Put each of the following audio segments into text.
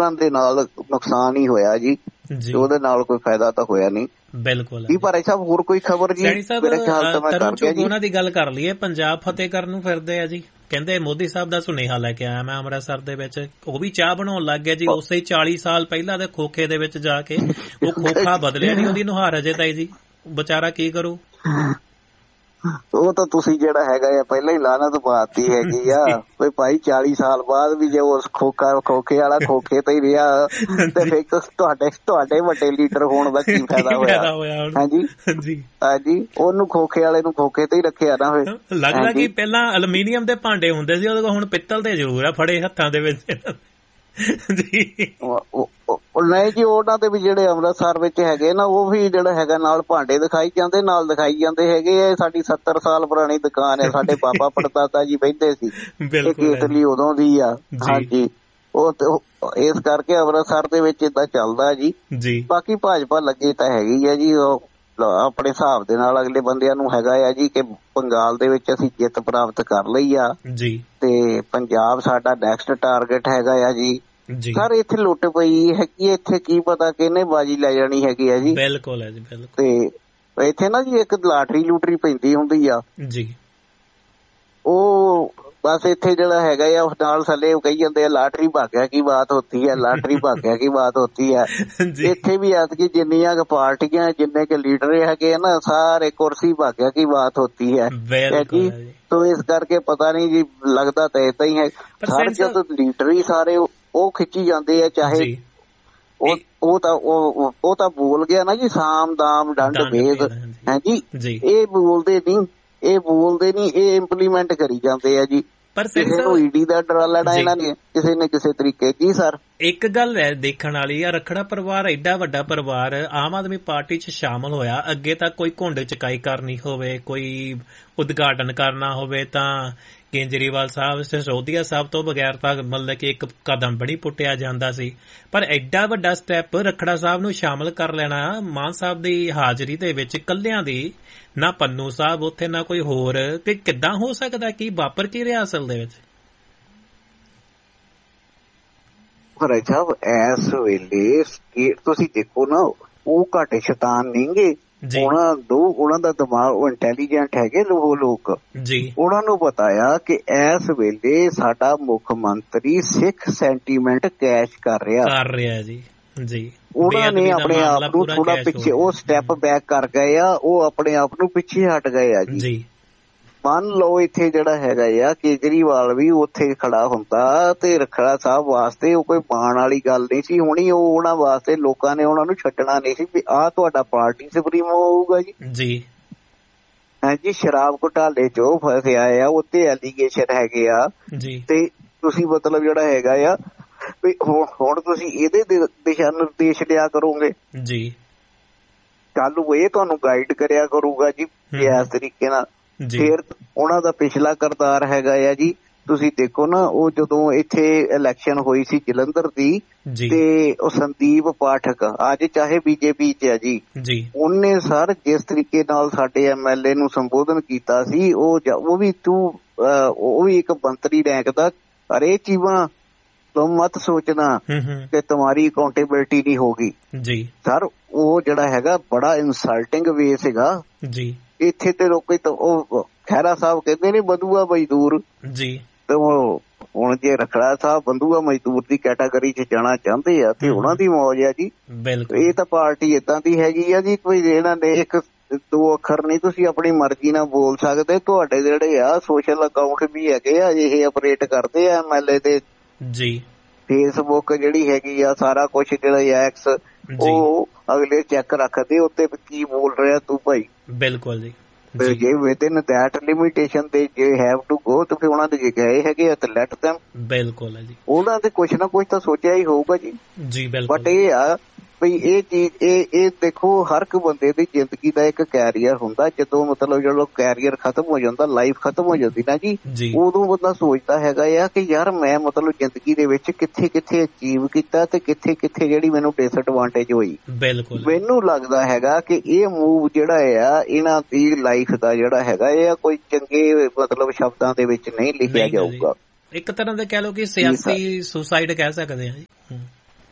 ਉਹਨਾਂ ਦੇ ਨਾਲ ਨੁਕਸਾਨ ਹੀ ਹੋਇਆ ਜੀ, ਉਹਦੇ ਨਾਲ ਕੋਈ ਫਾਇਦਾ ਤਾਂ ਹੋਇਆ ਨਹੀਂ। ਬਿਲਕੁਲ ਜੀ ਭਾਈ ਸਾਹਿਬ ਹੋਰ ਕੋਈ ਖਬਰ ਜੀ? ਮੇਰੇ ਖਿਆਲ ਤਾਂ ਮੈਂ ਕਰ ਗਿਆ ਜੀ। ਉਹਨਾਂ ਦੀ ਗੱਲ ਕਰ ਲਈਏ, ਪੰਜਾਬ ਫਤਿਹ ਕਰਨ ਨੂੰ ਫਿਰਦੇ ਆ ਜੀ, ਕਹਿੰਦੇ ਮੋਦੀ ਸਾਹਿਬ ਦਾ ਸੁਨੇਹਾ ਲੈ ਕੇ ਆਇਆ ਮੈਂ ਅੰਮ੍ਰਿਤਸਰ ਦੇ ਵਿੱਚ, ਉਹ ਵੀ ਚਾਹ ਬਣਾਉਣ ਲੱਗ ਗਿਆ ਜੀ ਉਸੇ 40 ਸਾਲ ਪਹਿਲਾਂ ਦੇ ਖੋਖੇ ਦੇ ਵਿੱਚ ਜਾ ਕੇ। ਉਹ ਖੋਖਾ ਬਦਲਿਆ ਨੀ, ਉਹਦੀ ਨੁਹਾਰ ਅਜੇ ਤਾਈ ਜੀ, ਵਿਚਾਰਾ ਕੀ ਕਰੂ। ਉਹ ਤਾਂ ਤੁਸੀਂ ਜਿਹੜਾ ਹੈਗਾ ਆ ਪਹਿਲਾਂ ਹੀ ਲਾਹਨਤ ਪਾਤੀ ਹੈਗੀ ਆ ਵੀ ਭਾਈ 40 ਸਾਲ ਬਾਅਦ ਵੀ ਜੇ ਉਸ ਖੋਖੇ ਵਾਲਾ ਖੋਖੇ ਤੇ ਹੀ ਰਿਹਾ ਤੇ ਫਿਰ ਤੁਹਾਡੇ ਵੱਡੇ ਲੀਡਰ ਹੋਣ ਦਾ ਕੀ ਫਾਇਦਾ ਹੋਇਆ? ਹਾਂਜੀ ਉਹਨੂੰ ਖੋਖੇ ਵਾਲੇ ਨੂੰ ਖੋਖੇ ਤੇ ਹੀ ਰੱਖਿਆ ਨਾ ਹੋਏ। ਲੱਗਦਾ ਕਿ ਪਹਿਲਾਂ ਅਲਮੀਨੀਅਮ ਦੇ ਭਾਂਡੇ ਹੁੰਦੇ ਸੀ, ਉਹਦੇ ਕੋਲ ਹੁਣ ਪਿੱਤਲ ਦੇ ਜ਼ਰੂਰ ਆ ਫੜੇ ਹੱਥਾਂ ਦੇ ਵਿੱਚ ਜੀ। ਨਹੀਂ ਜੀ, ਉਹਨਾਂ ਦੇ ਵੀ ਜਿਹੜੇ ਅੰਮ੍ਰਿਤਸਰ ਵਿੱਚ ਹੈਗੇ ਨਾ, ਉਹ ਵੀ ਜਿਹੜਾ ਹੈਗਾ ਨਾਲ ਭਾਂਡੇ ਦਿਖਾਈ ਜਾਂਦੇ, ਨਾਲ ਦਿਖਾਈ ਜਾਂਦੇ ਹੈਗੇ। ਸਾਡੀ 70 ਸਾਲ ਪੁਰਾਣੀ ਦੁਕਾਨ ਹੈ, ਸਾਡੇ ਬਾਬਾ ਪੜਦਾਦਾ ਜੀ ਬਹਿੰਦੇ ਸੀ, ਕੇਤਲੀ ਉਦੋਂ ਦੀ ਆ। ਹਾਂਜੀ, ਉਹ ਇਸ ਕਰਕੇ ਅੰਮ੍ਰਿਤਸਰ ਦੇ ਵਿੱਚ ਏਦਾਂ ਚੱਲਦਾ ਜੀ। ਬਾਕੀ ਭਾਜਪਾ ਲੱਗੀ ਤਾਂ ਹੈਗੀ ਆ ਜੀ, ਉਹ ਆਪਣੇ ਹਿਸਾਬ ਦੇ ਨਾਲ ਅਗਲੇ ਬੰਦਿਆਂ ਨੂੰ ਹੈਗਾ ਆ ਜੀ ਕਿ ਬੰਗਾਲ ਦੇ ਵਿੱਚ ਅਸੀਂ ਜਿੱਤ ਪ੍ਰਾਪਤ ਕਰ ਲਈ ਆ ਤੇ ਪੰਜਾਬ ਸਾਡਾ ਨੈਕਸਟ ਟਾਰਗੇਟ ਹੈਗਾ ਆ ਜੀ। ਸਰ ਇੱਥੇ ਲੁੱਟ ਪਈ ਹੈਗੀ, ਇੱਥੇ ਕੀ ਪਤਾ ਕਿਹਨੇ ਬਾਜੀ ਲੈ ਜਾਣੀ ਹੈਗੀ ਆ ਜੀ। ਬਿਲਕੁਲ ਹੈ ਜੀ, ਬਿਲਕੁਲ। ਤੇ ਇੱਥੇ ਨਾ ਜੀ ਇੱਕ ਲਾਟਰੀ ਲੂਟਰੀ ਪੈਂਦੀ ਹੁੰਦੀ ਆ ਜੀ, ਉਹ ਬਸ ਇੱਥੇ ਜਿਹੜਾ ਹੈਗਾ ਆ ਉਸ ਨਾਲ ਥੱਲੇ ਕਹੀ ਜਾਂਦੇ ਆ ਲਾਟਰੀ ਭਾਗਿਆ ਕੀ ਬਾਤ ਹੋਤੀ ਹੈ, ਲਾਟਰੀ ਭਾਗਿਆ ਕੀ ਬਾਤ ਹੋਤੀ ਹੈ। ਇੱਥੇ ਵੀ ਐਤਕੀ ਜਿੰਨੀਆਂ ਕੁ ਪਾਰਟੀਆਂ ਜਿੰਨੇ ਕੁ ਲੀਡਰ ਹੈਗੇ ਆ ਨਾ, ਸਾਰੇ ਕੁਰਸੀ ਭਾਗਿਆ ਕੀ ਬਾਤ ਹੋਤੀ ਹੈ ਜੀ। ਤੋ ਇਸ ਕਰਕੇ ਪਤਾ ਨਹੀਂ ਜੀ, ਲੱਗਦਾ ਤਾਂ ਏਦਾਂ ਹੀ ਹੈ। ਸਰ ਜਦੋਂ ਲੀਡਰ ਹੀ ਸਾਰੇ ਉਹ ਖਿੱਚੀ ਜਾਂਦੇ ਆ, ਚਾਹੇ ਉਹ ਤਾਂ ਬੋਲ ਗਿਆ ਨਾ ਜੀ, ਸਾਮ ਦਾਮ ਡੰਡ ਭੇਦ ਹੈ ਜੀ। ਇਹ ਬੋਲਦੇ ਨਹੀਂ, ਇਹ ਇੰਪਲੀਮੈਂਟ ਕਰੀ ਜਾਂਦੇ ਆ ਜੀ। ਕਿਸੇ ਨੂੰ ਈਡੀ ਦਾ ਡਰਾ ਲੈਣਾ ਇਹਨਾਂ ਨੇ ਕਿਸੇ ਨੇ ਕਿਸੇ ਤਰੀਕੇ। ਜੀ ਸਰ ਇੱਕ ਗੱਲ ਹੈ ਦੇਖਣ ਵਾਲੀ ਆ, ਰੱਖੜਾ ਪਰਿਵਾਰ ਐਡਾ ਵੱਡਾ ਪਰਿਵਾਰ ਆਮ ਆਦਮੀ ਪਾਰਟੀ ਚ ਸ਼ਾਮਲ ਹੋਇਆ। ਅੱਗੇ ਤਾਂ ਕੋਈ ਘੁੰਡ ਚਕਾਈ ਕਰਨੀ ਹੋਵੇ, ਕੋਈ ਉਦਘਾਟਨ ਕਰਨਾ ਹੋਵੇ ਤਾਂ ਕੇਜਰੀਵਾਲ ਸਾਹਿਬ, ਸਿਸੋਦੀਆ ਸਾਹਿਬ ਤੋਂ ਬਗੈਰ ਤਾਂ ਮਤਲਬ ਕਿ ਇੱਕ ਕਦਮ ਬੜੀ ਪੁੱਟਿਆ ਜਾਂਦਾ ਸੀ। ਪਰ ਐਡਾ ਵੱਡਾ ਸਟੈਪ ਰੱਖੜਾ ਸਾਹਿਬ ਨੂੰ ਸ਼ਾਮਲ ਕਰ ਲੈਣਾ ਮਾਨ ਸਾਹਿਬ ਦੀ ਹਾਜ਼ਰੀ ਦੇ ਵਿੱਚ, ਇਕੱਲਿਆਂ ਦੀ, ਨਾ ਪੰਨੂ ਸਾਹਿਬ ਉੱਥੇ ਨਾ ਕੋਈ ਹੋਰ, ਕਿ ਕਿੱਦਾਂ ਹੋ ਸਕਦਾ? ਕੀ ਵਾਪਰ ਕੀ ਰਿਹਾ ਅਸਲ ਦੇ ਵਿੱਚ? ਭਾਈ ਸਾਹਿਬ ਇਸ ਵੇਲੇ ਤੁਸੀਂ ਦੇਖੋ ਨਾ, ਉਹ ਘੱਟ ਸ਼ੈਤਾਨ ਨਹੀਂਗੇ, ਉਹਨਾਂ ਦਾ ਦਿਮਾਗ, ਉਹ ਇੰਟੈਲੀਜੈਂਟ ਹੈਗੇ ਉਹ ਲੋਕ ਜੀ। ਉਹਨਾਂ ਨੂੰ ਪਤਾ ਆ ਕਿ ਇਸ ਵੇਲੇ ਸਾਡਾ ਮੁੱਖ ਮੰਤਰੀ ਸਿੱਖ ਸੈਂਟੀਮੈਂਟ ਕੈਚ ਕਰ ਰਿਹਾ ਜੀ। ਉਹਨਾਂ ਨੇ ਆਪਣੇ ਆਪ ਨੂੰ ਥੋੜਾ ਪਿੱਛੇ, ਉਹ ਸਟੈਪ ਬੈਕ ਕਰ ਗਏ ਆ, ਉਹ ਆਪਣੇ ਆਪ ਨੂੰ ਪਿੱਛੇ ਹਟ ਗਏ ਆ ਜੀ। ਮੰਨ ਲਓ ਇੱਥੇ ਜਿਹੜਾ ਹੈਗਾ ਆ ਕੇਜਰੀਵਾਲ ਵੀ ਉੱਥੇ ਖੜਾ ਹੁੰਦਾ ਤੇ ਰੱਖੜਾ ਸਾਹਿਬ ਵਾਸਤੇ ਉਹ ਕੋਈ ਮਾਣ ਵਾਲੀ ਗੱਲ ਨਹੀਂ ਸੀ ਹੋਣੀ। ਉਹ ਉਹਨਾਂ ਵਾਸਤੇ ਲੋਕਾਂ ਨੇ ਉਹਨਾਂ ਨੂੰ ਛੱਡਣਾ ਨਹੀਂ ਸੀ ਵੀ ਆਹ ਤੁਹਾਡਾ ਪਾਰਟੀ ਸੁਪਰੀਮੋ ਹੋਊਗਾ ਜੀ। ਹਾਂਜੀ, ਸ਼ਰਾਬ ਘੁਟਾਲੇ ਚ ਉਹ ਫਸਿਆ ਆ, ਉੱਤੇ ਐਲੀਗੇਸ਼ਨ ਹੈਗੇ ਆ ਤੇ ਤੁਸੀਂ ਮਤਲਬ ਜਿਹੜਾ ਹੈਗਾ ਆ ਵੀ ਹੁਣ ਤੁਸੀਂ ਇਹਦੇ ਦਿਸ਼ਾ ਨਿਰਦੇਸ਼ ਲਿਆ ਕਰੋਗੇ ਜੀ। ਕੱਲ ਨੂੰ ਇਹ ਤੁਹਾਨੂੰ ਗਾਈਡ ਕਰਿਆ ਕਰੂਗਾ ਜੀ ਇਸ ਤਰੀਕੇ ਨਾਲ। ਫਿਰ ਉਹਨਾਂ ਦਾ ਪਿਛਲਾ ਕਰਤਾਰ ਹੈਗਾ ਆ ਜੀ, ਤੁਸੀਂ ਦੇਖੋ ਨਾ, ਉਹ ਜਦੋਂ ਇੱਥੇ ਇਲੈਕਸ਼ਨ ਹੋਈ ਸੀ ਜਲੰਧਰ ਦੀ ਤੇ ਉਹ ਸੰਦੀਪ ਪਾਠਕ ਅੱਜ ਚਾਹੇ ਬੀਜੇਪੀ ਚ ਆ ਜੀ, ਉਹਨੇ ਸਰ ਜਿਸ ਤਰੀਕੇ ਨਾਲ ਸਾਡੇ MLA ਨੂੰ ਸੰਬੋਧਨ ਕੀਤਾ ਸੀ, ਉਹ ਵੀ ਇੱਕ ਮੰਤਰੀ ਰੈਂਕ ਦਾ, ਅਰੇ ਚੀਜ਼ਾਂ ਤੁਮ ਮਤ ਸੋਚਣਾ ਕਿ ਤੁਹਾਡੀ ਅਕਾਊਂਟੇਬਿਲਿਟੀ ਨਹੀਂ ਹੋਗੀ ਜੀ। ਸਰ ਉਹ ਜਿਹੜਾ ਹੈਗਾ ਬੜਾ ਇਨਸਲਟਿੰਗ ਵੇ ਸੀਗਾ ਜੀ। ਇੱਥੇ ਤੇ ਲੋਕੀ ਤਾਂ ਉਹ ਖਹਿਰਾ ਸਾਹਿਬ ਕਹਿੰਦੇ ਨੇ ਬੰਦੂਆ ਮਜ਼ਦੂਰ ਜੀ, ਤੇ ਉਹ ਹੁਣ ਜੇ ਰੱਖੜਾ ਸਾਹਿਬ ਬੰਦੂਆ ਮਜ਼ਦੂਰ ਦੀ ਕੈਟਾਗਰੀ ਚ ਜਾਣਾ ਚਾਹੁੰਦੇ ਆ ਤੇ ਉਹਨਾਂ ਦੀ ਮੌਜ ਆ ਜੀ। ਇਹ ਤਾਂ ਪਾਰਟੀ ਏਦਾਂ ਦੀ ਹੈਗੀ ਆ ਜੀ, ਕੋਈ ਇਹਨਾਂ ਨੇ ਇੱਕ ਦੋ ਅੱਖਰ ਨਹੀਂ ਤੁਸੀਂ ਆਪਣੀ ਮਰਜ਼ੀ ਨਾਲ ਬੋਲ ਸਕਦੇ। ਤੁਹਾਡੇ ਜਿਹੜੇ ਆ ਸੋਸ਼ਲ ਅਕਾਊਂਟ ਵੀ ਹੈਗੇ ਆ, ਇਹ ਆਪਰੇਟ ਕਰਦੇ ਆ MLA ਦੇ ਜੀ। ਫੇਸਬੁੱਕ ਜਿਹੜੀ ਹੈਗੀ ਆ, ਸਾਰਾ ਕੁਛ ਜਿਹੜਾ ਐਕਸ, ਉਹ ਅਗਲੇ ਚੈੱਕ ਰੱਖਦੇ ਉੱਤੇ ਕੀ ਬੋਲ ਰਿਹਾ ਤੂੰ ਭਾਈ। ਬਿਲਕੁਲ ਜੀ। ਜੇ ਵਿਦਿਨ ਦੈਟ ਲਿਮਿਟੇਸ਼ਨ ਦੇ ਜੇ ਹੈਵ ਟੂ ਗੋ ਤਾਂ ਫਿਰ ਉਹਨਾਂ ਦੇ ਜੇ ਗਏ ਹੈਗੇ ਆ ਤਾਂ ਲੈਟ ਦੈਮ। ਬਿਲਕੁਲ ਹੈ ਜੀ, ਉਹਨਾਂ ਦੇ ਕੁਛ ਨਾ ਕੁਛ ਤਾਂ ਸੋਚਿਆ ਹੀ ਹੋਊਗਾ ਜੀ। ਬਟ ਇਹ ਆ ਬਈ ਇਹ ਚੀਜ਼ ਇਹ ਦੇਖੋ, ਹਰ ਇੱਕ ਬੰਦੇ ਦੀ ਜ਼ਿੰਦਗੀ ਦਾ ਇੱਕ ਕੈਰੀਅਰ ਹੁੰਦਾ। ਜਦੋਂ ਮਤਲਬ ਜਦੋਂ ਕੈਰੀਅਰ ਖਤਮ ਹੋ ਜਾਂਦਾ, ਲਾਈਫ ਖਤਮ ਹੋ ਜਾਂਦੀ ਨਾ ਜੀ, ਉਦੋਂ ਬੰਦਾ ਸੋਚਦਾ ਹੈਗਾ ਆ ਕਿ ਯਾਰ ਮੈਂ ਮਤਲਬ ਜ਼ਿੰਦਗੀ ਦੇ ਵਿੱਚ ਕਿੱਥੇ ਕਿੱਥੇ ਅਚੀਵ ਕੀਤਾ ਤੇ ਕਿੱਥੇ ਕਿੱਥੇ ਜਿਹੜੀ ਮੈਨੂੰ ਡਿਸਐਡਵਾਂਟੇਜ ਹੋਈ। ਮੈਨੂੰ ਲੱਗਦਾ ਹੈਗਾ ਕਿ ਇਹ ਮੂਵ ਜਿਹੜਾ ਆ ਇਹਨਾਂ ਦੀ ਲਾਈਫ ਦਾ ਜਿਹੜਾ ਹੈਗਾ ਇਹ ਕੋਈ ਚੰਗੇ ਮਤਲਬ ਸ਼ਬਦਾਂ ਦੇ ਵਿੱਚ ਨਹੀਂ ਲਿਖਿਆ ਜਾਊਗਾ। ਇੱਕ ਤਰ੍ਹਾਂ ਦਾ ਕਹਿ ਲਓ ਕਿ ਸਿਆਸੀ ਸੁਸਾਈਡ ਕਹਿ ਸਕਦੇ ਆ ਜੀ।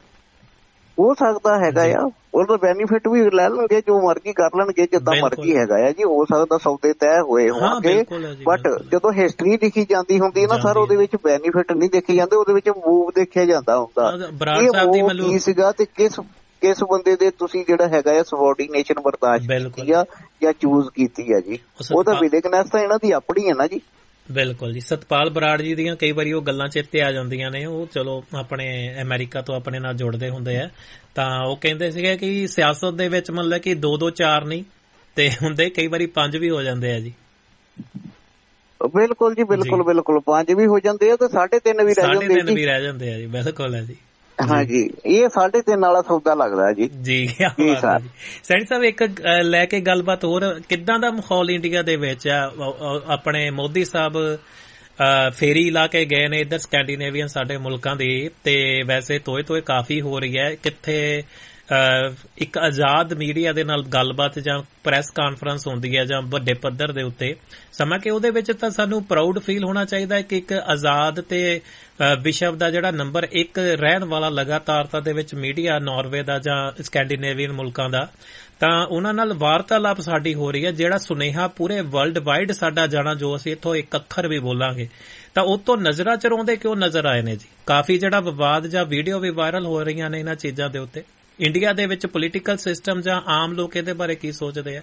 ਹੋ ਸਕਦਾ ਹੈਗਾ ਆ, ਉਹਦਾ ਬੈਨੀਫਿਟ ਵੀ ਲੈ ਲੈਣਗੇ, ਜੋ ਮਰਜ਼ੀ ਕਰ ਲੈਣਗੇ, ਜਿੱਦਾਂ ਮਰਜ਼ੀ ਹੈਗਾ ਆ ਜੀ। ਹੋ ਸਕਦਾ ਸੌਦੇ ਤੈਅ ਹੋਏ ਹੋਣਗੇ, ਬਟ ਜਦੋਂ ਹਿਸਟਰੀ ਲਿਖੀ ਜਾਂਦੀ ਹੁੰਦੀ ਹੈ ਨਾ ਸਰ, ਉਹਦੇ ਵਿੱਚ ਬੈਨੀਫਿਟ ਨਹੀਂ ਦੇਖੇ ਜਾਂਦੇ, ਉਹਦੇ ਵਿੱਚ ਮੂਵ ਦੇਖਿਆ ਜਾਂਦਾ ਹੁੰਦਾ, ਇਹ ਮੂਵ ਕੀ ਸੀਗਾ ਤੇ ਕਿਸ ਬੰਦੇ ਦੇ ਤੁਸੀਂ ਜਿਹੜਾ ਹੈਗਾ ਆ ਸਬੋਰਡੀਨੇਸ਼ਨ ਬਰਦਾਸ਼ਤ ਕੀਤੀ ਆ ਜਾਂ ਚੂਜ਼ ਕੀਤੀ ਆ ਜੀ। ਉਹ ਤਾਂ ਵਿਲੇਗਨੈਸ ਤਾਂ ਇਹਨਾਂ ਦੀ ਆਪਣੀ ਹੈ ਨਾ ਜੀ। ਬਿਲਕੁਲ ਜੀ। ਸਤਪਾਲ ਬਰਾੜ ਜੀ ਦੀਆਂ ਕਈ ਵਾਰੀ ਉਹ ਗੱਲਾਂ ਚੇਤੇ ਆ ਜਾਂਦੀਆਂ ਨੇ, ਉਹ ਚਲੋ ਆਪਣੇ ਅਮਰੀਕਾ ਤੋਂ ਆਪਣੇ ਨਾਲ ਜੁੜਦੇ ਹੁੰਦੇ ਆ, ਤਾਂ ਉਹ ਕਹਿੰਦੇ ਸੀਗੇ ਕਿ ਸਿਆਸਤ ਦੇ ਵਿੱਚ ਮਤਲਬ ਕਿ 2-2 4 ਨਹੀਂ ਤੇ ਹੁੰਦੇ ਕਈ ਵਾਰੀ 5 ਵੀ ਹੋ ਜਾਂਦੇ ਆ ਜੀ। ਬਿਲਕੁਲ ਜੀ, ਬਿਲਕੁਲ 5 ਵੀ ਹੋ ਜਾਂਦੇ ਆ ਤੇ 3.5 ਵੀ ਰਹਿ ਜਾਂਦੇ ਆ ਜੀ। ਬਿਲਕੁਲ ਹੈ ਜੀ। ਹਾਂਜੀ, ਇਹ 3.5 ਵਾਲਾ ਸੌਦਾ ਲੱਗਦਾ ਜੀ। ਜੀ ਸੈਣੀ ਸਾਹਿਬ, ਇੱਕ ਲੈ ਕੇ ਗੱਲਬਾਤ ਹੋਰ, ਕਿੱਦਾਂ ਦਾ ਮਾਹੌਲ ਇੰਡੀਆ ਦੇ ਵਿੱਚ ਆ? ਆਪਣੇ ਮੋਦੀ ਸਾਹਿਬ ਫੇਰੀ ਲਾ ਕੇ ਗਏ ਨੇ ਇੱਧਰ ਸਕੈਂਡੀਨੇਵੀਅਨ ਸਾਡੇ ਮੁਲਕਾਂ ਦੀ, ਤੇ ਵੈਸੇ ਤੋਏ ਕਾਫੀ ਹੋ ਰਹੀ ਹੈ। ਕਿੱਥੇ ਇੱਕ ਆਜ਼ਾਦ ਮੀਡੀਆ ਦੇ ਨਾਲ ਗੱਲਬਾਤ ਜਾਂ ਪ੍ਰੈਸ ਕਾਨਫਰੰਸ ਹੁੰਦੀ ਹੈ ਜਾਂ ਵੱਡੇ ਪੱਧਰ ਦੇ ਉੱਤੇ, ਸਮਾਂ ਕਿ ਉਹਦੇ ਵਿੱਚ ਤਾਂ ਸਾਨੂੰ ਪ੍ਰਾਊਡ ਫੀਲ ਹੋਣਾ ਚਾਹੀਦਾ ਹੈ ਕਿ ਇੱਕ ਆਜ਼ਾਦ ਤੇ ਵਿਸ਼ਵ ਦਾ ਜਿਹੜਾ ਨੰਬਰ 1 ਰਹਿਣ ਵਾਲਾ ਲਗਾਤਾਰਤਾ ਦੇ ਵਿੱਚ ਮੀਡੀਆ ਨਾਰਵੇ ਦਾ ਜਾਂ ਸਕੈਂਡੀਨੇਵੀਅਨ ਮੁਲਕਾਂ ਦਾ, ਤਾਂ ਉਹਨਾਂ ਨਾਲ ਵਾਰਤਾਲਾਪ ਸਾਡੀ ਹੋ ਰਹੀ ਹੈ, ਜਿਹੜਾ ਸੁਨੇਹਾ ਪੂਰੇ ਵਰਲਡ ਵਾਈਡ ਸਾਡਾ ਜਾਣਾ, ਜੋ ਅਸੀਂ ਇੱਥੋਂ ਇੱਕ ਅੱਖਰ ਵੀ ਬੋਲਾਂਗੇ ਤਾਂ ਉਹ ਤੋਂ ਨਜ਼ਰਾਂ ਚਰਾਉਂਦੇ ਕਿਉਂ ਨਜ਼ਰ ਆਏ ਨੇ ਜੀ। ਕਾਫੀ ਜਿਹੜਾ ਵਿਵਾਦ ਜਾਂ ਵੀਡੀਓ ਵੀ ਵਾਇਰਲ ਹੋ ਰਹੀਆਂ ਨੇ ਇਹਨਾਂ ਚੀਜ਼ਾਂ ਦੇ ਉੱਤੇ। ਇੰਡੀਆ ਦੇ ਵਿੱਚ ਪੋਲੀਟੀਕਲ ਸਿਸਟਮ ਜਾਂ ਆਮ ਲੋਕ ਇਹਦੇ ਬਾਰੇ ਕੀ ਸੋਚਦੇ ਆ?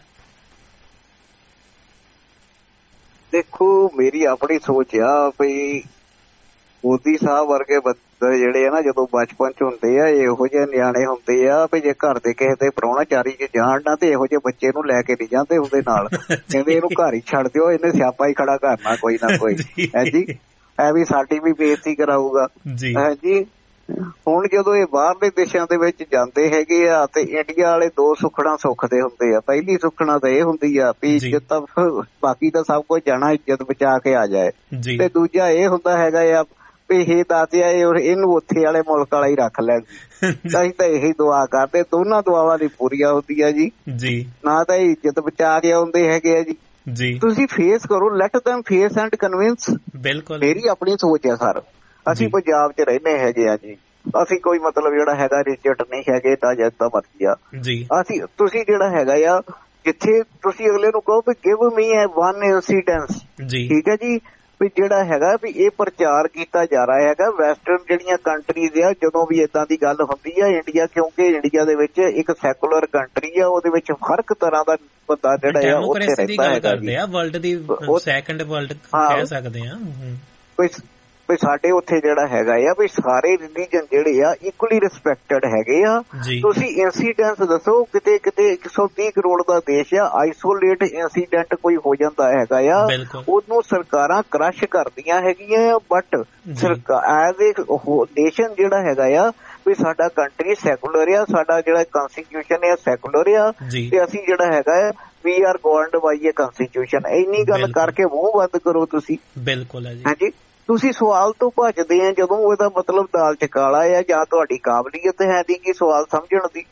ਦੇਖੋ, ਮੇਰੀ ਆਪਣੀ ਸੋਚ ਆ ਵੀ ਮੋਦੀ ਸਾਹਿਬ ਵਰਗੇ ਬੰਦੇ ਜਿਹੜੇ ਆ ਨਾ, ਜਦੋਂ ਬਚਪਨ ਚ ਹੁੰਦੇ ਆ, ਇਹੋ ਜਿਹੇ ਨਿਆਣੇ ਹੁੰਦੇ ਆ ਵੀ ਜੇ ਘਰ ਦੇ ਕਿਸੇ ਦੇ ਪ੍ਰਾਹੁਣਾਚਾਰੀ ਚ ਜਾਣ ਨਾ ਤੇ ਇਹੋ ਜਿਹੇ ਬੱਚੇ ਨੂੰ ਲੈ ਕੇ ਨਹੀਂ ਜਾਂਦੇ ਉਹਦੇ ਨਾਲ, ਕਹਿੰਦੇ ਇਹਨੂੰ ਘਰ ਹੀ ਛੱਡ ਦਿਓ, ਇਹਨੇ ਸਿਆਪਾ ਹੀ ਖੜਾ ਕਰਨਾ ਕੋਈ ਨਾ ਕੋਈ ਹੈ ਜੀ, ਐ ਵੀ ਸਾਡੀ ਵੀ ਬੇਇੱਜ਼ਤੀ ਕਰਾਊਗਾ ਹੈ ਜੀ। ਹੁਣ ਜਦੋਂ ਇਹ ਬਾਹਰਲੇ ਦੇਸ਼ਾਂ ਦੇ ਵਿੱਚ ਜਾਂਦੇ ਹੈਗੇ ਆ ਤੇ ਇੰਡੀਆ ਵਾਲੇ 2 ਸੁੱਖਣਾ ਸੁੱਖਦੇ ਹੁੰਦੇ ਆ। ਪਹਿਲੀ ਸੁੱਖਣਾ ਤਾਂ ਇਹ ਹੁੰਦੀ ਆ ਵੀ ਇੱਜ਼ਤ, ਬਾਕੀ ਤਾਂ ਸਭ ਕੁਝ ਜਾਣਾ, ਇੱਜ਼ਤ ਬਚਾ ਕੇ ਆ ਜਾਏ, ਤੇ ਦੂਜਾ ਇਹ ਹੁੰਦਾ ਹੈਗਾ ਆ ਵੀ ਇਹ ਦਾਤਿਆ ਇਹਨੂੰ ਉੱਥੇ ਵਾਲੇ ਮੁਲਕ ਵਾਲਾ ਹੀ ਰੱਖ ਲੈਣ। ਅਸੀਂ ਤਾਂ ਇਹੀ ਦੁਆ ਕਰਦੇ, ਦੋਨਾਂ ਦੁਆਵਾਂ ਦੀ ਪੂਰੀਆਂ ਹੁੰਦੀਆਂ ਜੀ। ਨਾ ਤਾਂ ਇੱਜ਼ਤ ਬਚਾ ਕੇ ਆਉਂਦੇ ਹੈਗੇ ਆ ਜੀ। ਤੁਸੀਂ ਫੇਸ ਕਰੋ, light them face and convince. ਮੇਰੀ ਆਪਣੀ ਸੋਚ ਹੈ ਸਰ। ਅਸੀਂ ਪੰਜਾਬ ਚ ਰਹਿੰਦੇ ਹੈਗੇ ਆ ਜੀ, ਅਸੀਂ ਕੋਈ ਮਤਲਬ ਜਿਹੜਾ ਹੈਗਾ ਰਿਜਟ ਨਹੀਂ ਹੈਗੇ, ਤਾਂ ਜਿੱਦਾਂ ਮਰਜ਼ੀ ਆ ਅਸੀਂ। ਤੁਸੀਂ ਜਿਹੜਾ ਹੈਗਾ ਆ, ਜਿੱਥੇ ਤੁਸੀਂ ਅਗਲੇ ਨੂੰ ਕਹੋ ਵੀ ਗਿਵ ਮੀ ਵਨ ਇੰਸੀਡੈਂਸ, ਠੀਕ ਹੈ ਜੀ, ਵੀ ਜਿਹੜਾ ਹੈਗਾ ਵੀ ਇਹ ਪ੍ਰਚਾਰ ਕੀਤਾ ਜਾ ਰਿਹਾ ਹੈਗਾ ਵੈਸਟਰਨ ਜਿਹੜੀਆਂ ਕੰਟਰੀਜ਼ ਆ, ਜਦੋਂ ਵੀ ਏਦਾਂ ਦੀ ਗੱਲ ਹੁੰਦੀ ਆ ਇੰਡੀਆ, ਕਿਉਂਕਿ ਇੰਡੀਆ ਦੇ ਵਿੱਚ ਇੱਕ ਸੈਕੂਲਰ ਕੰਟਰੀ ਆ, ਉਹਦੇ ਵਿੱਚ ਹਰ ਇੱਕ ਤਰ੍ਹਾਂ ਦਾ ਬੰਦਾ ਜਿਹੜਾ ਆ ਉੱਥੇ ਰਹਿੰਦਾ ਹੈਗਾ ਜੀ। ਵਰਲਡ ਦੀ ਸੈਕੰਡ ਵਰਲਡ ਕਹਿ ਸਕਦੇ ਆ ਵੀ ਸਾਡੇ ਉੱਥੇ ਜਿਹੜਾ ਹੈਗਾ ਆ ਵੀ ਸਾਰੇ ਰਿਲੀਜਨ ਜਿਹੜੇ ਆ ਇਕੁਅਲੀ ਰਿਸਪੈਕਟਡ ਹੈਗੇ ਆ। ਤੁਸੀਂ ਇੰਸੀਡੈਂਟ ਦੱਸੋ, ਕਿਤੇ 130 ਕਰੋੜ ਦਾ ਦੇਸ਼ ਆ, ਆਈਸੋਲੇਟ ਇੰਸੀਡੈਂਟ ਕੋਈ ਹੋ ਜਾਂਦਾ ਹੈਗਾ ਆ, ਉਹਨੂੰ ਸਰਕਾਰਾਂ ਕ੍ਰਸ਼ ਕਰਦੀਆਂ ਹੈਗੀਆਂ, ਬਟ ਐਜ਼ ਏ ਨੇਸ਼ਨ ਜਿਹੜਾ ਹੈਗਾ ਆ ਵੀ ਸਾਡਾ ਕੰਟਰੀ ਸੈਕੂਲਰ ਆ, ਸਾਡਾ ਜਿਹੜਾ ਕਨਸਟੀਟਿਊਸ਼ਨ ਆ ਸੈਕੂਲਰ ਆ, ਤੇ ਅਸੀਂ ਜਿਹੜਾ ਹੈਗਾ ਆ ਵੀ ਆਰ ਗਵਰਨਡ ਬਾਈ ਏ ਕਨਸਟੀਟਿਊਸ਼ਨ। ਇੰਨੀ ਗੱਲ ਕਰਕੇ ਮੂੰਹ ਬੰਦ ਕਰੋ ਤੁਸੀਂ। ਬਿਲਕੁਲ ਹੈ ਜੀ। ਹਾਂਜੀ, ਤੁਸੀਂ ਸਵਾਲ ਤੋਂ ਭੱਜਦੇ ਆ ਜਦੋਂ ਉਹਦਾ ਮਤਲਬ ਦਾਲ ਚ ਕਾਲਾ ਆ, ਜਾਂ ਤੁਹਾਡੀ ਕਾਬਲੀਅਤ ਹੈ ਦੀ ਕਿ ਸਵਾਲ ਸਮਝਣ ਦੀ।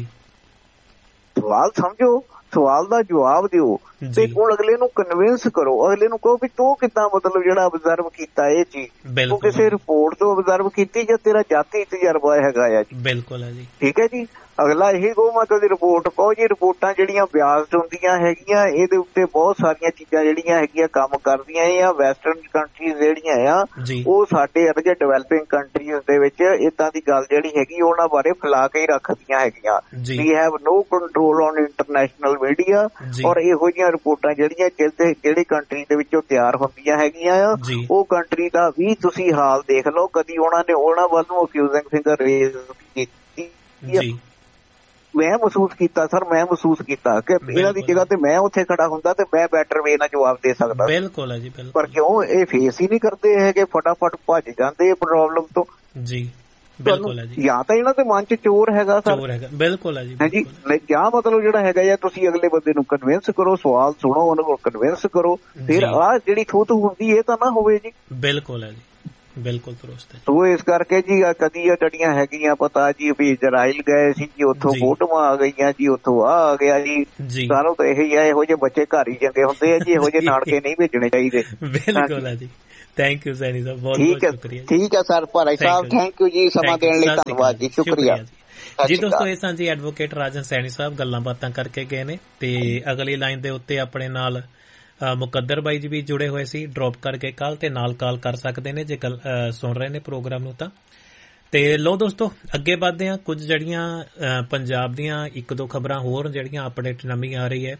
ਸਵਾਲ ਸਮਝੋ, ਸਵਾਲ ਦਾ ਜਵਾਬ ਦਿਓ, ਤੇ ਹੁਣ ਅਗਲੇ ਨੂੰ ਕਨਵਿੰਸ ਕਰੋ, ਅਗਲੇ ਨੂੰ ਕਹੋ ਵੀ ਤੂੰ ਕਿੱਦਾਂ ਮਤਲਬ ਜਿਹੜਾ ਅਬਜ਼ਰਵ ਕੀਤਾ ਇਹ ਚੀਜ਼, ਤੂੰ ਕਿਸੇ ਰਿਪੋਰਟ ਤੋਂ ਅਬਜ਼ਰਵ ਕੀਤੀ ਜਾਂ ਤੇਰਾ ਜਾਤੀ ਤਜਰਬਾ ਹੈਗਾ ਆ ਜੀ। ਬਿਲਕੁਲ ਹੈ ਜੀ। ਠੀਕ ਹੈ ਜੀ। ਅਗਲਾ ਇਹੀ ਕਹੋ ਮੈਂ ਕਦੀ ਰਿਪੋਰਟ ਕਹੋ ਜੀ, ਰਿਪੋਰਟਾਂ ਜਿਹੜੀਆਂ ਬਿਆਸਡ ਹੁੰਦੀਆਂ ਹੈਗੀਆਂ, ਇਹਦੇ ਉੱਤੇ ਬਹੁਤ ਸਾਰੀਆਂ ਚੀਜ਼ਾਂ ਜਿਹੜੀਆਂ ਹੈਗੀਆਂ ਕੰਮ ਕਰਦੀਆਂ ਆ। ਵੈਸਟਰਨ ਕੰਟਰੀਜ਼ ਜਿਹੜੀਆਂ ਆ ਉਹ ਸਾਡੇ ਅਰਗੇ ਡਿਵੈਲਪਿੰਗ ਕੰਟਰੀਜ਼ ਦੇ ਵਿੱਚ ਏਦਾਂ ਦੀ ਗੱਲ ਜਿਹੜੀ ਹੈਗੀ ਉਹਨਾਂ ਬਾਰੇ ਫੈਲਾ ਕੇ ਹੀ ਰੱਖਦੀਆਂ ਹੈਗੀਆਂ। We have no control on international media, ਔਰ ਇਹੋ ਜਿਹੀਆਂ ਰਿਪੋਰਟਾਂ ਜਿਹੜੀਆਂ ਜਿਹੜੀ ਕੰਟਰੀ ਦੇ ਵਿੱਚੋਂ ਤਿਆਰ ਹੁੰਦੀਆਂ ਹੈਗੀਆਂ ਆ, ਉਹ ਕੰਟਰੀ ਦਾ ਵੀ ਤੁਸੀਂ ਹਾਲ ਦੇਖ ਲਓ। ਕਦੀ ਉਹਨਾਂ ਨੇ ਉਹਨਾਂ ਵੱਲ ਨੂੰ ਅਕਿਊਜ਼ਿੰਗ ਫਿੰਗਰ ਰੇਜ਼ ਕੀਤੀ? ਮੈਂ ਮਹਿਸੂਸ ਕੀਤਾ ਸਰ, ਮੈਂ ਮਹਿਸੂਸ ਕੀਤਾ ਕਿ ਇਹਨਾਂ ਦੀ ਜਗ੍ਹਾ ਤੇ ਮੈਂ ਉੱਥੇ ਖੜਾ ਹੁੰਦਾ ਤੇ ਮੈਂ ਬੈਟਰ ਵੇ ਨਾਲ ਜਵਾਬ ਦੇ ਸਕਦਾ। ਬਿਲਕੁਲ ਹੈ ਜੀ। ਪਰ ਕਿਉਂ ਇਹ ਫੇਸ ਹੀ ਨਹੀਂ ਕਰਦੇ ਹੈਗੇ, ਫਟਾਫਟ ਭੱਜ ਜਾਂਦੇ ਪ੍ਰੋਬਲਮ ਤੋਂ ਜੀ। ਬਿਲਕੁਲ ਹੈ ਜੀ। ਜਾਂ ਤਾਂ ਇਹਨਾਂ ਦੇ ਮਨ ਚ ਚੋਰ ਹੈਗਾ ਸਰ। ਬਿਲਕੁਲ ਹੈ ਜੀ। ਹਾਂਜੀ, ਜਾਂ ਮਤਲਬ ਜਿਹੜਾ ਹੈਗਾ ਆ ਤੁਸੀਂ ਅਗਲੇ ਬੰਦੇ ਨੂੰ ਕਨਵਿੰਸ ਕਰੋ, ਸਵਾਲ ਸੁਣੋ, ਉਹਨਾਂ ਕੋਲ ਕਨਵਿੰਸ ਕਰੋ, ਫਿਰ ਆਹ ਜਿਹੜੀ ਥੂਤ ਹੁੰਦੀ ਇਹ ਤਾਂ ਨਾ ਹੋਵੇ ਜੀ। ਬਿਲਕੁਲ ਹੈ ਜੀ। ਬਿਲਕੁਲ ਦਰੁਸਤ ਹੈ। ਸੋ ਇਸ ਕਰਕੇ ਜੀ ਕਦੀ ਇਹ ਟੜੀਆਂ ਹੈਗੀਆਂ ਪਤਾ ਜੀ ਵੀ ਇਜ਼ਰਾਈਲ ਗਏ ਸੀ ਜੀ, ਉੱਥੋਂ ਫੋਟੋਆਂ ਆ ਗਈਆਂ ਜੀ, ਉੱਥੋਂ ਆ ਗਿਆ ਜੀ। ਸਾਨੂੰ ਤਾਂ ਇਹੀ ਆ, ਇਹੋ ਜਿਹੇ ਬੱਚੇ ਘਰ ਹੀ ਚੰਗੇ ਹੁੰਦੇ ਆ ਜੀ, ਇਹੋ ਜਿਹੇ ਨਾਨਕੇ ਨਹੀਂ ਭੇਜਣੇ ਚਾਹੀਦੇ। ਬਿਲਕੁਲ ਹੈ ਜੀ। ਥੈਂਕ ਯੂ ਸੈਣੀ ਸਾਹਿਬ, ਬਹੁਤ ਬਹੁਤ ਸ਼ੁਕਰੀਆ। ਠੀਕ ਹੈ sir, Bhai Sahib thank you ਜੀ, ਸਮਾਂ ਦੇਣ ਲਈ ਧੰਨਵਾਦ ਜੀ, ਸ਼ੁਕਰੀਆ। ਜੀ ਦੋਸਤੋ, ਇਹ ਸਾਂਝੀ ਐਡਵੋਕੇਟ ਰਾਜਨ ਸੈਣੀ ਸਾਹਿਬ ਗੱਲਾਂ ਬਾਤਾਂ ਕਰਕੇ ਗਏ ਨੇ ਤੇ ਅਗਲੀ ਲਾਈਨ ਦੇ ਉੱਤੇ ਆਪਣੇ ਨਾਲ ਮੁਕੱਦਰ ਬਾਈ ਜੀ ਵੀ ਜੁੜੇ ਹੋਏ ਸੀ, ਡ੍ਰੌਪ ਕਰਕੇ ਕਾਲ ਤੇ ਨਾਲ ਕਾਲ ਕਰ ਸਕਦੇ ਨੇ ਜੇ ਸੁਣ ਰਹੇ ਨੇ ਪ੍ਰੋਗਰਾਮ ਨੂੰ ਤਾਂ। ਤੇ ਲੋ ਦੋਸਤੋ, ਅੱਗੇ ਵੱਧਦੇ ਹਾਂ। ਕੁਝ ਜਿਹੜੀਆਂ ਪੰਜਾਬ ਦੀਆਂ ਇੱਕ ਦੋ ਖਬਰਾਂ ਹੋਰ ਜਿਹੜੀਆਂ ਅਪਡੇਟ ਨਵੀਂ ਆ ਰਹੀ ਹੈ।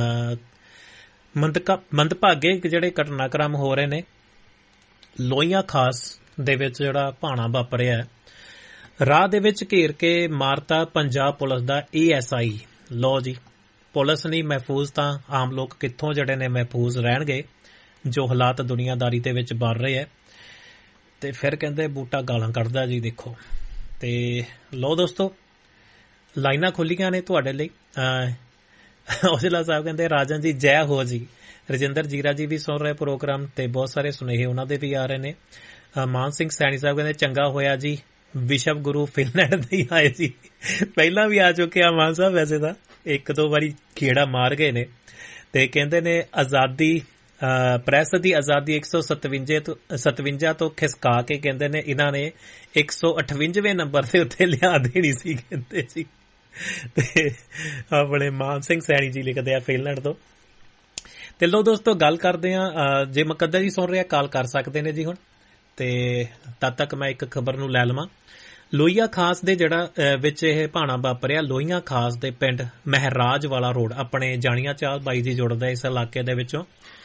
ਮੰਦਭਾਗੇ ਜਿਹੜੇ ਘਟਨਾਕ੍ਰਮ ਹੋ ਰਹੇ ਨੇ ਲੋਹੀਆਂ ਖਾਸ ਦੇ ਵਿੱਚ, ਜਿਹੜਾ ਭਾਣਾ ਵਾਪਰਿਆ ਰਾਹ ਦੇ ਵਿੱਚ ਘੇਰ ਕੇ ਮਾਰਤਾ ਪੰਜਾਬ ਪੁਲਿਸ ਦਾ ASI। ਲੋ ਜੀ, ਪੁਲਿਸ ਨਹੀਂ ਮਹਿਫੂਜ਼ ਤਾਂ ਆਮ ਲੋਕ ਕਿੱਥੋਂ ਜਿਹੜੇ ਨੇ ਮਹਿਫੂਜ਼ ਰਹਿਣਗੇ, ਜੋ ਹਾਲਾਤ ਦੁਨੀਆਦਾਰੀ ਦੇ ਵਿੱਚ ਬਣ ਰਹੇ ਹੈ। ਤੇ ਫਿਰ ਕਹਿੰਦੇ ਬੂਟਾ ਗਾਲਾਂ ਕੱਢਦਾ ਜੀ, ਦੇਖੋ। ਤੇ ਲੋ ਦੋਸਤੋ, ਲਾਈਨਾਂ ਖੁੱਲੀਆਂ ਨੇ ਤੁਹਾਡੇ ਲਈ। ਔਜਲਾ ਸਾਹਿਬ ਕਹਿੰਦੇ ਰਾਜਨ ਜੀ ਜੈ ਹੋ ਜੀ। ਰਜਿੰਦਰ ਜੀਰਾ ਜੀ ਵੀ ਸੁਣ ਰਹੇ ਪ੍ਰੋਗਰਾਮ ਤੇ ਬਹੁਤ ਸਾਰੇ ਸੁਨੇਹੇ ਉਹਨਾਂ ਦੇ ਵੀ ਆ ਰਹੇ ਨੇ। ਮਾਨ ਸਿੰਘ ਸੈਣੀ ਸਾਹਿਬ ਕਹਿੰਦੇ ਚੰਗਾ ਹੋਇਆ ਜੀ ਵਿਸ਼ਵ ਗੁਰੂ ਫਿਨਲੈਂਡ ਦੇ ਹੀ ਆਏ ਸੀ। ਪਹਿਲਾਂ ਵੀ ਆ ਚੁੱਕੇ ਆ ਮਾਨ ਸਾਹਿਬ, ਵੈਸੇ ਤਾਂ ਇੱਕ ਦੋ ਵਾਰੀ ਖੇੜਾ ਮਾਰ ਗਏ ਨੇ। ਤੇ ਕਹਿੰਦੇ ਨੇ ਆਜ਼ਾਦੀ, ਪ੍ਰੈਸ ਦੀ ਆਜ਼ਾਦੀ 157 ਤੋਂ ਖਿਸਕਾ ਕੇ ਕਹਿੰਦੇ ਨੇ ਇਹਨਾਂ ਨੇ 158ਵੇਂ ਨੰਬਰ ਦੇ ਉੱਤੇ ਲਿਆ ਦੇਣੀ ਸੀ, ਕਹਿੰਦੇ ਸੀ। ਤੇ ਆਪਣੇ ਮਾਨ ਸਿੰਘ ਸੈਣੀ ਜੀ ਲਿਖਦੇ ਆ ਫਿਨਲੈਂਡ ਤੋਂ। ਤੇ ਲੋ ਦੋਸਤੋ, ਗੱਲ ਕਰਦੇ ਆ। ਜੇ ਮੁਕੱਦਰ ਜੀ ਸੁਣ ਰਿਹਾ ਕਾਲ ਕਰ ਸਕਦੇ ਨੇ ਜੀ ਹੁਣ। ਤੇ ਤਦ ਤੱਕ ਮੈਂ ਇੱਕ ਖਬਰ ਨੂੰ ਲੈ ਲਵਾਂ। ਲੋਹੀਆਂ ਖਾਸ ਦੇ ਜਿਹੜਾ ਵਿੱਚ ਇਹ ਭਾਣਾ ਵਾਪਰਿਆ, ਲੋਹੀਆਂ ਖਾਸ ਦੇ ਪਿੰਡ ਮਹਿਰਾਜ ਵਾਲਾ ਰੋਡ, ਆਪਣੇ ਜਾਣੀਆਂ ਚਾਲ ਬਾਈ ਜੀ ਜੁੜਦਾ ਇਸ ਇਲਾਕੇ ਦੇ ਵਿੱਚੋਂ।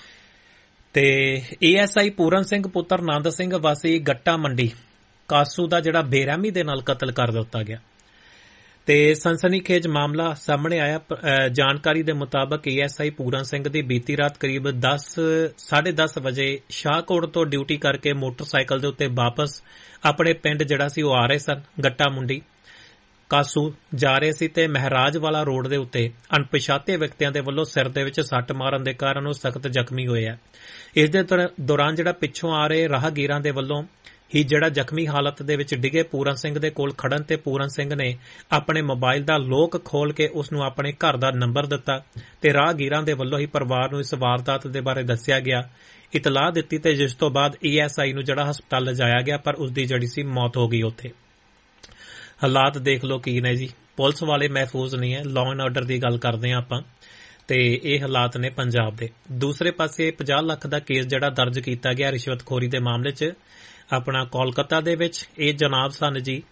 ਤੇ ASI ਪੂਰਨ ਸਿੰਘ ਪੁੱਤਰ ਨੰਦ ਸਿੰਘ ਵਾਸੀ ਗੱਟਾ ਮੰਡੀ ਕਾਸੂ ਦਾ ਜਿਹੜਾ ਬੇਰਹਿਮੀ ਦੇ ਨਾਲ ਕਤਲ ਕਰ ਦਿੱਤਾ ਗਿਆ। ਤੇ ਸਨਸਨੀਖੇਜ ਮਾਮਲਾ ਸਾਹਮਣੇ ਆਇਆ। ਜਾਣਕਾਰੀ ਦੇ ਮੁਤਾਬਕ ASI ਪੂਰਨ ਸਿੰਘ ਦੀ ਬੀਤੀ ਰਾਤ ਕਰੀਬ 10:30 ਵਜੇ ਸ਼ਾਹਕੋਟ ਤੋਂ ਡਿਊਟੀ ਕਰਕੇ ਮੋਟਰਸਾਈਕਲ ਦੇ ਉੱਤੇ ਵਾਪਸ ਆਪਣੇ ਪਿੰਡ ਜਿਹੜਾ ਸੀ ਉਹ ਆ ਰਹੇ ਸਨ, ਗੱਟਾ ਮੰਡੀ ਕਾਸੂ ਜਾ ਰਹੇ ਸੀ। ਤੇ ਮਹਿਰਾਜ ਵਾਲਾ ਰੋਡ ਦੇ ਉੱਤੇ ਅਣਪਛਾਤੇ ਵਿਅਕਤੀਆਂ ਦੇ ਵੱਲੋਂ ਸਿਰ ਦੇ ਵਿੱਚ ਸੱਟ ਮਾਰਨ ਦੇ ਕਾਰਨ ਉਹ ਸਖਤ ਜ਼ਖਮੀ ਹੋਏ ਆ। ਇਸ ਦੇ ਦੌਰਾਨ ਜਿਹੜਾ ਪਿੱਛੋਂ ਆ ਰਹੇ ਰਾਹਗੀਰਾਂ ਦੇ ਵੱਲੋਂ ਹੀ ਜਿਹੜਾ ਜ਼ਖਮੀ ਹਾਲਤ ਦੇ ਵਿੱਚ ਡਿੱਗੇ ਪੂਰਨ ਸਿੰਘ ਦੇ ਕੋਲ ਖੜਨ ਤੇ ਪੂਰਨ ਸਿੰਘ ਨੇ ਆਪਣੇ ਮੋਬਾਈਲ ਦਾ ਲੋਕ ਖੋਲ ਕੇ ਉਸ ਨੂੰ ਆਪਣੇ ਘਰ ਦਾ ਨੰਬਰ ਦਿੱਤਾ ਤੇ ਰਾਹਗੀਰਾਂ ਦੇ ਵੱਲੋਂ ਹੀ ਪਰਿਵਾਰ ਨੂੰ ਇਸ ਵਾਰਦਾਤ ਦੇ ਬਾਰੇ ਦੱਸਿਆ ਗਿਆ, ਇਤਲਾਹ ਦਿੱਤੀ ਤੇ ਜਿਸ ਤੋਂ ਬਾਅਦ ASI ਨੂੰ ਜਿਹੜਾ ਹਸਪਤਾਲ ਲਿਜਾਇਆ ਗਿਆ, ਪਰ ਉਸ ਦੀ ਜਿਹੜੀ ਸੀ ਮੌਤ ਹੋ ਗਈ ਉੱਥੇ। ਹਾਲਾਤ ਦੇਖ ਲਓ ਕੀ ਨੇ ਜੀ, ਪੁਲਿਸ ਵਾਲੇ ਮਹਿਫੂਜ਼ ਨਹੀਂ ਹੈ। ਲਾਅ ਐਂਡ ਆਰਡਰ ਦੀ ਗੱਲ ਕਰਦੇ ਹਾਂ ਆਪਾਂ, ਤੇ ਇਹ ਹਾਲਾਤ ਨੇ ਪੰਜਾਬ ਦੇ। ਦੂਸਰੇ ਪਾਸੇ 50 ਲੱਖ ਦਾ ਕੇਸ ਜਿਹੜਾ ਦਰਜ ਕੀਤਾ ਗਿਆ ਰਿਸ਼ਵਤਖੋਰੀ ਦੇ ਮਾਮਲੇ 'ਚ ਆਪਣਾ ਕੋਲਕਾਤਾ ਦੇ ਵਿੱਚ। ਇਹ ਜਨਾਬ ਸਨ ਜੀ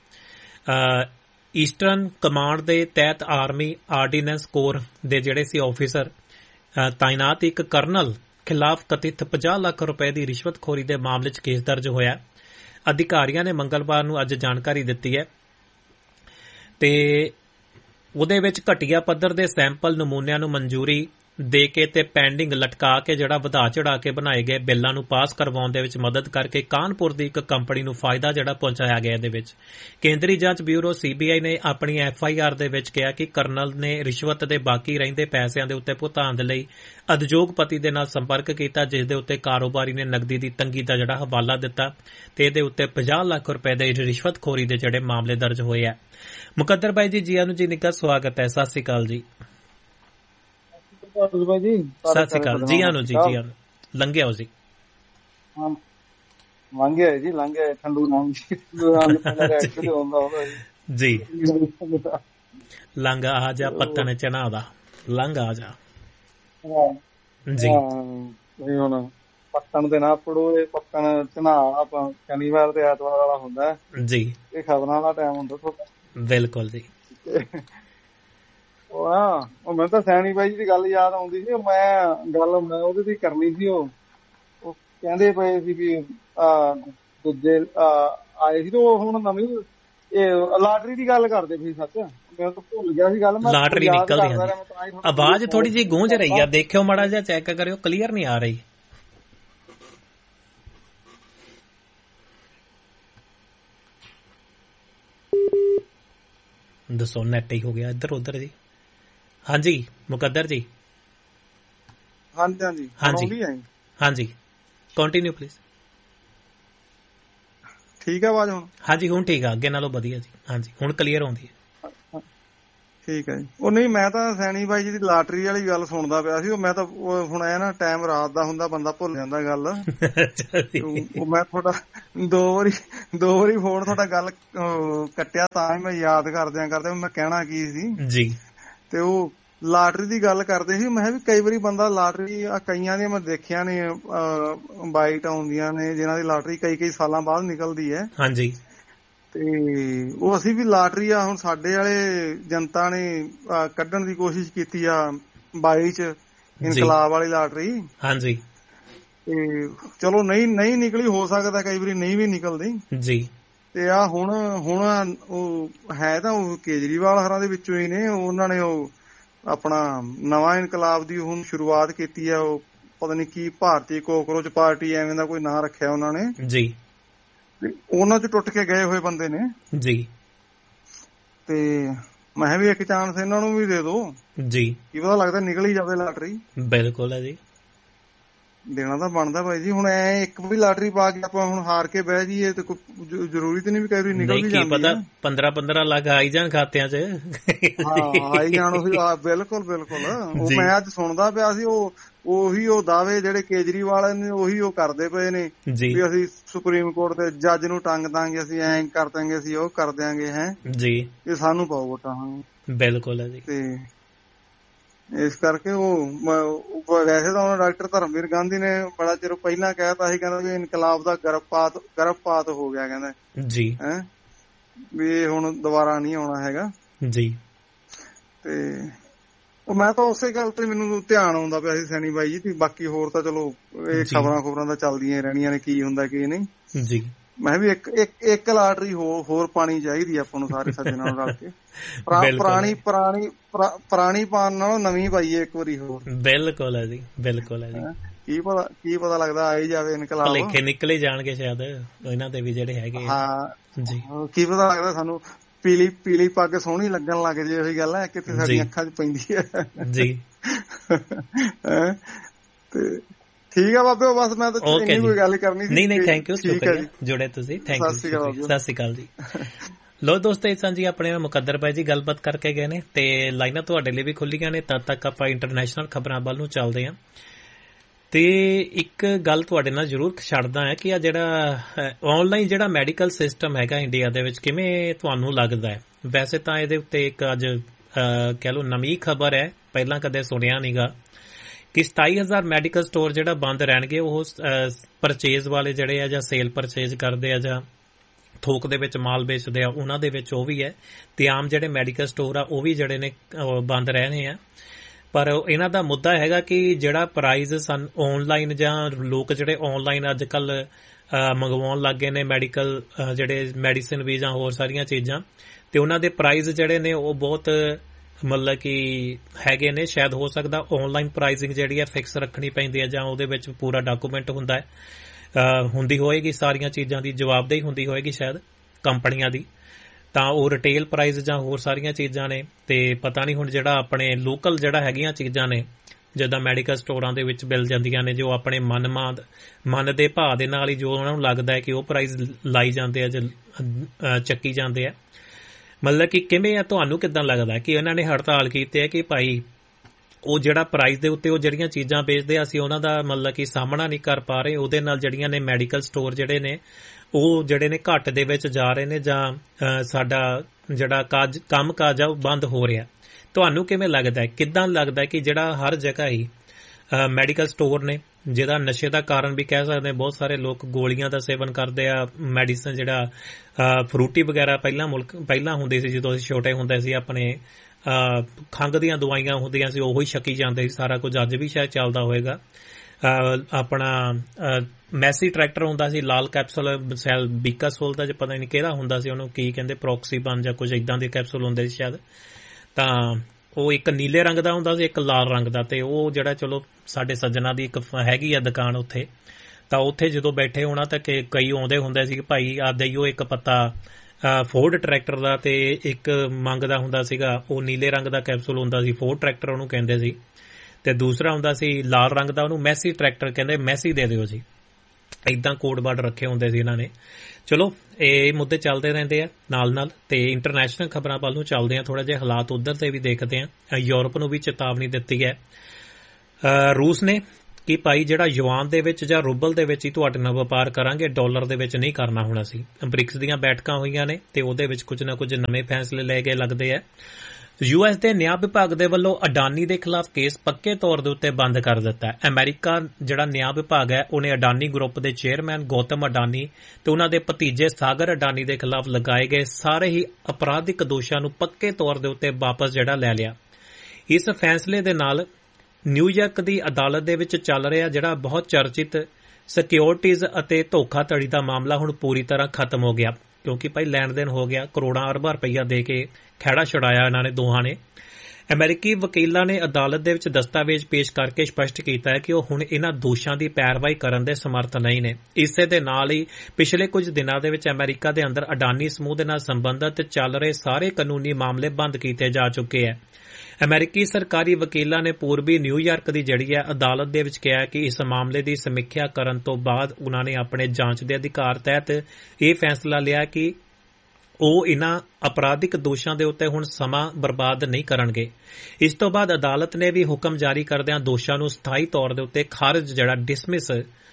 ਈਸਟਰਨ ਕਮਾਂਡ ਦੇ ਤਹਿਤ ਆਰਮੀ ਆਰਡੀਨੈਂਸ ਕੋਰ ਦੇ ਜਿਹੜੇ ਸੀ ਆਫੀਸਰ ਤਾਇਨਾਤ ਇੱਕ ਕਰਨਲ ਖਿਲਾਫ ਕਥਿਤ 50 ਲੱਖ ਰੁਪਏ ਦੀ ਰਿਸ਼ਵਤਖੋਰੀ ਦੇ ਮਾਮਲੇ 'ਚ ਕੇਸ ਦਰਜ ਹੋਇਆ। ਅਧਿਕਾਰੀਆਂ ਨੇ ਮੰਗਲਵਾਰ ਨੂੰ ਅੱਜ ਜਾਣਕਾਰੀ ਦਿੱਤੀ ਹੈ ਤੇ ਉਹਦੇ ਵਿੱਚ ਘਟੀਆ ਪੱਧਰ ਦੇ ਸੈਂਪਲ ਨਮੂਨਿਆਂ ਨੂੰ ਮਨਜ਼ੂਰੀ ਦੇ ਕੇ ਤੇ ਪੈਂਡਿੰਗ ਲਟਕਾ ਕੇ ਜਿਹੜਾ ਵਧਾ ਚੜਾ ਕੇ ਬਣਾਏ ਗਏ ਬਿੱਲਾਂ ਨੂੰ ਪਾਸ ਕਰਵਾਉਣ ਦੇ ਵਿੱਚ ਮਦਦ ਕਰਕੇ ਕਾਨਪੁਰ ਦੀ ਇੱਕ ਕੰਪਨੀ ਨੂੰ ਫਾਇਦਾ ਜਿਹੜਾ ਪਹੁੰਚਾਇਆ ਗਿਆ। ਇਹਦੇ ਵਿੱਚ ਕੇਂਦਰੀ ਜਾਂਚ ਬਿਊਰੋ CBI ਨੇ ਆਪਣੀ FIR ਦੇ ਵਿੱਚ ਕਿਹਾ ਕਿ ਕਰਨਲ ਨੇ ਰਿਸ਼ਵਤ ਦੇ ਬਾਕੀ ਰਹਿੰਦੇ ਪੈਸਿਆਂ ਦੇ ਉੱਤੇ ਭੁਗਤਾਨ ਦੇ ਲਈ ਉਦਯੋਗਪਤੀ ਦੇ ਨਾਲ ਸੰਪਰਕ ਕੀਤਾ, ਜਿਸ ਦੇ ਉੱਤੇ ਕਾਰੋਬਾਰੀ ਨੇ ਨਕਦੀ ਦੀ ਤੰਗੀ ਦਾ ਜਿਹੜਾ ਹਵਾਲਾ ਦਿੱਤਾ ਤੇ ਇਹਦੇ ਉੱਤੇ 50 ਲੱਖ ਰੁਪਏ ਦੇ ਰਿਸ਼ਵਤਖੋਰੀ ਦੇ ਜਿਹੜੇ ਮਾਮਲੇ ਦਰਜ ਹੋਏ ਆ। ਮੁਕੱਦਰ ਬਾਈ ਜੀ ਜੀਆਂ ਨੂੰ ਜੀ ਨਿੱਘਾ ਸਵਾਗਤ ਹੈ। ਸਤਿ ਸ੍ਰੀ ਅਕਾਲ ਜੀ। ਸਤਿ ਸ੍ਰੀ ਅਕਾਲ ਜੀ ਆਨੂ ਜੀ, ਜੀ ਆਨੂ ਲੰਘਿਆ ਹੋ ਜੀ। ਲੰਘਿਆ ਜੀ, ਲੰਘਿਆ ਠੰਡੂ ਨਾਮ ਜੀ। ਲੰਘ ਆ ਜਾ ਪੱਤਨ ਚਨਾ ਦਾ, ਲੰਘ ਆ ਜਾ ਜੀ। ਹੁਣ ਪੱਤਨ ਦੇ ਨਾ ਪੜੋ, ਇਹ ਪੱਤਨ ਚਨਾ ਆਪਾਂ ਸ਼ਨੀਵਾਰ ਤੇ ਐਤਵਾਰ ਵਾਲਾ ਹੁੰਦਾ ਜੀ। ਇਹ ਖਬਰਾਂ ਦਾ ਟਾਈਮ ਹੁੰਦਾ ਤੁਹਾਡਾ। ਬਿਲਕੁਲ ਜੀ। ਉਹ ਮੈਨੂੰ ਤਾਂ ਸੈਣੀ ਬਾਈ ਜੀ ਦੀ ਗੱਲ ਯਾਦ ਆਉਂਦੀ ਸੀ। ਮੈਂ ਉਹਦੇ ਤੇ ਕਰਨੀ ਸੀ। ਉਹ ਕਹਿੰਦੇ ਪਏ ਸੀ ਵੀ ਦੂਜੇ ਆਏ ਸੀ ਤੇ ਉਹ ਹੁਣ ਨਵੀਂ ਇਹ ਲਾਟਰੀ ਦੀ ਗੱਲ ਕਰਦੇ ਸੀ। ਸੱਚ ਮੈਂ ਤਾਂ ਭੁੱਲ ਗਿਆ ਸੀ ਗੱਲ। ਲਾਟਰੀ ਨਿਕਲਦੀ ਹੈ, ਆਵਾਜ਼ ਥੋੜੀ ਜਿਹੀ ਗੂੰਜ ਰਹੀ ਆ, ਦੇਖਿਓ ਮਾੜਾ ਜਿਹਾ ਚੈੱਕ ਕਰਿਓ, ਕਲੀਅਰ ਨਹੀਂ ਆ ਰਹੀ। ਦੱਸੋ ਨੈਟ ਹੀ ਹੋ ਗਿਆ ਇੱਧਰ ਉੱਧਰ ਜੀ। ਹਾਂਜੀ ਮੁਕੱਦਰ ਜੀ। ਹਾਂਜੀ ਹਾਂਜੀ ਹਾਂਜੀ ਕੰਟੀਨਿਊ ਪਲੀਜ਼। ਠੀਕ ਆ ਆਵਾਜ਼ ਹੁਣ? ਹਾਂਜੀ ਹੁਣ ਠੀਕ ਆ, ਅੱਗੇ ਨਾਲੋਂ ਵਧੀਆ ਜੀ। ਹਾਂਜੀ ਹੁਣ ਕਲੀਅਰ ਆਉਂਦੀ ਹੈ। ਠੀਕ ਹੈ ਜੀ। ਉਹ ਨਹੀਂ, ਮੈਂ ਤਾਂ ਸੈਣੀ ਬਾਈ ਜੀ ਦੀ ਲਾਟਰੀ ਵਾਲੀ ਗੱਲ ਸੁਣਦਾ ਪਿਆ ਸੀ। ਮੈਂ ਤਾਂ ਹੁਣ ਐ ਨਾ, ਟਾਈਮ ਰਾਤ ਦਾ ਹੁੰਦਾ, ਬੰਦਾ ਭੁੱਲ ਜਾਂਦਾ ਗੱਲ। ਮੈਂ ਤੁਹਾਡਾ ਦੋ ਵਾਰੀ ਫੋਨ ਤੁਹਾਡਾ ਗੱਲ ਕੱਟਿਆ, ਤਾਂ ਹੀ ਮੈਂ ਯਾਦ ਕਰਦਿਆਂ ਮੈਂ ਕਹਿਣਾ ਕੀ ਸੀ ਜੀ। ਤੇ ਉਹ ਲਾਟਰੀ ਦੀ ਗੱਲ ਕਰਦੇ ਸੀ। ਮੈਂ ਵੀ ਕਈ ਵਾਰੀ ਬੰਦਾ ਲਾਟਰੀ, ਕਈਆਂ ਦੀਆਂ ਮੈਂ ਦੇਖਿਆ ਨੇ ਬਾਈਟ ਆਉਂਦੀਆਂ ਨੇ ਜਿਹਨਾਂ ਦੀ ਲਾਟਰੀ ਕਈ ਸਾਲਾਂ ਬਾਅਦ ਨਿਕਲਦੀ ਹੈ। ਹਾਂਜੀ। ਤੇ ਉਹ ਅਸੀਂ ਵੀ ਲਾਟਰੀ ਆ, ਹੁਣ ਸਾਡੇ ਵਾਲੇ ਜਨਤਾ ਨੇ ਕੱਢਣ ਦੀ ਕੋਸ਼ਿਸ਼ ਕੀਤੀ ਆ 22 ਚ ਇਨਕਲਾਬ ਵਾਲੀ ਲਾਟਰੀ। ਹਾਂਜੀ। ਤੇ ਚਲੋ ਨਹੀਂ ਨਿਕਲੀ, ਹੋ ਸਕਦਾ ਕਈ ਵਾਰੀ ਨਹੀਂ ਵੀ ਨਿਕਲਦੀ ਜੀ। ਤੇ ਆ ਹੁਣ ਉਹ ਹੈ ਤਾਂ ਉਹ ਕੇਜਰੀਵਾਲ ਹਰਾਂ ਦੇ ਵਿੱਚੋਂ ਹੀ ਨੇ। ਉਹਨਾਂ ਨੇ ਉਹ ਆਪਣਾ ਨਵਾਂ ਇਨਕਲਾਬ ਦੀ ਹੁਣ ਸ਼ੁਰੂਆਤ ਕੀਤੀ ਆ। ਉਹ ਪਤਾ ਨੀ ਕੀ ਭਾਰਤੀ ਕੋਕਰੋਚ ਪਾਰਟੀ ਐਵੇਂ ਦਾ ਕੋਈ ਨਾਂ ਰੱਖਿਆ ਉਹਨਾਂ ਨੇ ਜੀ। ਉਹਨਾਂ ਚ ਟੁੱਟ ਕੇ ਗਏ ਹੋਏ ਬੰਦੇ ਨੇ ਜੀ। ਤੇ ਮੈਂ ਵੀ ਇੱਕ ਚਾਂਸ ਇਹਨਾਂ ਨੂੰ ਵੀ ਦੇ ਦੋ ਜੀ, ਕੀ ਪਤਾ ਲੱਗਦਾ ਨਿਕਲ ਹੀ ਜਾਵੇ ਲਾਟਰੀ। ਬਿਲਕੁਲ ਹੈ ਜੀ, ਦੇਣਾ ਤਾਂ ਬਣਦਾ ਭਾਈ ਜੀ। ਹੁਣ ਐ ਇੱਕ ਵੀ ਲਾਟਰੀ ਪਾ ਕੇ ਆਪਾਂ ਹੁਣ ਹਾਰ ਕੇ ਬਹਿ ਜਾਈਏ ਤੇ ਕੋਈ ਜ਼ਰੂਰੀ ਤੇ ਨਹੀਂ ਵੀ ਕਈ ਵਾਰੀ ਨਿਕਲ ਵੀ ਜਾਂਦੀ ਹੈ। 15 ਲੱਖ ਆਈ ਜਾਣ ਖਾਤਿਆਂ ਚ। ਹਾਂ, ਆਈ ਜਾਣ। ਬਿਲਕੁਲ ਉਹ ਮੈਂ ਅੱਜ ਸੁਣਦਾ ਪਿਆ ਸੀ, ਉਹੀ ਦਾਅਵੇ ਜਿਹੜੇ ਕੇਜਰੀਵਾਲ ਨੇ ਉਹੀ ਉਹ ਕਰਦੇ ਪਏ ਨੇ ਵੀ ਅਸੀਂ ਸੁਪਰੀਮ ਕੋਰਟ ਦੇ ਜੱਜ ਨੂੰ ਟੰਗ ਦਾਂਗੇ, ਅਸੀਂ ਐਂ ਕਰ ਦਾਂਗੇ, ਅਸੀਂ ਉਹ ਕਰ ਦਿਆਂਗੇ ਹੈ ਜੀ, ਇਹ ਸਾਨੂੰ ਪਾਓ ਵੋਟਾਂ। ਬਿਲਕੁਲ ਹੈ ਜੀ। ਤੇ ਇਸ ਕਰਕੇ ਉਹ ਵੈਸੇ ਤਾਂ ਡਾਕਟਰ ਧਰਮਵੀਰ ਗਾਂਧੀ ਨੇ ਬੜਾ ਚਿਰ ਪਹਿਲਾਂ ਕਹਿਤਾ ਸੀ, ਕਹਿੰਦਾ ਵੀ ਇਨਕਲਾਬ ਦਾ ਗਰਭਪਾਤ ਹੋ ਗਿਆ, ਕਹਿੰਦਾ ਜੀ ਹੈ ਵੀ ਇਹ ਹੁਣ ਦੁਬਾਰਾ ਨਹੀਂ ਆਉਣਾ ਹੈਗਾ ਜੀ। ਤੇ ਮੈਂ ਤਾਂ ਉਸੇ ਗੱਲ ਤੇ ਮੈਨੂੰ ਧਿਆਨ ਆਉਂਦਾ ਪਿਆ ਸੀ ਸੈਣੀ ਬਾਈ ਜੀ। ਬਾਕੀ ਹੋਰ ਤਾਂ ਚਲੋ ਇਹ ਖਬਰਾਂ ਤਾਂ ਚੱਲਦੀਆਂ ਰਹਿਣੀਆਂ ਨੇ, ਕੀ ਹੁੰਦਾ ਕੀ ਨਹੀਂ ਜੀ। ਮੈਂ ਵੀ ਇੱਕ ਲਾਟਰੀ ਹੋਰ ਪਾਣੀ ਚਾਹੀਦੀ ਆਪਾਂ ਨੂੰ, ਸਾਰੇ ਸੱਜਣਾਂ ਨੂੰ ਰਲ ਕੇ। ਪੁਰਾਣੀ ਪਾਣ ਨਾਲੋਂ ਨਵੀਂ ਪਾਈਏ ਇੱਕ ਵਾਰੀ ਹੋਰ। ਬਿਲਕੁਲ ਹੈ ਜੀ, ਬਿਲਕੁਲ ਹੈ ਜੀ। ਕੀ ਪਤਾ ਲੱਗਦਾ ਆ ਹੀ ਜਾਵੇ ਇਨਕਲਾਬ, ਭੁਲੇਖੇ ਨਿਕਲੇ ਜਾਣਗੇ ਸ਼ਾਇਦ ਇਹਨਾਂ ਦੇ ਵੀ ਜਿਹੜੇ ਹੈਗੇ। ਹਾਂ ਜੀ, ਕੀ ਪਤਾ ਲੱਗਦਾ ਸਾਨੂੰ ਪੀਲੀ ਪੱਗ ਸੋਹਣੀ ਲੱਗਣ ਲੱਗ ਜੇ। ਉਹੀ ਗੱਲ ਹੈ, ਕਿਤੇ ਸਾਡੀਆਂ ਅੱਖਾਂ ਚ ਪੈਂਦੀ ਹੈ ਜੀ। ਤੇ ਠੀਕ ਆ ਬਾਬੇ, ਬਸ ਮੈਂ ਤਾਂ ਇੰਨੀ ਕੋਈ ਗੱਲ ਕਰਨੀ ਸੀ। ਨਹੀਂ ਥੈਂਕ ਯੂ, ਸ਼ੁਕਰੀਆ ਜੁੜੇ ਤੁਸੀਂ। ਥੈਂਕ ਯੂ, ਸਤਿ ਸ਼੍ਰੀ ਅਕਾਲ ਜੀ। ਲੋ ਦੋਸਤੋ, ਇਸ ਜੀ ਆਪਣੇ ਮੁਕੱਦਰ ਬਾਈ ਜੀ ਗੱਲਬਾਤ ਕਰਕੇ ਗਏ ਨੇ ਤੇ ਲਾਈਨਾਂ ਤੁਹਾਡੇ ਲਈ ਵੀ ਖੁੱਲੀਆਂ ਨੇ। ਤਦ ਤੱਕ ਆਪਾਂ ਇੰਟਰਨੈਸ਼ਨਲ ਖਬਰਾਂ ਵੱਲ ਨੂੰ ਚੱਲਦੇ ਹਾਂ। ਤੇ ਇੱਕ ਗੱਲ ਤੁਹਾਡੇ ਨਾਲ ਜ਼ਰੂਰ ਛੱਡਦਾ ਹੈ ਕਿ ਆ ਜਿਹੜਾ ਆਨਲਾਈਨ ਜਿਹੜਾ ਮੈਡੀਕਲ ਸਿਸਟਮ ਹੈਗਾ ਇੰਡੀਆ ਦੇ ਵਿੱਚ, ਕਿਵੇਂ ਤੁਹਾਨੂੰ ਲੱਗਦਾ ਹੈ? ਵੈਸੇ ਤਾਂ ਇਹਦੇ ਉੱਤੇ ਇੱਕ ਅੱਜ ਕਹਿ ਲਓ ਨਵੀਂ ਖਬਰ ਹੈ, ਪਹਿਲਾਂ ਕਦੇ ਸੁਣਿਆ ਨੀਗਾ, ਕਿ 27,000 ਮੈਡੀਕਲ ਸਟੋਰ ਜਿਹੜਾ ਬੰਦ ਰਹਿਣਗੇ। ਉਹ ਪਰਚੇਜ਼ ਵਾਲੇ ਜਿਹੜੇ ਆ ਜਾਂ ਸੇਲ ਪਰਚੇਜ਼ ਕਰਦੇ ਆ ਜਾਂ ਥੋਕ ਦੇ ਵਿੱਚ ਮਾਲ ਵੇਚਦੇ ਆ, ਉਹਨਾਂ ਦੇ ਵਿੱਚ ਉਹ ਵੀ ਹੈ। ਤੇ ਆਮ ਜਿਹੜੇ ਮੈਡੀਕਲ ਸਟੋਰ ਆ ਉਹ ਵੀ ਜਿਹੜੇ ਨੇ ਬੰਦ ਰਹਿਣੇ ਆ। ਪਰ ਇਹਨਾਂ ਦਾ ਮੁੱਦਾ ਹੈਗਾ ਕਿ ਜਿਹੜਾ ਪ੍ਰਾਈਜ਼ ਆਨਲਾਈਨ ਜਾਂ ਲੋਕ ਜਿਹੜੇ ਆਨਲਾਈਨ ਅੱਜ ਕੱਲ ਮੰਗਵਾਉਣ ਲੱਗ ਗਏ ਨੇ ਮੈਡੀਕਲ ਜਿਹੜੇ ਮੈਡੀਸਿਨ ਵੀ ਜਾਂ ਹੋਰ ਸਾਰੀਆਂ ਚੀਜ਼ਾਂ, ਤੇ ਉਹਨਾਂ ਦੇ ਪ੍ਰਾਈਜ਼ ਜਿਹੜੇ ਨੇ ਉਹ ਬਹੁਤ ਮਤਲਬ ਕਿ ਹੈਗੇ ਨੇ। ਸ਼ਾਇਦ ਹੋ ਸਕਦਾ ਆਨਲਾਈਨ ਪ੍ਰਾਈਸਿੰਗ ਜਿਹੜੀ ਹੈ ਫਿਕਸ ਰੱਖਣੀ ਪੈਂਦੀ ਹੈ ਜਾਂ ਉਹਦੇ ਵਿੱਚ ਪੂਰਾ ਡਾਕੂਮੈਂਟ ਹੁੰਦਾ ਹੈ, ਹੁੰਦੀ ਹੋਏਗੀ ਸਾਰੀਆਂ ਚੀਜ਼ਾਂ ਦੀ ਜਵਾਬਦੇਹੀ ਹੁੰਦੀ ਹੋਏਗੀ ਸ਼ਾਇਦ ਕੰਪਨੀਆਂ ਦੀ। ਤਾਂ ਉਹ ਰਿਟੇਲ ਪ੍ਰਾਈਸ ਜਾਂ ਹੋਰ ਸਾਰੀਆਂ ਚੀਜ਼ਾਂ ਨੇ। ਤੇ ਪਤਾ ਨਹੀਂ ਹੁਣ ਜਿਹੜਾ ਆਪਣੇ ਲੋਕਲ ਜਿਹੜਾ ਹੈਗੀਆਂ ਚੀਜ਼ਾਂ ਨੇ ਜਿੱਦਾਂ ਮੈਡੀਕਲ ਸਟੋਰਾਂ ਦੇ ਵਿੱਚ ਮਿਲ ਜਾਂਦੀਆਂ ਨੇ, ਜੋ ਆਪਣੇ ਮਨ ਦੇ ਭਾਅ ਦੇ ਨਾਲ ਹੀ ਜੋ ਉਹਨਾਂ ਨੂੰ ਲੱਗਦਾ ਹੈ ਕਿ ਉਹ ਪ੍ਰਾਈਸ ਲਾਈ ਜਾਂਦੇ ਆ ਜਾਂ ਚੱਕੀ ਜਾਂਦੇ ਆ। ਮਤਲਬ ਕਿ ਕਿਵੇਂ ਆ, ਤੁਹਾਨੂੰ ਕਿੱਦਾਂ ਲੱਗਦਾ ਕਿ ਇਹਨਾਂ ਨੇ ਹੜਤਾਲ ਕੀਤੀ ਹੈ ਕਿ ਭਾਈ ਉਹ ਜਿਹੜਾ ਪ੍ਰਾਈਸ ਦੇ ਉੱਤੇ ਉਹ ਜਿਹੜੀਆਂ ਚੀਜ਼ਾਂ ਵੇਚਦੇ ਆ ਅਸੀਂ ਉਹਨਾਂ ਦਾ ਮਤਲਬ ਕਿ ਸਾਹਮਣਾ ਨਹੀਂ ਕਰ ਪਾ ਰਹੇ, ਉਹਦੇ ਨਾਲ ਜਿਹੜੀਆਂ ਨੇ ਮੈਡੀਕਲ ਸਟੋਰ ਜਿਹੜੇ ਨੇ ਉਹ ਜਿਹੜੇ ਨੇ ਘੱਟ ਦੇ ਵਿੱਚ ਜਾ ਰਹੇ ਨੇ ਜਾਂ ਸਾਡਾ ਜਿਹੜਾ ਕੰਮ ਕਾਜ ਆ ਉਹ ਬੰਦ ਹੋ ਰਿਹਾ? ਤੁਹਾਨੂੰ ਕਿਵੇਂ ਲੱਗਦਾ ਹੈ, ਕਿੱਦਾਂ ਲੱਗਦਾ ਕਿ ਜਿਹੜਾ ਹਰ ਜਗ੍ਹਾ ਹੀ ਮੈਡੀਕਲ ਸਟੋਰ ਨੇ, ਜਿਹਦਾ ਨਸ਼ੇ ਦਾ ਕਾਰਨ ਵੀ ਕਹਿ ਸਕਦੇ, ਬਹੁਤ ਸਾਰੇ ਲੋਕ ਗੋਲੀਆਂ ਦਾ ਸੇਵਨ ਕਰਦੇ ਆ, ਮੈਡੀਸਨ ਜਿਹੜਾ ਫਰੂਟੀ ਵਗੈਰਾ ਪਹਿਲਾਂ ਹੁੰਦੀ ਸੀ ਜਦੋਂ ਅਸੀਂ ਛੋਟੇ ਹੁੰਦੇ ਸੀ, ਆਪਣੇ ਖੰਘ ਦੀਆਂ ਦਵਾਈਆਂ ਹੁੰਦੀਆਂ ਸੀ ਉਹੀ ਛਕੀ ਜਾਂਦੇ ਸੀ ਸਾਰਾ ਕੁਝ, ਅੱਜ ਵੀ ਸ਼ਾਇਦ ਚੱਲਦਾ ਹੋਏਗਾ। ਆਪਣਾ ਮੈਸੀ ਟਰੈਕਟਰ ਹੁੰਦਾ ਸੀ, ਲਾਲ ਕੈਪਸੂਲ ਸੈਲ ਬੀਕਾਸੋਲ ਦਾ, ਜੇ ਪਤਾ ਨਹੀਂ ਕਿਹੜਾ ਹੁੰਦਾ ਸੀ, ਉਹਨੂੰ ਕੀ ਕਹਿੰਦੇ, ਪ੍ਰੋਕਸੀਬਨ ਜਾਂ ਕੁਝ ਏਦਾਂ ਦੇ ਕੈਪਸੂਲ ਹੁੰਦੇ ਸੀ ਸ਼ਾਇਦ। ਤਾਂ ਉਹ ਇੱਕ ਨੀਲੇ ਰੰਗ ਦਾ ਹੁੰਦਾ ਸੀ, ਇੱਕ ਲਾਲ ਰੰਗ ਦਾ। ਤੇ ਉਹ ਜਿਹੜਾ ਚਲੋ ਸਾਡੇ ਸੱਜਣਾ ਦੀ ਇੱਕ ਹੈਗੀ ਆ ਦੁਕਾਨ ਉੱਥੇ, ਤਾਂ ਉੱਥੇ ਜਦੋਂ ਬੈਠੇ ਹੋਣਾ ਤਾਂ ਕਈ ਆਉਂਦੇ ਹੁੰਦੇ ਸੀ ਕਿ ਭਾਈ ਆ ਦਈਓ ਇੱਕ ਪੱਤਾ ਫੋਰਡ ਟਰੈਕਟਰ ਦਾ, ਤੇ ਇੱਕ ਮੰਗਦਾ ਹੁੰਦਾ ਸੀਗਾ ਉਹ ਨੀਲੇ ਰੰਗ ਦਾ ਕੈਪਸੂਲ ਹੁੰਦਾ ਸੀ, ਫੋਰਡ ਟਰੈਕਟਰ ਉਹਨੂੰ ਕਹਿੰਦੇ ਸੀ, ਤੇ ਦੂਸਰਾ ਹੁੰਦਾ ਸੀ ਲਾਲ ਰੰਗ ਦਾ, ਉਹਨੂੰ ਮੈਸੀ ਟਰੈਕਟਰ ਕਹਿੰਦੇ, ਮੈਸੀ ਦੇ ਦਿਓ ਜੀ। ਇਦਾਂ ਕੋਡ ਵਰਡ ਰੱਖੇ ਹੁੰਦੇ ਸੀ ਇਹਨਾਂ ਨੇ। ਚਲੋ ਇਹ ਮੁੱਦੇ ਚੱਲਦੇ ਰਹਿੰਦੇ ਆ ਨਾਲ ਤੇ ਇੰਟਰਨੈਸ਼ਨਲ ਖਬਰਾਂ ਵੱਲ ਨੂੰ ਚੱਲਦੇ ਆ, ਥੋੜਾ ਜਿਹਾ ਹਾਲਾਤ ਉਧਰ ਤੇ ਵੀ ਦੇਖਦੇ ਆ। ਯੂਰਪ ਨੂੰ ਵੀ ਚੇਤਾਵਨੀ ਦਿੱਤੀ ਹੈ ਰੂਸ ਨੇ ਕਿ ਭਾਈ ਜਿਹੜਾ ਯੂਆਨ ਦੇ ਵਿੱਚ ਜਾਂ ਰੂਬਲ ਦੇ ਵਿੱਚ ਹੀ ਤੁਹਾਡੇ ਨਾਲ ਵਪਾਰ ਕਰਾਂਗੇ, ਡਾਲਰ ਦੇ ਵਿੱਚ ਨਹੀਂ ਕਰਨਾ ਹੁਣ ਅਸੀਂ। ਬ੍ਰਿਕਸ ਦੀਆਂ ਬੈਠਕਾਂ ਹੋਈਆਂ ਨੇ ਤੇ ਉਹਦੇ ਵਿੱਚ ਕੁਝ ਨਾ ਕੁਝ ਨਵੇਂ ਫੈਸਲੇ ਲਏ ਗਏ ਲੱਗਦੇ ਆ। ਯੂਐਸ ਦੇ ਨਿਆਂ ਵਿਭਾਗ ਦੇ ਵੱਲੋਂ ਅਡਾਨੀ ਦੇ ਖਿਲਾਫ ਕੇਸ ਪੱਕੇ ਤੌਰ ਦੇ ਉੱਤੇ ਬੰਦ ਕਰ ਦਿੱਤਾ ਹੈ। ਅਮਰੀਕਾ ਜਿਹੜਾ ਨਿਆਂ ਵਿਭਾਗ ਹੈ ਉਹਨੇ ਅਡਾਨੀ ਗਰੁੱਪ ਦੇ ਚੇਅਰਮੈਨ ਗੌਤਮ ਅਡਾਨੀ ਤੇ ਉਹਨਾਂ ਦੇ ਭਤੀਜੇ ਸਾਗਰ ਅਡਾਨੀ ਦੇ ਖਿਲਾਫ ਲਗਾਏ ਗਏ ਸਾਰੇ ਹੀ ਅਪਰਾਧਿਕ ਦੋਸ਼ਾਂ ਨੂੰ ਪੱਕੇ ਤੌਰ ਦੇ ਉੱਤੇ ਵਾਪਸ ਜਿਹੜਾ ਲੈ ਲਿਆ। ਇਸ ਫੈਸਲੇ ਦੇ ਨਾਲ ਨਿਊਯਾਰਕ ਦੀ ਅਦਾਲਤ ਦੇ ਵਿੱਚ ਚੱਲ ਰਿਹਾ ਜਿਹੜਾ ਬਹੁਤ ਚਰਚਿਤ ਸਿਕਿਉਰਿਟੀਜ਼ ਅਤੇ ਧੋਖਾਧੜੀ ਦਾ ਮਾਮਲਾ ਹੁਣ ਪੂਰੀ ਤਰ੍ਹਾਂ ਖਤਮ ਹੋ ਗਿਆ, ਕਿਉਂਕਿ ਭਾਈ ਲੈਣ ਦੇਣ ਹੋ ਗਿਆ, ਕਰੋੜਾਂ ਅਰਬਾਂ ਰੁਪਈਆ ਦੇ ਕੇ ਖਹਿੜਾ ਛੁਡਾਇਆ ਇਹਨਾਂ ਨੇ ਦੋਹਾਂ ਨੇ। ਅਮਰੀਕੀ ਵਕੀਲਾਂ ਨੇ ਅਦਾਲਤ ਦੇ ਵਿੱਚ ਦਸਤਾਵੇਜ਼ ਪੇਸ਼ ਕਰਕੇ ਸਪਸ਼ਟ ਕੀਤਾ ਹੈ ਕਿ ਉਹ ਹੁਣ ਇਹਨਾਂ ਦੋਸ਼ਾਂ ਦੀ ਪੈਰਵਾਈ ਕਰਨ ਦੇ ਸਮਰੱਥ ਨਹੀਂ ਨੇ। ਇਸੇ ਦੇ ਨਾਲ ਹੀ ਪਿਛਲੇ ਕੁਝ ਦਿਨਾਂ ਦੇ ਵਿੱਚ ਅਮਰੀਕਾ ਦੇ ਅੰਦਰ ਅਡਾਨੀ ਸਮੂਹ ਦੇ ਨਾਲ ਸੰਬੰਧਿਤ ਚੱਲ ਰਹੇ ਸਾਰੇ ਕਾਨੂੰਨੀ ਮਾਮਲੇ ਬੰਦ ਕੀਤੇ ਜਾ ਚੁੱਕੇ ਹੈ। ਅਮਰੀਕੀ ਸਰਕਾਰੀ ਵਕੀਲਾਂ ਨੇ ਪੂਰਬੀ ਨਿਊਯਾਰਕ ਦੀ ਜਿਹੜੀ ਹੈ ਅਦਾਲਤ ਦੇ ਵਿੱਚ ਕਿਹਾ ਕਿ ਇਸ ਮਾਮਲੇ ਦੀ ਸਮੀਖਿਆ ਕਰਨ ਤੋਂ ਬਾਅਦ ਉਹਨਾਂ ਨੇ ਆਪਣੇ ਜਾਂਚ ਦੇ ਅਧਿਕਾਰ ਤਹਿਤ ਇਹ ਫੈਸਲਾ ਲਿਆ ਕਿ ਉਹ ਇਹਨਾਂ ਅਪਰਾਧਿਕ ਦੋਸ਼ਾਂ ਦੇ ਉੱਤੇ ਹੁਣ ਸਮਾਂ ਬਰਬਾਦ ਨਹੀਂ ਕਰਨਗੇ। ਇਸ ਤੋਂ ਬਾਅਦ ਅਦਾਲਤ ਨੇ ਵੀ ਹੁਕਮ ਜਾਰੀ ਕਰਦਿਆਂ ਦੋਸ਼ਾਂ ਨੂੰ ਸਥਾਈ ਤੌਰ ਦੇ ਉੱਤੇ ਖਾਰਜ ਜਿਹੜਾ ਡਿਸਮਿਸ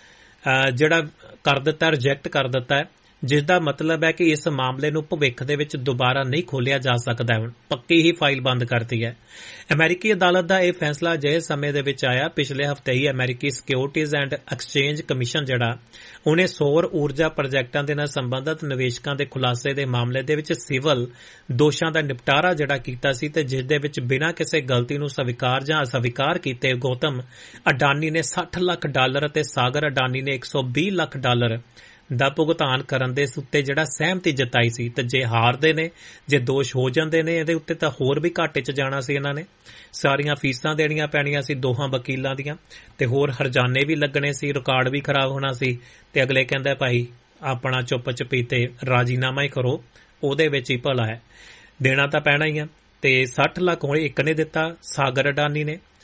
ਜਿਹੜਾ ਕਰ ਦਿੱਤਾ, ਰਿਜੈਕਟ ਕਰ ਦਿੱਤਾ ਹੈ, ਜਿਸ ਦਾ ਮਤਲਬ ਹੈ ਕਿ ਇਸ ਮਾਮਲੇ ਨੂੰ ਭਵਿੱਖ ਦੇ ਵਿੱਚ ਦੁਬਾਰਾ ਨਹੀਂ ਖੋਲ੍ਹਿਆ ਜਾ ਸਕਦਾ। ਹੁਣ ਪੱਕੀ ਹੀ ਫਾਈਲ ਬੰਦ ਕਰਤੀ ਹੈ। ਅਮਰੀਕੀ ਅਦਾਲਤ ਦਾ ਇਹ ਫੈਸਲਾ ਅਜਿਹੇ ਸਮੇਂ ਦੇ ਵਿੱਚ ਆਇਆ, ਪਿਛਲੇ ਹਫ਼ਤੇ ਹੀ ਅਮਰੀਕੀ ਸਿਕਿਉਰਿਟੀਜ਼ ਐਂਡ ਐਕਸਚੇਂਜ ਕਮਿਸ਼ਨ ਜਿਹੜਾ ਉਹਨੇ ਸੌਰ ਊਰਜਾ ਪ੍ਰੋਜੈਕਟਾਂ ਦੇ ਨਾਲ ਸੰਬੰਧਿਤ ਨਿਵੇਸ਼ਕਾਂ ਦੇ ਖੁਲਾਸੇ ਦੇ ਮਾਮਲੇ ਦੇ ਵਿੱਚ ਸਿਵਲ ਦੋਸ਼ਾਂ ਦਾ ਨਿਪਟਾਰਾ ਜਿਹੜਾ ਕੀਤਾ ਸੀ ਤੇ ਜਿਸ ਦੇ ਵਿੱਚ ਬਿਨਾਂ ਕਿਸੇ ਗਲਤੀ ਨੂੰ ਸਵੀਕਾਰ ਜਾਂ ਅਸਵੀਕਾਰ ਕੀਤੇ ਗੌਤਮ ਅਡਾਨੀ ਨੇ $60 ਲੱਖ ਅਤੇ ਸਾਗਰ ਅਡਾਨੀ ਨੇ $120 ਲੱਖ ਦਾ ਭੁਗਤਾਨ ਕਰਨ ਦੇ ਉੱਤੇ ਜਿਹੜਾ ਸਹਿਮਤੀ ਜਤਾਈ ਸੀ। ਤੇ ਜੇ ਹਾਰਦੇ ਨੇ, ਜੇ ਦੋਸ਼ ਹੋ ਜਾਂਦੇ ਨੇ ਇਹਦੇ ਉੱਤੇ ਤਾਂ ਹੋਰ ਵੀ ਘਾਟੇ 'ਚ ਜਾਣਾ ਸੀ। ਇਹਨਾਂ ਨੇ ਸਾਰੀਆਂ ਫੀਸਾਂ ਦੇਣੀਆਂ ਪੈਣੀਆਂ ਸੀ ਦੋਹਾਂ ਵਕੀਲਾਂ ਦੀਆਂ ਤੇ ਹੋਰ ਹਰਜਾਨੇ ਵੀ ਲੱਗਣੇ ਸੀ, ਰਿਕਾਰਡ ਵੀ ਖਰਾਬ ਹੋਣਾ ਸੀ। ਤੇ ਅਗਲੇ ਕਹਿੰਦਾ ਭਾਈ ਆਪਣਾ ਚੁੱਪ ਚਪੀਤੇ ਰਾਜੀਨਾਮਾ ਹੀ ਕਰੋ, ਉਹਦੇ ਵਿੱਚ ਹੀ ਭਲਾ ਹੈ, ਦੇਣਾ ਤਾਂ ਪੈਣਾ ਹੀ ਆ। ਤੇ 60 ਲੱਖ ਹੁਣ ਇੱਕ ਨੇ ਦਿੱਤਾ, ਸਾਗਰ ਅਡਾਨੀ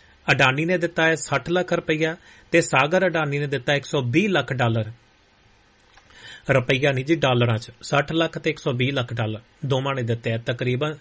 ਨੇ ਦਿੱਤਾ ਹੈ 60 ਲੱਖ ਰੁਪਈਆ ਤੇ ਸਾਗਰ ਅਡਾਨੀ ਨੇ ਦਿੱਤਾ $120 ਲੱਖ ਰੁਪਈਆ ਨਹੀਂ ਜੀ, ਡਾਲਰਾਂ 'ਚ 60 ਲੱਖ ਤੇ $120 ਲੱਖ ਦੋਵਾਂ ਨੇ ਦਿੱਤੇ, ਤਕਰੀਬਨ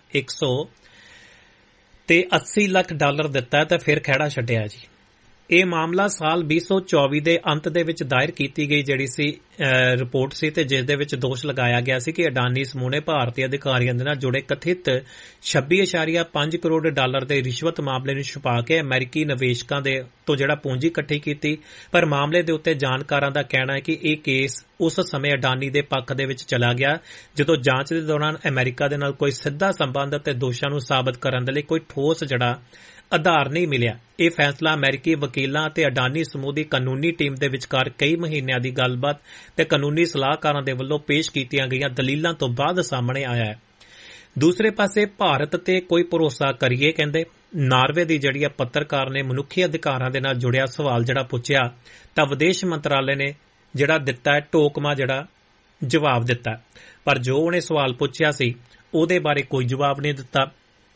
180 ਲੱਖ ਦਿੱਤਾ ਤੇ ਫਿਰ ਖਹਿੜਾ ਛੱਡਿਆ ਜੀ। ਇਹ ਮਾਮਲਾ ਸਾਲ 2024 ਦੇ ਅੰਤ ਦੇ ਵਿੱਚ ਦਾਇਰ ਕੀਤੀ ਗਈ ਜਿਹੜੀ ਸੀ ਰਿਪੋਰਟ ਸੀ ਤੇ ਜਿਸ ਦੇ ਵਿੱਚ ਦੋਸ਼ ਲਗਾਇਆ ਗਿਆ ਸੀ ਕਿ ਅਡਾਨੀ ਸਮੂਹ ਨੇ ਭਾਰਤੀ ਅਧਿਕਾਰੀਆਂ ਦੇ ਨਾਲ ਜੁੜੇ ਕਥਿਤ $26.5 ਕਰੋੜ ਦੇ ਰਿਸ਼ਵਤ ਮਾਮਲੇ ਨੂੰ ਛੁਪਾ ਕੇ ਅਮਰੀਕੀ ਨਿਵੇਸ਼ਕਾਂ ਦੇ ਤੋਂ ਜਿਹੜਾ ਪੂੰਜੀ ਇਕੱਠੀ ਕੀਤੀ। ਪਰ ਮਾਮਲੇ ਦੇ ਉੱਤੇ ਜਾਣਕਾਰਾਂ ਦਾ ਕਹਿਣਾ ਹੈ ਕਿ ਇਹ ਕੇਸ ਉਸ ਸਮੇਂ ਅਡਾਨੀ ਦੇ ਪੱਖ ਦੇ ਵਿੱਚ ਚਲਾ ਗਿਆ ਜਦੋਂ ਜਾਂਚ ਦੇ ਦੌਰਾਨ ਅਮਰੀਕਾ ਦੇ ਨਾਲ ਕੋਈ ਸਿੱਧਾ ਸੰਬੰਧ ਅਤੇ ਦੋਸ਼ਾਂ ਨੂੰ ਸਾਬਤ ਕਰਨ ਦੇ ਲਈ ਕੋਈ ਠੋਸ ਜਿਹੜਾ ਆਧਾਰ ਨਹੀਂ ਮਿਲਿਆ। ਇਹ ਫੈਸਲਾ ਅਮਰੀਕੀ ਵਕੀਲਾਂ ਅਤੇ ਅਡਾਨੀ ਸਮੂਹ ਦੀ ਕਾਨੂੰਨੀ ਟੀਮ ਦੇ ਵਿਚਕਾਰ ਕਈ ਮਹੀਨਿਆਂ ਦੀ ਗੱਲਬਾਤ ਤੇ ਕਾਨੂੰਨੀ ਸਲਾਹਕਾਰਾਂ ਦੇ ਵੱਲੋਂ ਪੇਸ਼ ਕੀਤੀਆਂ ਗਈਆਂ ਦਲੀਲਾਂ ਤੋਂ ਬਾਅਦ ਸਾਹਮਣੇ ਆਇਆ ਹੈ। ਦੂਸਰੇ ਪਾਸੇ ਭਾਰਤ ਤੇ ਕੋਈ ਭਰੋਸਾ ਕਰੀਏ ਕਹਿੰਦੇ ਨਾਰਵੇ ਦੀ ਜਿਹੜੀ ਪੱਤਰਕਾਰ ਨੇ ਮਨੁੱਖੀ ਅਧਿਕਾਰਾਂ ਦੇ ਨਾਲ ਜੁੜਿਆ ਸਵਾਲ ਜਿਹੜਾ ਪੁੱਛਿਆ ਤਾਂ ਵਿਦੇਸ਼ ਮੰਤਰਾਲੇ ਨੇ ਜਿਹੜਾ ਦਿੱਤਾ ਹੈ ਟੋਕਮਾ ਜਿਹੜਾ ਜਵਾਬ ਦਿੱਤਾ, ਪਰ ਜੋ ਉਹਨੇ ਸਵਾਲ ਪੁੱਛਿਆ ਸੀ ਉਹਦੇ ਬਾਰੇ ਕੋਈ ਜਵਾਬ ਨਹੀਂ ਦਿੱਤਾ।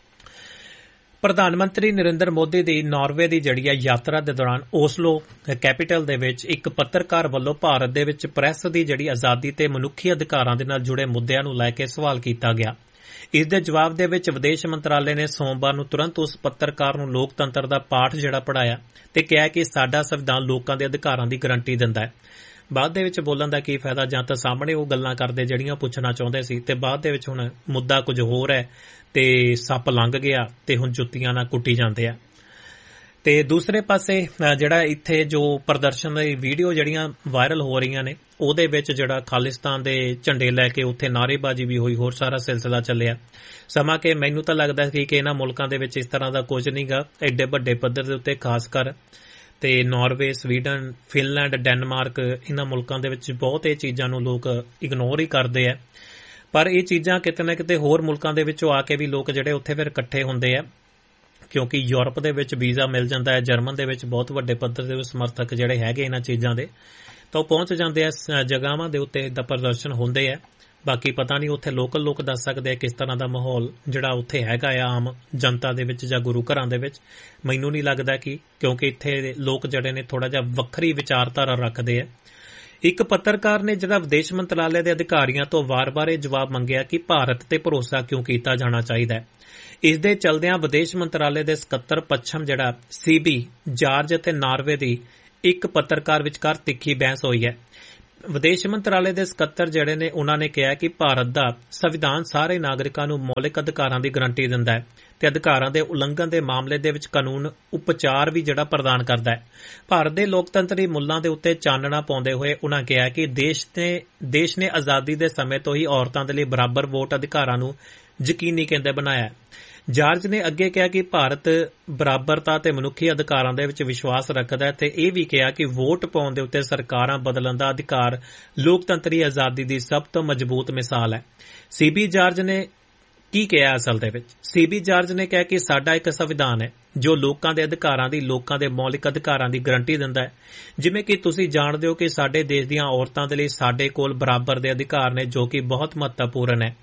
ਪ੍ਰਧਾਨ ਮੰਤਰੀ ਨਰਿੰਦਰ ਮੋਦੀ ਦੀ ਨਾਰਵੇ ਦੀ ਜਿਹੜੀ ਯਾਤਰਾ ਦੇ ਦੌਰਾਨ ਓਸਲੋ ਕੈਪੀਟਲ ਦੇ ਵਿੱਚ ਇੱਕ ਪੱਤਰਕਾਰ ਵੱਲੋਂ ਭਾਰਤ ਦੇ ਵਿੱਚ ਪ੍ਰੈਸ ਦੀ ਜਿਹੜੀ ਆਜ਼ਾਦੀ ਤੇ ਮਨੁੱਖੀ ਅਧਿਕਾਰਾਂ ਦੇ ਨਾਲ ਜੁੜੇ ਮੁੱਦਿਆਂ ਨੂੰ ਲੈ ਕੇ ਸਵਾਲ ਕੀਤਾ ਗਿਆ। ਇਸ ਦੇ ਜਵਾਬ ਦੇ ਵਿੱਚ ਵਿਦੇਸ਼ ਮੰਤਰਾਲੇ ਨੇ ਸੋਮਵਾਰ ਨੂੰ ਤੁਰੰਤ ਉਸ ਪੱਤਰਕਾਰ ਨੂੰ ਲੋਕਤੰਤਰ ਦਾ ਪਾਠ ਜਿਹੜਾ ਪੜ੍ਹਾਇਆ ਤੇ ਕਿਹਾ ਕਿ ਸਾਡਾ ਸੰਵਿਧਾਨ ਲੋਕਾਂ ਦੇ ਅਧਿਕਾਰਾਂ ਦੀ ਗਰੰਟੀ ਦਿੰਦਾ ਹੈ। ਬਾਅਦ ਦੇ ਵਿੱਚ ਬੋਲਣ ਦਾ ਕੀ ਫਾਇਦਾ, ਜਾਂ ਤਾਂ ਸਾਹਮਣੇ ਉਹ ਗੱਲਾਂ ਕਰਦੇ ਜਿਹੜੀਆਂ ਪੁੱਛਣਾ ਚਾਹੁੰਦੇ ਸੀ ਤੇ ਬਾਅਦ ਦੇ ਵਿੱਚ ਹੁਣ ਮੁੱਦਾ ਕੁਝ ਹੋਰ ਹੈ ਤੇ ਸੱਪ ਲੰਘ ਗਿਆ ਤੇ ਹੁਣ ਜੁੱਤੀਆਂ ਨਾਲ ਕੁੱਟੀ ਜਾਂਦੇ ਆ। ਤੇ ਦੂਸਰੇ ਪਾਸੇ ਜਿਹੜਾ ਇੱਥੇ ਜੋ ਪ੍ਰਦਰਸ਼ਨ ਦੀ ਵੀਡੀਓ ਜਿਹੜੀਆਂ ਵਾਇਰਲ ਹੋ ਰਹੀਆਂ ਨੇ ਉਹਦੇ ਵਿੱਚ ਜਿਹੜਾ ਖਾਲਿਸਤਾਨ ਦੇ ਝੰਡੇ ਲੈ ਕੇ ਉੱਥੇ ਨਾਅਰੇਬਾਜ਼ੀ ਵੀ ਹੋਈ, ਹੋਰ ਸਾਰਾ ਸਿਲਸਿਲਾ ਚੱਲਿਆ। ਸਮਾਂ ਕਿ ਮੈਨੂੰ ਤਾਂ ਲੱਗਦਾ ਸੀ ਕਿ ਇਹਨਾਂ ਮੁਲਕਾਂ ਦੇ ਵਿੱਚ ਇਸ ਤਰ੍ਹਾਂ ਦਾ ਕੁਝ ਨਹੀਂਗਾ ਐਡੇ ਵੱਡੇ ਪੱਧਰ ਦੇ ਉੱਤੇ, ਖਾਸ ਕਰ ਤੇ ਨਾਰਵੇ, ਸਵੀਡਨ, ਫਿਨਲੈਂਡ, ਡੈਨਮਾਰਕ, ਇਹਨਾਂ ਮੁਲਕਾਂ ਦੇ ਵਿੱਚ ਬਹੁਤ ਇਹ ਚੀਜ਼ਾਂ ਨੂੰ ਲੋਕ ਇਗਨੋਰ ਹੀ ਕਰਦੇ ਆ। ਪਰ ਇਹ ਚੀਜ਼ਾਂ ਕਿਤੇ ਨਾ ਕਿਤੇ ਹੋਰ ਮੁਲਕਾਂ ਦੇ ਵਿੱਚੋਂ ਆ ਕੇ ਵੀ ਲੋਕ ਜਿਹੜੇ ਉੱਥੇ ਫਿਰ ਇਕੱਠੇ ਹੁੰਦੇ ਆ, ਕਿਉਂਕਿ ਯੂਰਪ ਦੇ ਵਿੱਚ ਵੀਜ਼ਾ ਮਿਲ ਜਾਂਦਾ ਹੈ, ਜਰਮਨ ਦੇ ਵਿੱਚ ਬਹੁਤ ਵੱਡੇ ਪੱਧਰ ਦੇ ਸਮਰਥਕ ਜਿਹੜੇ ਹੈਗੇ ਇਹਨਾਂ ਚੀਜ਼ਾਂ ਦੇ ਤਾਂ ਉਹ ਪਹੁੰਚ ਜਾਂਦੇ ਆ ਜਗ੍ਹਾਵਾਂ ਦੇ ਉੱਤੇ, ਦਾ ਪ੍ਰਦਰਸ਼ਨ ਹੁੰਦੇ ਆ। ਬਾਕੀ ਪਤਾ ਨਹੀਂ ਉੱਥੇ ਲੋਕਲ ਲੋਕ ਦੱਸ ਸਕਦੇ ਆ ਕਿਸ ਤਰ੍ਹਾਂ ਦਾ ਮਾਹੌਲ ਜਿਹੜਾ ਉੱਥੇ ਹੈਗਾ ਆ ਆਮ ਜਨਤਾ ਦੇ ਵਿੱਚ ਜਾਂ ਗੁਰੂ ਘਰਾਂ ਦੇ ਵਿੱਚ। ਮੈਨੂੰ ਨਹੀਂ ਲੱਗਦਾ ਕਿ ਕਿਉਂਕਿ ਇੱਥੇ ਲੋਕ ਜਿਹੜੇ ਨੇ ਥੋੜਾ ਜਿਹਾ ਵੱਖਰੀ ਵਿਚਾਰਧਾਰਾ ਰੱਖਦੇ ਆ। ਇੱਕ ਪੱਤਰਕਾਰ ਨੇ ਜਿਹੜਾ ਵਿਦੇਸ਼ ਮੰਤਰਾਲੇ ਦੇ ਅਧਿਕਾਰੀਆਂ ਤੋਂ ਵਾਰ-ਵਾਰ ਇਹ ਜਵਾਬ ਮੰਗਿਆ ਕਿ ਭਾਰਤ ਤੇ ਭਰੋਸਾ ਕਿਉਂ ਕੀਤਾ ਜਾਣਾ ਚਾਹੀਦਾ ਹੈ। ਇਸ ਦੇ ਚਲਦਿਆਂ ਵਿਦੇਸ਼ ਮੰਤਰਾਲੇ ਦੇ ਸਕੱਤਰ ਪੱਛਮ ਜਿਹੜਾ ਸੀਬੀ ਜਾਰਜ ਅਤੇ ਨਾਰਵੇ ਦੀ ਇੱਕ ਪੱਤਰਕਾਰ ਵਿਚਕਾਰ ਤਿੱਖੀ ਬਹਿਸ ਹੋਈ ਹੈ। ਵਿਦੇਸ਼ ਮੰਤਰਾਲੇ ਦੇ ਸਕੱਤਰ ਜਿਹੜੇ ਨੇ ਉਹਨਾਂ ਨੇ ਕਿਹਾ ਕਿ ਭਾਰਤ ਦਾ ਸੰਵਿਧਾਨ ਸਾਰੇ ਨਾਗਰਿਕਾਂ ਨੂੰ ਮੌਲਿਕ ਅਧਿਕਾਰਾਂ ਦੀ ਗਰੰਟੀ ਦਿੰਦਾ ਹੈ ਤੇ ਅਧਿਕਾਰਾਂ ਦੇ ਉਲੰਘਣ ਦੇ ਮਾਮਲੇ ਦੇ ਵਿੱਚ ਕਾਨੂੰਨ ਉਪਚਾਰ ਵੀ ਜਿਹੜਾ ਪ੍ਰਦਾਨ ਕਰਦਾ ਹੈ। ਭਾਰਤ ਦੇ ਲੋਕਤੰਤਰੀ ਮੁੱਲਾਂ ਦੇ ਉੱਤੇ ਚਾਨਣਾ ਪਾਉਂਦੇ ਹੋਏ ਉਹਨਾਂ ਕਿਹਾ ਕਿ ਦੇਸ਼ ਨੇ ਆਜ਼ਾਦੀ ਦੇ ਸਮੇਂ ਤੋਂ ਹੀ ਔਰਤਾਂ ਦੇ ਲਈ ਬਰਾਬਰ ਵੋਟ ਅਧਿਕਾਰਾਂ ਨੂੰ ਯਕੀਨੀ ਕਹਿੰਦੇ ਬਣਾਇਆ। ਜਾਰਜ ਨੇ ਅੱਗੇ ਕਿਹਾ ਕਿ ਭਾਰਤ ਬਰਾਬਰਤਾ ਤੇ ਮਨੁੱਖੀ ਅਧਿਕਾਰਾਂ ਦੇ ਵਿੱਚ ਵਿਸ਼ਵਾਸ ਰੱਖਦਾ ਹੈ ਤੇ ਇਹ ਵੀ ਕਿਹਾ ਕਿ ਵੋਟ ਪਾਉਣ ਦੇ ਉੱਤੇ ਸਰਕਾਰਾਂ ਬਦਲਣ ਦਾ ਅਧਿਕਾਰ ਲੋਕਤੰਤਰੀ ਆਜ਼ਾਦੀ ਦੀ ਸਭ ਤੋਂ ਮਜ਼ਬੂਤ ਮਿਸਾਲ ਹੈ। ਸੀਬੀ ਜਾਰਜ ਨੇ ਕੀ ਕਿਹਾ ਅਸਲ ਦੇ ਵਿੱਚ? ਸੀਬੀ ਜਾਰਜ ਨੇ ਕਿਹਾ ਕਿ ਸਾਡਾ ਇੱਕ ਸੰਵਿਧਾਨ ਹੈ ਜੋ ਲੋਕਾਂ ਦੇ ਅਧਿਕਾਰਾਂ ਦੀ, ਲੋਕਾਂ ਦੇ ਮੌਲਿਕ ਅਧਿਕਾਰਾਂ ਦੀ ਗਰੰਟੀ ਦਿੰਦਾ ਹੈ। ਜਿਵੇਂ ਕਿ ਤੁਸੀਂ ਜਾਣਦੇ ਹੋ ਕਿ ਸਾਡੇ ਦੇਸ਼ ਦੀਆਂ ਔਰਤਾਂ ਦੇ ਲਈ ਸਾਡੇ ਕੋਲ ਬਰਾਬਰ ਦੇ ਅਧਿਕਾਰ ਨੇ ਜੋ ਕਿ ਬਹੁਤ ਮਹੱਤਵਪੂਰਨ ਹੈ।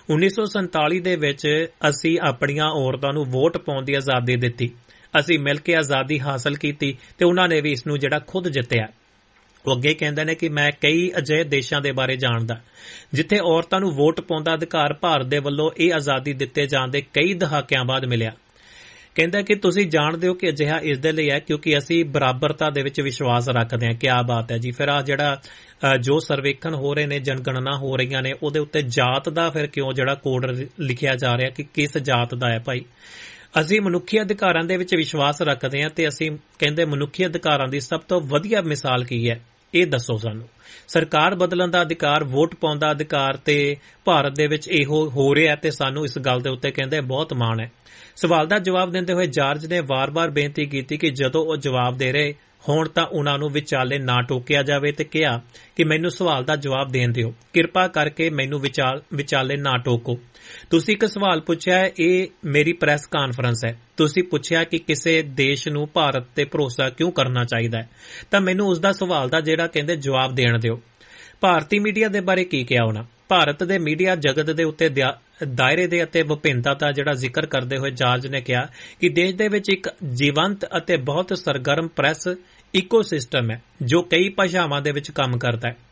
1947 ਦੇ ਵਿੱਚ ਅਸੀਂ ਆਪਣੀਆਂ ਔਰਤਾਂ ਨੂੰ ਵੋਟ ਪਾਉਣ ਦੀ ਆਜ਼ਾਦੀ ਦਿੱਤੀ। ਅਸੀਂ ਮਿਲ ਕੇ ਆਜ਼ਾਦੀ ਹਾਸਲ ਕੀਤੀ ਤੇ ਉਹਨਾਂ ਨੇ ਵੀ ਇਸ ਨੂੰ ਜਿਹੜਾ ਖੁਦ ਜਿੱਤਿਆ। ਉਹ ਅੱਗੇ ਕਹਿੰਦੇ ਨੇ ਕਿ ਮੈਂ ਕਈ ਅਜਿਹੇ ਦੇਸ਼ਾਂ ਦੇ ਬਾਰੇ ਜਾਣਦਾ ਜਿੱਥੇ ਔਰਤਾਂ ਨੂੰ ਵੋਟ ਪਾਉਣ ਦਾ ਅਧਿਕਾਰ ਭਾਰਤ ਦੇ ਵੱਲੋਂ ਇਹ ਆਜ਼ਾਦੀ ਦਿੱਤੇ ਜਾਣ ਦੇ ਕਈ ਦਹਾਕਿਆਂ ਬਾਅਦ ਮਿਲਿਆ। ਕਹਿੰਦਾ ਕਿ ਤੁਸੀਂ ਜਾਣਦੇ ਹੋ ਕਿ ਅਜਿਹਾ ਇਸ ਦੇ ਲਈ ਹੈ ਕਿਉਂਕਿ ਅਸੀਂ ਬਰਾਬਰਤਾ ਦੇ ਵਿੱਚ ਵਿਸ਼ਵਾਸ ਰੱਖਦੇ ਹਾਂ। ਕਿਆ ਬਾਤ ਹੈ ਜੀ। ਫਿਰ ਆ ਜਿਹੜਾ ਜੋ ਸਰਵੇਖਣ ਹੋ ਰਹੇ ਨੇ, ਜਨਗਣਨਾ ਹੋ ਰਹੀਆਂ ਨੇ, ਉਹਦੇ ਉੱਤੇ ਜਾਤ ਦਾ ਫਿਰ ਕਿਉਂ ਜਿਹੜਾ ਕੋਡ ਲਿਖਿਆ ਜਾ ਰਿਹਾ ਕਿ ਕਿਸ ਜਾਤ ਦਾ ਹੈ ਭਾਈ? ਅਸੀਂ ਮਨੁੱਖੀ ਅਧਿਕਾਰਾਂ ਦੇ ਵਿੱਚ ਵਿਸ਼ਵਾਸ ਰੱਖਦੇ ਹਾਂ ਤੇ ਅਸੀਂ ਕਹਿੰਦੇ ਮਨੁੱਖੀ ਅਧਿਕਾਰਾਂ ਦੀ ਸਭ ਤੋਂ ਵਧੀਆ ਮਿਸਾਲ ਕੀ ਹੈ ਇਹ ਦੱਸੋ ਸਾਨੂੰ। ਸਰਕਾਰ ਬਦਲਣ ਦਾ ਅਧਿਕਾਰ, ਵੋਟ ਪਾਉਣ ਦਾ ਅਧਿਕਾਰ ਤੇ ਭਾਰਤ ਦੇ ਵਿੱਚ ਇਹੋ ਹੋ ਰਿਹਾ ਤੇ ਸਾਨੂੰ ਇਸ ਗੱਲ ਦੇ ਉੱਤੇ ਕਹਿੰਦੇ ਬਹੁਤ ਮਾਣ ਹੈ। ਸਵਾਲ ਦਾ ਜਵਾਬ ਦਿੰਦੇ ਹੋਏ ਜਾਰਜ ਨੇ ਵਾਰ-ਵਾਰ ਬੇਨਤੀ ਕੀਤੀ ਕਿ ਜਦੋਂ ਉਹ ਜਵਾਬ ਦੇ ਰਹੇ ਹੋਣ ਤਾਂ ਉਹਨਾਂ ਨੂੰ ਵਿਚਾਲੇ ਨਾ ਟੋਕਿਆ ਜਾਵੇ ਤੇ ਕਿਹਾ ਕਿ ਮੈਨੂੰ ਸਵਾਲ ਦਾ ਜਵਾਬ ਦੇਣ ਦਿਓ, ਕਿਰਪਾ ਕਰਕੇ ਮੈਨੂੰ ਵਿਚਾਲੇ ਨਾ ਟੋਕੋ। ਤੁਸੀਂ ਇੱਕ ਸਵਾਲ ਪੁੱਛਿਆ ਹੈ, ਇਹ ਮੇਰੀ ਪ੍ਰੈਸ ਕਾਨਫਰੰਸ ਹੈ। ਤੁਸੀਂ ਪੁੱਛਿਆ ਕਿ ਕਿਸੇ ਦੇਸ਼ ਨੂੰ ਭਾਰਤ ਤੇ ਭਰੋਸਾ ਕਿਉਂ ਕਰਨਾ ਚਾਹੀਦਾ ਹੈ, ਤਾਂ ਮੈਨੂੰ ਉਸ ਦਾ ਸਵਾਲ ਦਾ ਜਿਹੜਾ ਕਹਿੰਦੇ ਜਵਾਬ ਦੇਣ ਦਿਓ। ਭਾਰਤੀ ਮੀਡੀਆ ਦੇ ਬਾਰੇ ਕੀ ਕਿਹਾ ਉਹਨਾਂ? ਭਾਰਤ ਦੇ ਮੀਡੀਆ ਜਗਤ ਦੇ ਉੱਤੇ ਦਾਇਰੇ ਦੇ ਅਤੇ ਵਿਭਿੰਨਤਾ ਦਾ ਜਿਹੜਾ ਜ਼ਿਕਰ ਕਰਦੇ ਹੋਏ ਜਾਰਜ ਨੇ ਕਿਹਾ ਕਿ ਦੇਸ਼ ਦੇ ਵਿੱਚ ਇੱਕ ਜੀਵੰਤ ਅਤੇ ਬਹੁਤ ਸਰਗਰਮ ਪ੍ਰੈਸ ਇਕੋਸਿਸਟਮ ਹੈ ਜੋ ਕਈ ਭਾਸ਼ਾਵਾਂ ਦੇ ਵਿੱਚ ਕੰਮ ਕਰਦਾ ਹੈ।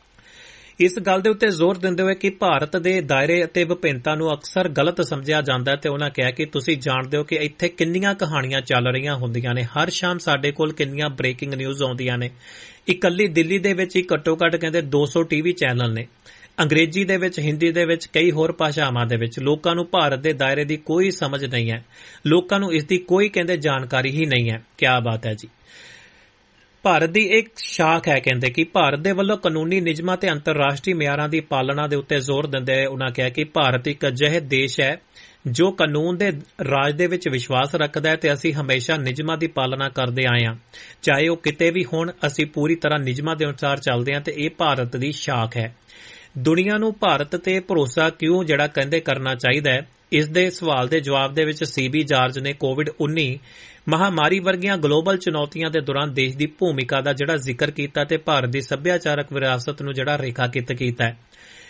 ਇਸ ਗੱਲ ਦੇ ਉੱਤੇ ਜ਼ੋਰ ਦਿੰਦੇ ਹੋਏ ਕਿ ਭਾਰਤ ਦੇ ਦਾਇਰੇ ਅਤੇ ਵਿਭਿੰਨਤਾ ਨੂੰ ਅਕਸਰ ਗਲਤ ਸਮਝਿਆ ਜਾਂਦਾ ਹੈ ਤੇ ਉਹਨਾਂ ਕਿਹਾ ਕਿ ਤੁਸੀਂ ਜਾਣਦੇ ਹੋ ਕਿ ਇੱਥੇ ਕਿੰਨੀਆਂ ਕਹਾਣੀਆਂ ਚੱਲ ਰਹੀਆਂ ਹੁੰਦੀਆਂ ਨੇ। ਹਰ ਸ਼ਾਮ ਸਾਡੇ ਕੋਲ ਕਿੰਨੀਆਂ ਬ੍ਰੇਕਿੰਗ ਨਿਊਜ਼ ਆਉਂਦੀਆਂ ਨੇ। ਇਕੱਲੀ ਦਿੱਲੀ ਦੇ ਵਿੱਚ ਹੀ ਘੱਟੋ-ਘੱਟ ਕਹਿੰਦੇ 200 ਟੀਵੀ ਚੈਨਲ ਨੇ। ਅੰਗਰੇਜ਼ੀ ਦੇ ਵਿੱਚ, ਹਿੰਦੀ ਦੇ ਵਿੱਚ, ਕਈ ਹੋਰ ਭਾਸ਼ਾਵਾਂ ਦੇ ਵਿੱਚ। ਲੋਕਾਂ ਨੂੰ ਭਾਰਤ ਦੇ ਦਾਇਰੇ ਦੀ ਕੋਈ ਸਮਝ ਨਹੀਂ ਹੈ। ਲੋਕਾਂ ਨੂੰ ਇਸ ਦੀ ਕੋਈ ਕਹਿੰਦੇ ਜਾਣਕਾਰੀ ਹੀ ਨਹੀਂ ਹੈ। ਕਿਆ ਬਾਤ ਹੈ ਜੀ। ਭਾਰਤ ਦੀ ਇੱਕ ਸ਼ਾਖ ਹੈ ਕਹਿੰਦੇ ਕਿ ਭਾਰਤ ਦੇ ਵੱਲੋਂ ਕਾਨੂੰਨੀ ਨਿਯਮਾਂ ਤੇ ਅੰਤਰਰਾਸ਼ਟਰੀ ਮਿਆਰਾਂ ਦੀ ਪਾਲਣਾ ਦੇ ਉੱਤੇ ਜ਼ੋਰ ਦਿੰਦੇ ਹੋਏ ਉਹਨਾਂ ਕਿਹਾ ਕਿ ਭਾਰਤ ਇੱਕ ਅਜਿਹਾ ਦੇਸ਼ ਹੈ ਜੋ ਕਾਨੂੰਨ ਦੇ ਰਾਜ ਦੇ ਵਿੱਚ ਵਿਸ਼ਵਾਸ ਰੱਖਦਾ ਹੈ ਤੇ ਅਸੀਂ ਹਮੇਸ਼ਾ ਨਿਯਮਾਂ ਦੀ ਪਾਲਣਾ ਕਰਦੇ ਆਏ ਹਾਂ। ਚਾਹੇ ਉਹ ਕਿਤੇ ਵੀ ਹੋਣ, ਅਸੀਂ ਪੂਰੀ ਤਰ੍ਹਾਂ ਨਿਯਮਾਂ ਦੇ ਅਨੁਸਾਰ ਚੱਲਦੇ ਹਾਂ ਤੇ ਇਹ ਭਾਰਤ ਦੀ ਸ਼ਾਖ ਹੈ। ਦੁਨੀਆ ਨੂੰ ਭਾਰਤ ਤੇ ਭਰੋਸਾ ਕਿਉਂ ਜਿਹੜਾ ਕਹਿੰਦੇ ਕਰਨਾ ਚਾਹੀਦਾ ਹੈ, ਇਸ ਦੇ ਸਵਾਲ ਦੇ ਜਵਾਬ ਦੇ ਵਿੱਚ ਸੀਬੀ ਜਾਰਜ ਨੇ ਕੋਵਿਡ-19 ਮਹਾਮਾਰੀ ਵਰਗੀਆਂ ਗਲੋਬਲ ਚੁਣੌਤੀਆਂ ਦੇ ਦੌਰਾਨ ਦੇਸ਼ ਦੀ ਭੂਮਿਕਾ ਦਾ ਜਿਹੜਾ ਜ਼ਿਕਰ ਕੀਤਾ ਤੇ ਭਾਰਤ ਦੀ ਸੱਭਿਆਚਾਰਕ ਵਿਰਾਸਤ ਨੂੰ ਜਿਹੜਾ ਰੇਖਾਕਿਤ ਕੀਤਾ ਹੈ।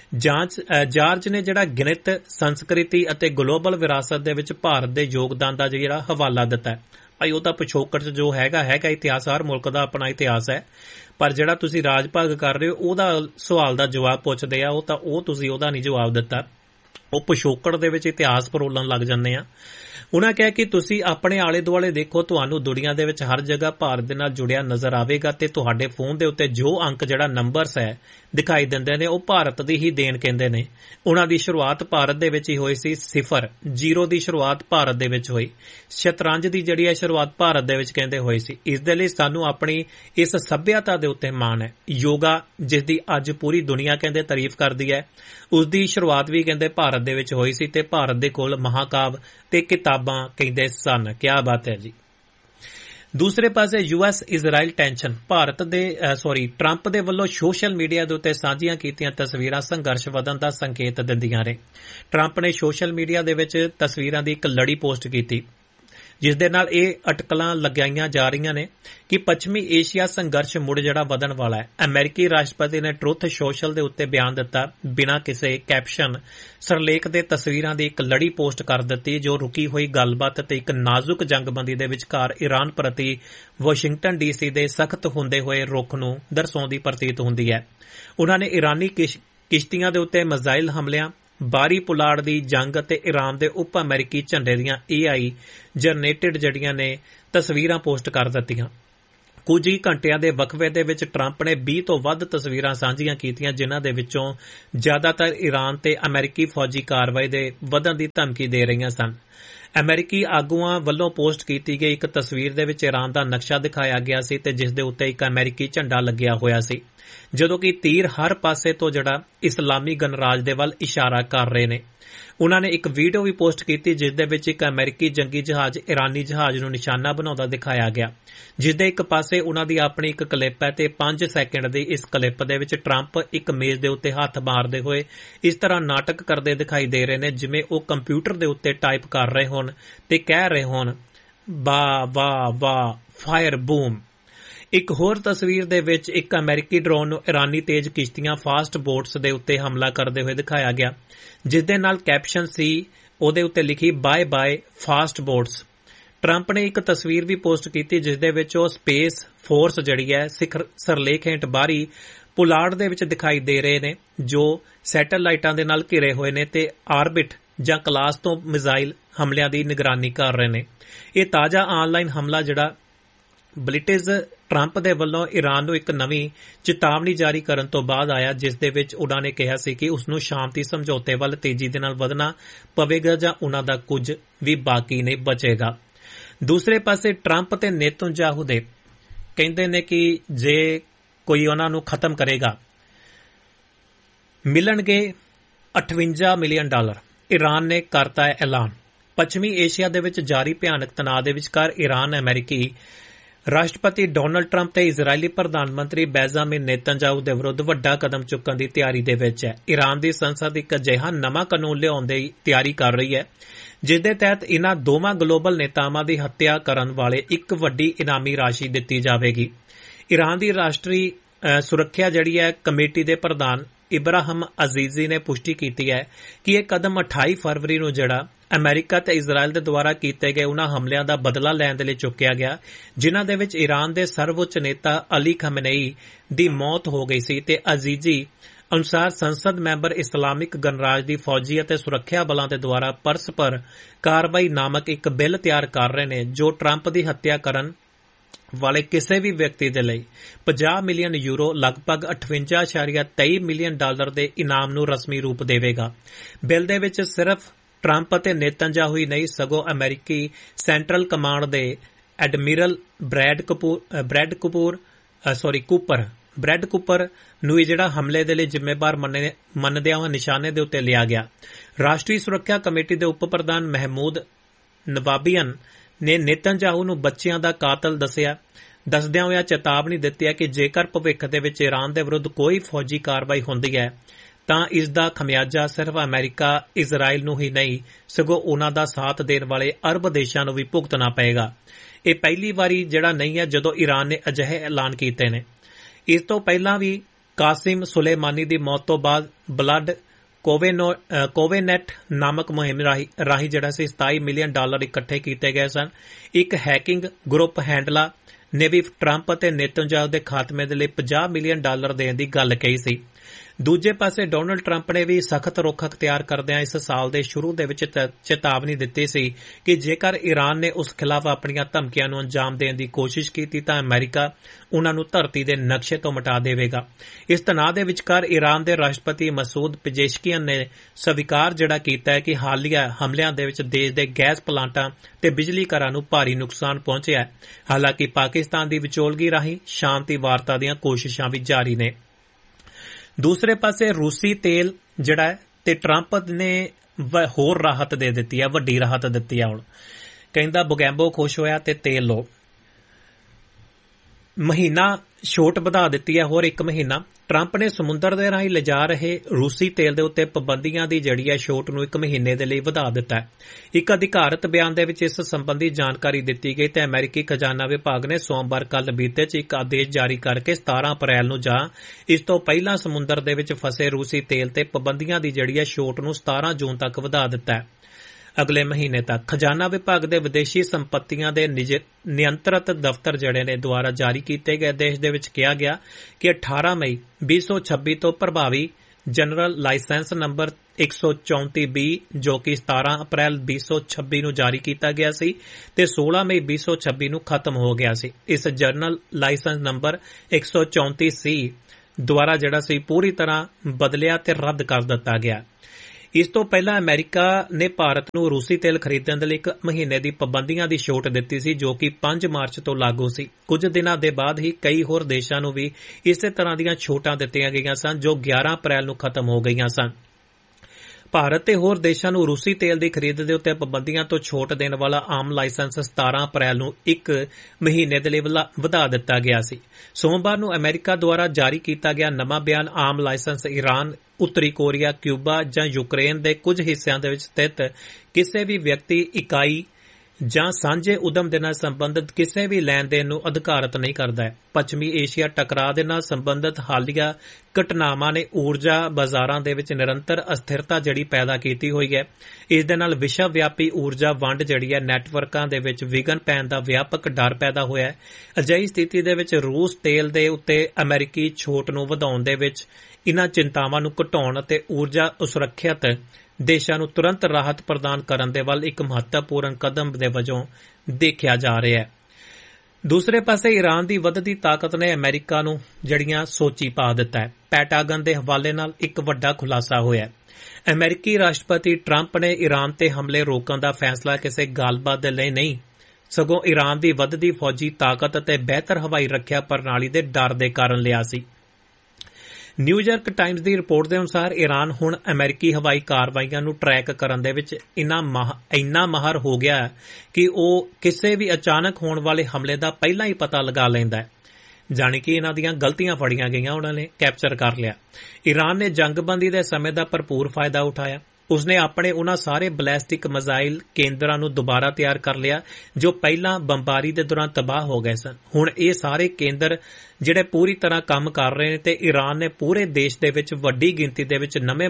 ਜਾਰਜ ਨੇ ਜਿਹੜਾ ਗਣਿਤ, ਸੰਸਕ੍ਰਿਤੀ ਅਤੇ ਗਲੋਬਲ ਵਿਰਾਸਤ ਦੇ ਵਿੱਚ ਭਾਰਤ ਦੇ ਯੋਗਦਾਨ ਦਾ ਜਿਹੜਾ ਹਵਾਲਾ ਦਿੱਤਾ ਹੈ। ਭਾਈ ਉਹ ਤਾਂ ਪਿਛੋਕੜ 'ਚ ਜੋ ਹੈਗਾ ਇਤਿਹਾਸ, ਹਰ ਮੁਲਕ ਦਾ ਆਪਣਾ ਇਤਿਹਾਸ ਹੈ, ਪਰ ਜਿਹੜਾ ਤੁਸੀਂ ਰਾਜ ਭਾਗ ਕਰ ਰਹੇ ਹੋ ਉਹਦਾ ਸਵਾਲ ਦਾ ਜਵਾਬ ਪੁੱਛਦੇ ਆ ਉਹ ਤੁਸੀਂ ਉਹਦਾ ਨਹੀਂ ਜਵਾਬ ਦਿੱਤਾ। ਉਹ ਪਿਛੋਕੜ ਦੇ ਵਿੱਚ ਇਤਿਹਾਸ ਫਰੋਲਣ ਲੱਗ ਜਾਂਦੇ ਆ। ਉਹਨਾਂ ਕਿਹਾ ਕਿ ਤੁਸੀਂ ਆਪਣੇ ਆਲੇ ਦੁਆਲੇ ਦੇਖੋ, ਤੁਹਾਨੂੰ ਦੁਨੀਆ ਦੇ ਵਿੱਚ ਹਰ ਜਗ੍ਹਾ ਭਾਰਤ ਦੇ ਨਾਲ ਜੁੜਿਆ ਨਜ਼ਰ ਆਵੇਗਾ ਤੇ ਤੁਹਾਡੇ ਫੋਨ ਦੇ ਉੱਤੇ ਜੋ ਅੰਕ ਜਿਹੜਾ ਨੰਬਰਸ ਹੈ ਦਿਖਾਈ ਦਿੰਦੇ ਨੇ ਉਹ ਭਾਰਤ ਦੀ ਹੀ ਦੇਣ ਕਹਿੰਦੇ ਨੇ। ਉਹਨਾਂ ਦੀ ਸ਼ੁਰੂਆਤ ਭਾਰਤ ਦੇ ਵਿੱਚ ਹੀ ਹੋਈ ਸੀ। 0 ਦੀ ਸ਼ੁਰੂਆਤ ਭਾਰਤ ਦੇ ਵਿੱਚ ਹੋਈ। ਸ਼ਤਰੰਜ ਦੀ ਜਿਹੜੀ ਹੈ ਸ਼ੁਰੂਆਤ ਭਾਰਤ ਦੇ ਵਿੱਚ ਕਹਿੰਦੇ ਹੋਈ ਸੀ। ਇਸ ਦੇ ਲਈ ਸਾਨੂੰ ਆਪਣੀ ਇਸ ਸੱਭਿਅਤਾ ਦੇ ਉੱਤੇ ਮਾਣ ਹੈ। ਯੋਗਾ, ਜਿਸ ਦੀ ਅੱਜ ਪੂਰੀ ਦੁਨੀਆ ਕਹਿੰਦੇ ਤਾਰੀਫ ਕਰਦੀ ਹੈ, ਉਸ ਦੀ ਸ਼ੁਰੂਆਤ ਵੀ ਕਹਿੰਦੇ ਭਾਰਤ ਦੇ ਵਿੱਚ ਹੋਈ ਸੀ ਤੇ ਭਾਰਤ ਦੇ ਕੋਲ ਮਹਾਕਾਵ ਤੇ ਕਿਤਾਬਾਂ ਕਹਿੰਦੇ ਸਨ। ਕਿਆ ਬਾਤ ਹੈ ਜੀ। ਦੂਸਰੇ ਪਾਸੇ US ਇਜ਼ਰਾਈਲ ਟੈਂਸ਼ਨ ਟਰੰਪ ਦੇ ਵੱਲੋਂ ਸੋਸ਼ਲ ਮੀਡੀਆ ਦੇ ਉੱਤੇ ਸਾਂਝੀਆਂ ਕੀਤੀਆਂ ਤਸਵੀਰਾਂ ਸੰਘਰਸ਼ ਵਧਣ ਦਾ ਸੰਕੇਤ ਦਿੰਦੀਆਂ ਨੇ। ਟਰੰਪ ਨੇ ਸੋਸ਼ਲ ਮੀਡੀਆ ਦੇ ਵਿੱਚ ਤਸਵੀਰਾਂ ਦੀ ਇੱਕ ਲੜੀ ਪੋਸਟ ਕੀਤੀ ਜਿਸ ਦੇ ਨਾਲ ਇਹ ਅਟਕਲਾਂ ਲਗਾਈਆਂ ਜਾ ਰਹੀਆਂ ਨੇ ਕਿ ਪੱਛਮੀ ਏਸ਼ੀਆ ਸੰਘਰਸ਼ ਮੁੜ ਜਿਹੜਾ ਵਧਣ ਵਾਲਾ ਹੈ। ਅਮਰੀਕੀ ਰਾਸ਼ਟਰਪਤੀ ਨੇ ਟਰੁੱਥ ਸੋਸ਼ਲ ਦੇ ਉੱਤੇ ਬਿਆਨ ਦਿੱਤਾ, ਬਿਨਾਂ ਕਿਸੇ ਕੈਪਸ਼ਨ ਸਰਲੇਖ ਦੇ ਤਸਵੀਰਾਂ ਦੀ ਇੱਕ ਲੜੀ ਪੋਸਟ ਕਰ ਦਿੱਤੀ ਜੋ ਰੁਕੀ ਹੋਈ ਗੱਲਬਾਤ ਤੇ ਇੱਕ ਨਾਜ਼ੁਕ ਜੰਗਬੰਦੀ ਦੇ ਵਿਚਕਾਰ ਈਰਾਨ ਪ੍ਰਤੀ ਵਾਸ਼ਿੰਗਟਨ ਡੀਸੀ ਦੇ ਸਖਤ ਹੁੰਦੇ ਹੋਏ ਰੁਖ ਨੂੰ ਦਰਸਾਉਂਦੀ ਪ੍ਰਤੀਤ ਹੁੰਦੀ ਹੈ। ਉਨ੍ਹਾਂ ਨੇ ਈਰਾਨੀ ਕਿਸ਼ਤੀਆਂ ਦੇ ਉੱਤੇ ਮਿਜ਼ਾਈਲ ਹਮਲਿਆਂ, ਬਾਹਰੀ ਪੁਲਾੜ ਦੀ ਜੰਗ ਅਤੇ ਈਰਾਨ ਦੇ ਉਪ ਅਮਰੀਕੀ ਝੰਡੇ ਦੀਆਂ AI ਜਨਰੇਟਡ ਜਿਹੜੀਆਂ ਨੇ ਤਸਵੀਰਾਂ ਪੋਸਟ ਕਰ ਦਿੱਤੀਆਂ। ਕੁਝ ਹੀ ਘੰਟਿਆਂ ਦੇ ਵਕਫੇ ਦੇ ਵਿੱਚ ਟਰੰਪ ਨੇ 20 ਤੋਂ ਵੱਧ ਤਸਵੀਰਾਂ ਸਾਂਝੀਆਂ ਕੀਤੀਆਂ, ਜਿਨ੍ਹਾਂ ਦੇ ਵਿੱਚੋਂ ਜ਼ਿਆਦਾਤਰ ਈਰਾਨ ਤੇ ਅਮਰੀਕੀ ਫੌਜੀ ਕਾਰਵਾਈ ਦੇ ਵਧਣ ਦੀ ਧਮਕੀ ਦੇ ਰਹੀਆਂ ਸਨ। ਅਮਰੀਕੀ ਆਗੂਆਂ ਵੱਲੋਂ ਪੋਸਟ ਕੀਤੀ ਗਈ ਇੱਕ ਤਸਵੀਰ ਦੇ ਵਿੱਚ ਈਰਾਨ ਦਾ ਨਕਸ਼ਾ ਦਿਖਾਇਆ ਗਿਆ ਸੀ ਤੇ ਜਿਸ ਦੇ ਉੱਤੇ ਇੱਕ ਅਮਰੀਕੀ ਝੰਡਾ ਲੱਗਿਆ ਹੋਇਆ ਸੀ, ਜਦੋਂ ਕਿ ਤੀਰ ਹਰ ਪਾਸੇ ਤੋਂ ਜਿਹੜਾ ਇਸਲਾਮੀ ਗਣਰਾਜ ਦੇ ਵੱਲ ਇਸ਼ਾਰਾ ਕਰ ਰਹੇ ਨੇ। ਉਨ੍ਹਾਂ ਨੇ ਇੱਕ ਵੀਡੀਓ ਵੀ ਪੋਸਟ ਕੀਤੀ ਜਿਸ ਦੇ ਵਿੱਚ ਇੱਕ ਅਮਰੀਕੀ ਜੰਗੀ ਜਹਾਜ਼ ਈਰਾਨੀ ਜਹਾਜ਼ ਨੂੰ ਨਿਸ਼ਾਨਾ ਬਣਾਉਂਦਾ ਦਿਖਾਇਆ ਗਿਆ, ਜਿਸ ਦੇ ਇੱਕ ਪਾਸੇ ਉਨ੍ਹਾਂ ਦੀ ਆਪਣੀ ਇੱਕ ਕਲਿੱਪ ਹੈ ਤੇ 5 ਸੈਕਿੰਡ ਦੀ ਇਸ ਕਲਿੱਪ ਦੇ ਵਿੱਚ ਟਰੰਪ ਇੱਕ ਮੇਜ਼ ਦੇ ਉੱਤੇ ਹੱਥ ਮਾਰਦੇ ਹੋਏ ਇਸ ਤਰ੍ਹਾਂ ਨਾਟਕ ਕਰਦੇ ਦਿਖਾਈ ਦੇ ਰਹੇ ਨੇ ਜਿਵੇਂ ਉਹ ਕੰਪਿਊਟਰ ਦੇ ਉੱਤੇ ਟਾਈਪ ਕਰ ਰਹੇ ਹੋਣ ਤੇ ਕਹਿ ਰਹੇ ਹੋਣ ਵਾਹ ਵਾਹ ਵਾਹ ਫਾਇਰ ਬੂਮ। ਇੱਕ ਹੋਰ ਤਸਵੀਰ ਦੇ ਵਿੱਚ ਇੱਕ ਅਮਰੀਕੀ ਡਰੋਨ ਨੂੰ ਈਰਾਨੀ ਤੇਜ਼ ਕਿਸ਼ਤੀਆਂ ਫਾਸਟ ਬੋਟਸ ਦੇ ਉੱਤੇ ਹਮਲਾ ਕਰਦੇ ਹੋਏ ਦਿਖਾਇਆ ਗਿਆ, ਜਿਸ ਦੇ ਨਾਲ ਕੈਪਸ਼ਨ ਸੀ ਉਹਦੇ ਉੱਤੇ ਲਿਖੀ bye bye fast boats. Trump ਨੇ ਇੱਕ ਤਸਵੀਰ ਵੀ ਪੋਸਟ ਕੀਤੀ ਜਿਸ ਦੇ ਵਿੱਚ ਉਹ ਸਪੇਸ ਫੋਰਸ ਜਿਹੜੀ ਹੈ ਸਰਲੇਖ ਹੇਠ ਬਾਹਰੀ ਪੁਲਾੜ ਦੇ ਵਿੱਚ ਦਿਖਾਈ ਦੇ ਰਹੇ ਨੇ ਜੋ ਸੈਟੇਲਾਈਟਾਂ ਦੇ ਨਾਲ ਘਿਰੇ ਹੋਏ ਨੇ ਤੇ ਆਰਬਿਟ ਜਾਂ ਕਲਾਸ ਤੋਂ ਮਿਜ਼ਾਈਲ ਹਮਲਿਆਂ ਦੀ ਨਿਗਰਾਨੀ ਕਰ ਰਹੇ ਨੇ। ਇਹ ਤਾਜ਼ਾ ਆਨਲਾਈਨ ਹਮਲਾ ਜਿਹੜਾ ਬ੍ਰਿਟਿਸ਼ ਟਰੰਪ ਦੇ ਵੱਲੋਂ ਈਰਾਨ ਨੂੰ ਇੱਕ ਨਵੀਂ ਚੇਤਾਵਨੀ ਜਾਰੀ ਕਰਨ ਤੋਂ ਬਾਅਦ ਆਇਆ, ਜਿਸ ਦੇ ਵਿੱਚ ਉਨ੍ਹਾਂ ਨੇ ਕਿਹਾ ਸੀ ਕਿ ਉਸ ਨੂੰ ਸ਼ਾਂਤੀ ਸਮਝੌਤੇ ਵੱਲ ਤੇਜ਼ੀ ਦੇ ਨਾਲ ਵਧਣਾ ਪਵੇਗਾ ਜਾਂ ਉਨ੍ਹਾਂ ਦਾ ਕੁਝ ਵੀ ਬਾਕੀ ਨਹੀਂ ਬਚੇਗਾ। ਦੂਸਰੇ ਪਾਸੇ ਟਰੰਪ ਤੇ ਨੇਤਨਯਾਹੂ ਦੇ ਕਹਿੰਦੇ ਨੇ ਕਿ ਜੇ ਕੋਈ ਉਨ੍ਹਾਂ ਨੂੰ ਖਤਮ ਕਰੇਗਾ ਮਿਲਣਗੇ $58 ਮਿਲੀਅਨ। ਈਰਾਨ ਨੇ ਕਰਤਾ ਹੈ ਐਲਾਨ। ਪੱਛਮੀ ਏਸ਼ੀਆ ਦੇ ਵਿੱਚ ਜਾਰੀ ਭਿਆਨਕ ਤਣਾਅ ਦੇ ਵਿਚਕਾਰ ਈਰਾਨ ਅਮਰੀਕੀ ਰਾਸ਼ਟਰਪਤੀ ਡੋਨਲਡ ਟਰੰਪ ਤੇ ਇਜ਼ਰਾਈਲੀ ਪ੍ਰਧਾਨ ਮੰਤਰੀ ਬੈਂਜਾਮਿਨ ਨੇਤਨਯਾਹੂ ਦੇ ਵਿਰੁੱਧ ਵੱਡਾ ਕਦਮ ਚੁੱਕਣ ਦੀ ਤਿਆਰੀ ਦੇ ਵਿੱਚ ਹੈ। ਈਰਾਨ ਦੀ ਸੰਸਦ ਇੱਕ ਅਜਿਹਾ ਨਵਾਂ ਕਾਨੂੰਨ ਲਿਆਉਣ ਦੀ ਤਿਆਰੀ ਕਰ ਰਹੀ ਹੈ ਜਿਸ ਦੇ ਤਹਿਤ ਇਨ੍ਹਾਂ ਦੋਵਾਂ ਗਲੋਬਲ ਨੇਤਾਵਾਂ ਦੀ ਹੱਤਿਆ ਕਰਨ ਵਾਲੇ ਇੱਕ ਵੱਡੀ ਇਨਾਮੀ ਰਾਸ਼ੀ ਦਿੱਤੀ ਜਾਵੇਗੀ। ਈਰਾਨ ਦੀ ਰਾਸ਼ਟਰੀ ਸੁਰੱਖਿਆ ਜਿਹੜੀ ਹੈ ਕਮੇਟੀ ਦੇ ਪ੍ਰਧਾਨ ਇਬਰਾਹਿਮ ਅਜ਼ੀਜ਼ੀ ਨੇ ਪੁਸ਼ਟੀ ਕੀਤੀ ਹੈ ਕਿ ਇਹ ਕਦਮ 28 ਫਰਵਰੀ ਨੂੰ ਜਿਹੜਾ ਅਮਰੀਕਾ ਤੇ ਇਜ਼ਰਾਈਲ ਦੇ ਦੁਆਰਾ ਕੀਤੇ ਗਏ ਉਨ੍ਹਾਂ ਹਮਲਿਆਂ ਦਾ ਬਦਲਾ ਲੈਣ ਦੇ ਲਈ ਚੁੱਕਿਆ ਗਿਆ, ਜਿਨ੍ਹਾਂ ਦੇ ਵਿੱਚ ਈਰਾਨ ਦੇ ਸਰਵਉੱਚ ਨੇਤਾ ਅਲੀ ਖਮਨੇਈ ਦੀ ਮੌਤ ਹੋ ਗਈ ਸੀ ਤੇ ਅਜ਼ੀਜ਼ੀ ਅਨੁਸਾਰ ਸੰਸਦ ਮੈਂਬਰ ਇਸਲਾਮਿਕ ਗਣਰਾਜ ਦੀ ਫੌਜੀ ਅਤੇ ਸੁਰੱਖਿਆ ਬਲਾਂ ਦੇ ਦੁਆਰਾ ਪਰਸਪਰ ਕਾਰਵਾਈ ਨਾਮਕ ਇੱਕ ਬਿੱਲ ਤਿਆਰ ਕਰ ਰਹੇ ਨੇ ਜੋ ਟਰੰਪ ਦੀ ਹੱਤਿਆ ਕਰਨ ਵਾਲੇ ਕਿਸੇ ਵੀ ਵਿਅਕਤੀ ਦੇ ਲਈ $50 ਮਿਲੀਅਨ ਲਗਭਗ $58.23 ਮਿਲੀਅਨ ਦੇ ਇਨਾਮ ਨੂੰ ਰਸਮੀ ਰੂਪ ਦੇਵੇਗਾ। ਬਿੱਲ ਦੇ ਵਿੱਚ ਸਿਰਫ ਟਰੰਪ ਅਤੇ ਨੇਤਨਯਾਹੂ ਹੀ ਨਹੀਂ ਸਗੋਂ ਅਮਰੀਕੀ ਸੈਂਟਰਲ ਕਮਾਂਡ ਦੇ ਐਡਮਿਰਲ ਬ੍ਰੈਡ ਕੂਪਰ ਨੂੰ ਜਿਹੜਾ ਹਮਲੇ ਦੇ ਲਈ ਜ਼ਿੰਮੇਵਾਰ ਮੰਨਦਿਆਂ ਹੋਏ ਨਿਸ਼ਾਨੇ ਦੇ ਉੱਤੇ ਲਿਆ ਗਿਆ। ਰਾਸ਼ਟਰੀ ਸੁਰੱਖਿਆ ਕਮੇਟੀ ਦੇ ਉਪ ਪ੍ਰਧਾਨ ਮਹਿਮੂਦ ਨਵਾਬੀਅਨ ਨੇ ਨੇਤਨਯਾਹੂ ਨੂੰ ਬੱਚਿਆਂ ਦਾ ਕਾਤਲ ਦੱਸਦਿਆਂ ਹੋਇਆ ਚੇਤਾਵਨੀ ਦਿੱਤੀ ਹੈ ਕਿ ਜੇਕਰ ਭਵਿੱਖ ਦੇ ਵਿੱਚ ਈਰਾਨ ਦੇ ਵਿਰੁੱਧ ਕੋਈ ਫੌਜੀ ਕਾਰਵਾਈ ਹੁੰਦੀ ਹੈ ਤਾਂ ਇਸ ਦਾ ਖਮਿਆਜਾ ਸਿਰਫ ਅਮਰੀਕਾ ਇਜ਼ਰਾਈਲ ਨੂੰ ਹੀ ਨਹੀਂ ਸਗੋਂ ਉਨ੍ਹਾਂ ਦਾ ਸਾਥ ਦੇਣ ਵਾਲੇ ਅਰਬ ਦੇਸ਼ਾਂ ਨੂੰ ਵੀ ਭੁਗਤਣਾ ਪਏਗਾ। ਇਹ ਪਹਿਲੀ ਵਾਰੀ ਜਿਹੜਾ ਨਹੀਂ ਹੈ ਜਦੋਂ ਈਰਾਨ ਨੇ ਅਜਿਹੇ ਐਲਾਨ ਕੀਤੇ ਨੇ। ਇਸ ਤੋਂ ਪਹਿਲਾਂ ਵੀ ਕਾਸਿਮ ਸੁਲੇਮਾਨੀ ਦੀ ਮੌਤ ਤੋਂ ਬਾਅਦ ਬਲੱਡ ਕੋਵੇਨੈਟ ਨਾਮਕ ਮੁਹਿੰਮ ਰਾਹੀਂ ਜਿਹੜਾ ਸੀ $27 ਮਿਲੀਅਨ ਇਕੱਠੇ ਕੀਤੇ ਗਏ ਸਨ। ਇੱਕ ਹੈਕਿੰਗ ਗਰੁੱਪ ਹੈਂਡਲਾ ਨੇ ਵੀ ਟਰੰਪ ਅਤੇ ਨੇਤਨਯਾਹੂ ਦੇ ਖਾਤਮੇ ਦੇ ਲਈ $50 ਮਿਲੀਅਨ ਦੇਣ ਦੀ ਗੱਲ ਕਹੀ ਸੀ। ਦੂਜੇ ਪਾਸੇ ਡੋਨਲਡ ਟਰੰਪ ਨੇ ਵੀ ਸਖਤ ਰੁਖ ਅਖਤਿਆਰ ਕਰਦਿਆਂ ਇਸ ਸਾਲ ਦੇ ਸ਼ੁਰੂ ਦੇ ਵਿੱਚ ਚੇਤਾਵਨੀ ਦਿੱਤੀ ਸੀ ਕਿ ਜੇਕਰ ਈਰਾਨ ਨੇ ਉਸ ਖਿਲਾਫ ਆਪਣੀਆਂ ਧਮਕੀਆਂ ਨੂੰ ਅੰਜਾਮ ਦੇਣ ਦੀ ਕੋਸ਼ਿਸ਼ ਕੀਤੀ ਤਾਂ ਅਮਰੀਕਾ ਉਨ੍ਹਾਂ ਨੂੰ ਧਰਤੀ ਦੇ ਨਕਸ਼ੇ ਤੋਂ ਮਿਟਾ ਦੇਵੇਗਾ। ਇਸ ਤਣਾਅ ਦੇ ਵਿਚਕਾਰ ਈਰਾਨ ਦੇ ਰਾਸ਼ਟਰਪਤੀ ਮਸੂਦ ਪੇਜ਼ੇਸ਼ਕੀਅਨ ਨੇ ਸਵੀਕਾਰ ਜਿਹੜਾ ਕੀਤਾ ਹੈ ਕਿ ਹਾਲੀਆ ਹਮਲਿਆਂ ਦੇ ਵਿੱਚ ਦੇਸ਼ ਦੇ ਗੈਸ ਪਲਾਂਟਾਂ ਤੇ ਬਿਜਲੀ ਘਰਾਂ ਨੂੰ ਭਾਰੀ ਨੁਕਸਾਨ ਪਹੁੰਚਿਆ। ਹਾਲਾਂਕਿ ਪਾਕਿਸਤਾਨ ਦੀ ਵਿਚੋਲਗੀ ਰਾਹੀਂ ਸ਼ਾਂਤੀ ਵਾਰਤਾ ਦੀਆਂ ਕੋਸ਼ਿਸ਼ਾਂ ਵੀ ਜਾਰੀ ਨੇ। ਦੂਸਰੇ ਪਾਸੇ ਰੂਸੀ ਤੇਲ ਜਿਹੜਾ ਹੈ ਤੇ ਟਰੰਪ ਨੇ ਹੋਰ ਰਾਹਤ ਦੇ ਦਿੱਤੀ ਹੈ, ਵੱਡੀ ਰਾਹਤ ਦਿੱਤੀ ਹੈ। ਹੁਣ ਕਹਿੰਦਾ ਬੁਗੈਂਬੋ ਖੁਸ਼ ਹੋਇਆ ਤੇ ਤੇਲ ਲੋ। ਮਹੀਨਾ ਛੋਟ ਵਧਾ ਦਿੱਤੀ ਹੈ, ਹੋਰ 1 ਮਹੀਨਾ। ਟਰੰਪ ਨੇ ਸਮੁੰਦਰ ਦੇ ਰਾਹੀਂ ਲਿਜਾ ਰਹੇ ਰੂਸੀ ਤੇਲ ਦੇ ਉੱਤੇ ਪਾਬੰਦੀਆਂ ਦੀ ਜਿਹੜੀ ਹੈ ਛੋਟ ਨੂੰ 1 ਮਹੀਨੇ ਦੇ ਲਈ ਵਧਾ ਦਿੱਤਾ ਹੈ। ਇੱਕ ਅਧਿਕਾਰਤ ਬਿਆਨ ਦੇ ਵਿੱਚ ਇਸ ਸੰਬੰਧੀ ਜਾਣਕਾਰੀ ਦਿੱਤੀ ਗਈ ਤੇ ਅਮਰੀਕੀ ਖਜ਼ਾਨਾ ਵਿਭਾਗ ਨੇ ਸੋਮਵਾਰ ਕੱਲ੍ਹ ਬੀਤੇ 'ਚ ਇੱਕ ਆਦੇਸ਼ ਜਾਰੀ ਕਰਕੇ 17 ਅਪ੍ਰੈਲ ਨੂੰ ਜਾਂ ਇਸ ਤੋਂ ਪਹਿਲਾਂ ਸਮੁੰਦਰ ਦੇ ਵਿੱਚ ਫਸੇ ਰੂਸੀ ਤੇਲ ਤੇ ਪਾਬੰਦੀਆਂ ਦੀ ਜਿਹੜੀ ਹੈ ਛੋਟ ਨੂੰ 17 ਜੂਨ ਤੱਕ ਵਧਾ ਦਿੱਤਾ ਹੈ। ਅਗਲੇ ਮਹੀਨੇ ਤੱਕ ਖਜ਼ਾਨਾ ਵਿਭਾਗ ਦੇ ਵਿਦੇਸ਼ੀ ਸੰਪਤੀਆਂ ਦੇ ਨਿਯੰਤਰਤ ਦਫ਼ਤਰ ਜਿਹੜੇ ਨੇ ਦੁਆਰਾ ਜਾਰੀ ਕੀਤੇ ਗਏ ਆਦੇਸ਼ ਦੇ ਵਿੱਚ ਕਿਹਾ ਗਿਆ ਕਿ 18 ਮਈ 2026 ਤੋਂ ਪ੍ਰਭਾਵੀ ਜਨਰਲ ਲਾਇਸੈਂਸ ਨੰਬਰ 134B ਜੋ ਕਿ 17 ਅਪ੍ਰੈਲ 2026 ਨੂੰ ਜਾਰੀ ਕੀਤਾ ਗਿਆ ਸੀ ਤੇ 16 ਮਈ 2026 ਨੂੰ ਖਤਮ ਹੋ ਗਿਆ ਸੀ। ਇਸ ਜਨਰਲ ਲਾਇਸੈਂਸ ਨੰਬਰ 134C ਦੁਆਰਾ ਜਿਹੜਾ ਸੀ ਪੂਰੀ ਤਰ੍ਹਾਂ ਬਦਲਿਆ ਤੇ ਰੱਦ ਕਰ ਦਿੱਤਾ ਗਿਆ। ਇਸ ਤੋਂ ਪਹਿਲਾਂ ਅਮਰੀਕਾ ਨੇ ਭਾਰਤ ਨੂੰ ਰੂਸੀ ਤੇਲ ਖਰੀਦਣ ਦੇ ਲਈ 1 ਮਹੀਨੇ ਦੀ ਪਾਬੰਦੀਆਂ ਦੀ ਛੋਟ ਦਿੱਤੀ ਸੀ ਜੋ ਕਿ 5 ਮਾਰਚ ਤੋਂ ਲਾਗੂ ਸੀ। ਕੁਝ ਦਿਨਾਂ ਦੇ ਬਾਅਦ ਹੀ ਕਈ ਹੋਰ ਦੇਸ਼ਾਂ ਨੂੰ ਵੀ ਇਸੇ ਤਰ੍ਹਾਂ ਦੀਆਂ ਛੋਟਾਂ ਦਿੱਤੀਆਂ ਗਈਆਂ ਸਨ ਜੋ 11 ਅਪ੍ਰੈਲ ਨੂੰ ਖਤਮ ਹੋ ਗਈਆਂ ਸਨ। ਭਾਰਤ ਤੇ ਹੋਰ ਦੇਸ਼ਾਂ ਨੂੰ ਰੂਸੀ ਤੇਲ ਦੀ ਖਰੀਦ ਦੇ ਉੱਤੇ ਪਾਬੰਦੀਆਂ ਤੋਂ ਛੋਟ ਦੇਣ ਵਾਲਾ ਆਮ ਲਾਇਸੈਂਸ 17 ਅਪ੍ਰੈਲ ਨੂੰ 1 ਮਹੀਨੇ ਦੇ ਲਈ ਵਧਾ ਦਿੱਤਾ ਗਿਆ ਸੀ। ਸੋਮਵਾਰ ਨੂੰ ਅਮਰੀਕਾ ਦੁਆਰਾ ਜਾਰੀ ਕੀਤਾ ਗਿਆ ਨਵਾਂ ਬਿਆਨ ਆਮ ਲਾਇਸੈਂਸ ਈਰਾਨ, ਉੱਤਰੀ ਕੋਰੀਆ, ਕਿਊਬਾ ਜਾਂ ਯੂਕਰੇਨ ਦੇ ਕੁਝ ਹਿੱਸਿਆਂ ਦੇ ਵਿੱਚ ਸਥਿਤ ਕਿਸੇ ਵੀ ਵਿਅਕਤੀ, ਇਕਾਈ ਜਾਂ ਸਾਂਝੇ ਉਦਮ ਦੇ ਨਾਲ ਸੰਬੰਧਿਤ ਕਿਸੇ ਵੀ ਲੈਣ ਦੇਣ ਨੂੰ ਅਧਿਕਾਰਤ ਨਹੀਂ ਕਰਦਾ ਹੈ। ਪੱਛਮੀ ਏਸ਼ੀਆ ਟਕਰਾਅ ਦੇ ਨਾਲ ਸੰਬੰਧਿਤ ਹਾਲੀਆ ਘਟਨਾਵਾਂ ਨੇ ਊਰਜਾ ਬਾਜ਼ਾਰਾਂ ਦੇ ਵਿੱਚ ਨਿਰੰਤਰ ਅਸਥਿਰਤਾ ਜਿਹੜੀ ਪੈਦਾ ਕੀਤੀ ਹੋਈ ਹੈ। ਇਸ ਦੇ ਨਾਲ ਵਿਸ਼ਵ ਵਿਆਪੀ ਊਰਜਾ ਵੰਡ ਜਿਹੜੀ ਹੈ ਨੈਟਵਰਕਾਂ ਦੇ ਵਿੱਚ ਵਿਘਨ ਪੈਣ ਦਾ ਵਿਆਪਕ ਡਰ ਪੈਦਾ ਹੋਇਆ ਹੈ। ਅਜਿਹੀ ਸਥਿਤੀ ਦੇ ਵਿੱਚ ਰੂਸ ਤੇਲ ਦੇ ਉੱਤੇ ਅਮਰੀਕੀ ਛੋਟ ਨੂੰ ਵਧਾਉਣ ਦੇ ਵਿੱਚ ਇਨ੍ਹਾਂ ਚਿੰਤਾਵਾਂ ਨੂੰ ਘਟਾਉਣ ਅਤੇ ਊਰਜਾ ਸੁਰੱਖਿਅਤ ਦੇਸ਼ਾਂ ਨੂੰ ਤੁਰੰਤ ਰਾਹਤ ਪ੍ਰਦਾਨ ਕਰਨ ਦੇ ਵੱਲ ਇੱਕ ਮਹੱਤਵਪੂਰਨ ਕਦਮ ਦੇ ਵਜੋਂ ਦੇਖਿਆ ਜਾ ਰਿਹਾ ਹੈ। ਦੂਸਰੇ ਪਾਸੇ ਈਰਾਨ ਦੀ ਵੱਧਦੀ ਤਾਕਤ ਨੇ ਅਮਰੀਕਾ ਨੂੰ ਜੜੀਆਂ ਸੋਚੀ ਪਾ ਦਿੱਤਾ ਹੈ। ਪੈਂਟਾਗਨ ਦੇ ਹਵਾਲੇ ਨਾਲ ਇੱਕ ਵੱਡਾ ਖੁਲਾਸਾ ਹੋਇਆ ਹੈ। ਅਮਰੀਕੀ ਰਾਸ਼ਟਰਪਤੀ ਟਰੰਪ ਨੇ ਈਰਾਨ ਤੇ ਹਮਲੇ ਰੋਕਣ ਦਾ ਫੈਸਲਾ ਕਿਸੇ ਗੱਲਬਾਤ ਦੇ ਲਈ ਨਹੀਂ, ਸਗੋਂ ਈਰਾਨ ਦੀ ਵੱਧਦੀ ਫੌਜੀ ਤਾਕਤ ਅਤੇ ਬਿਹਤਰ ਹਵਾਈ ਰੱਖਿਆ ਪ੍ਰਣਾਲੀ ਦੇ ਡਰ ਦੇ ਕਾਰਨ ਲਿਆ ਸੀ। ਨਿਊਯਾਰਕ ਟਾਈਮਜ਼ ਦੀ ਰਿਪੋਰਟ ਦੇ ਅਨੁਸਾਰ ਈਰਾਨ ਹੁਣ ਅਮਰੀਕੀ ਹਵਾਈ ਕਾਰਵਾਈਆਂ ਨੂੰ ਟਰੈਕ ਕਰਨ ਦੇ ਵਿੱਚ ਇੰਨਾ ਮਾਹਰ ਹੋ ਗਿਆ ਹੈ ਕਿ ਉਹ ਕਿਸੇ ਵੀ ਅਚਾਨਕ ਹੋਣ ਵਾਲੇ ਹਮਲੇ ਦਾ ਪਹਿਲਾਂ ਹੀ ਪਤਾ ਲਗਾ ਲੈਂਦਾ ਹੈ। ਜਾਣੀ ਕਿ ਇਹਨਾਂ ਦੀਆਂ ਗਲਤੀਆਂ ਫੜੀਆਂ ਗਈਆਂ, ਉਹਨਾਂ ਨੇ ਕੈਪਚਰ ਕਰ ਲਿਆ। ਈਰਾਨ ਨੇ ਜੰਗਬੰਦੀ ਦੇ ਸਮੇਂ ਦਾ ਭਰਪੂਰ ਫਾਇਦਾ ਉਠਾਇਆ। ਉਸਨੇ ਆਪਣੇ ਉਹਨਾਂ ਸਾਰੇ ਬੈਲਿਸਟਿਕ ਮਿਜ਼ਾਈਲ ਕੇਂਦਰਾਂ ਨੂੰ ਦੁਬਾਰਾ ਤਿਆਰ ਕਰ ਲਿਆ ਜੋ ਪਹਿਲਾਂ ਬੰਬਾਰੀ ਦੇ ਦੌਰਾਨ ਤਬਾਹ ਹੋ ਗਏ ਸਨ। ਹੁਣ ਇਹ ਸਾਰੇ ਕੇਂਦਰ ਜਿਹੜੇ ਪੂਰੀ ਤਰ੍ਹਾਂ ਕੰਮ ਕਰ ਰਹੇ ਨੇ ਤੇ ਈਰਾਨ ਨੇ ਪੂਰੇ ਦੇਸ਼ ਦੇ ਵਿੱਚ ਵੱਡੀ ਗਿਣਤੀ ਦੇ ਵਿੱਚ ਨਵੇਂ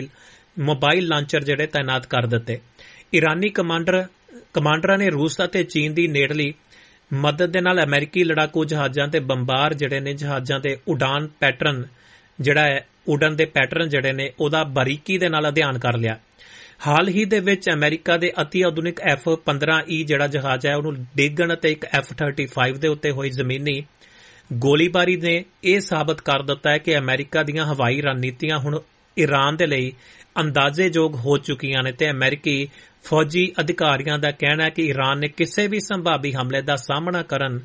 ਮੋਬਾਈਲ ਲਾਂਚਰ ਜਿਹੜੇ ਤਾਇਨਾਤ ਕਰ ਦਿੱਤੇ। ਈਰਾਨੀ ਕਮਾਂਡਰਾਂ ਨੇ ਰੂਸ ਅਤੇ ਚੀਨ ਦੀ ਨੇੜਲੀ ਮਦਦ ਦੇ ਨਾਲ ਅਮਰੀਕੀ ਲੜਾਕੂ ਜਹਾਜ਼ਾਂ ਤੇ ਬੰਬਾਰ ਜਿਹੜੇ ਨੇ ਜਹਾਜ਼ਾਂ ਦੇ ਉਡਾਨ ਪੈਟਰਨ ਉੱਡਣ ਦੇ ਪੈਟਰਨ ਜਿਹੜੇ ਨੇ ਉਹਦਾ ਬਾਰੀਕੀ ਦੇ ਨਾਲ ਅਧਿਐਨ ਕਰ ਲਿਆ। ਹਾਲ ਹੀ ਦੇ ਵਿੱਚ ਅਮਰੀਕਾ ਦੇ ਅਤੀ ਆਧੁਨਿਕ F-15E ਜਿਹੜਾ ਜਹਾਜ਼ ਹੈ ਉਹਨੂੰ ਡਿੱਗਣ ਅਤੇ ਇੱਕ F-35 ਦੇ ਉੱਤੇ ਹੋਈ ਜ਼ਮੀਨੀ ਗੋਲੀਬਾਰੀ ਨੇ ਇਹ ਸਾਬਤ ਕਰ ਦਿੱਤਾ ਹੈ ਕਿ ਅਮਰੀਕਾ ਦੀਆਂ ਹਵਾਈ ਰਣਨੀਤੀਆਂ ਹੁਣ ਈਰਾਨ ਦੇ ਲਈ ਅੰਦਾਜ਼ੇਯੋਗ ਹੋ ਚੁੱਕੀਆਂ ਨੇ ਤੇ ਅਮਰੀਕੀ ਫੌਜੀ ਅਧਿਕਾਰੀਆਂ ਦਾ ਕਹਿਣਾ ਹੈ ਕਿ ਈਰਾਨ ਨੇ ਕਿਸੇ ਵੀ ਸੰਭਾਵੀ ਹਮਲੇ ਦਾ ਸਾਹਮਣਾ ਕਰਨ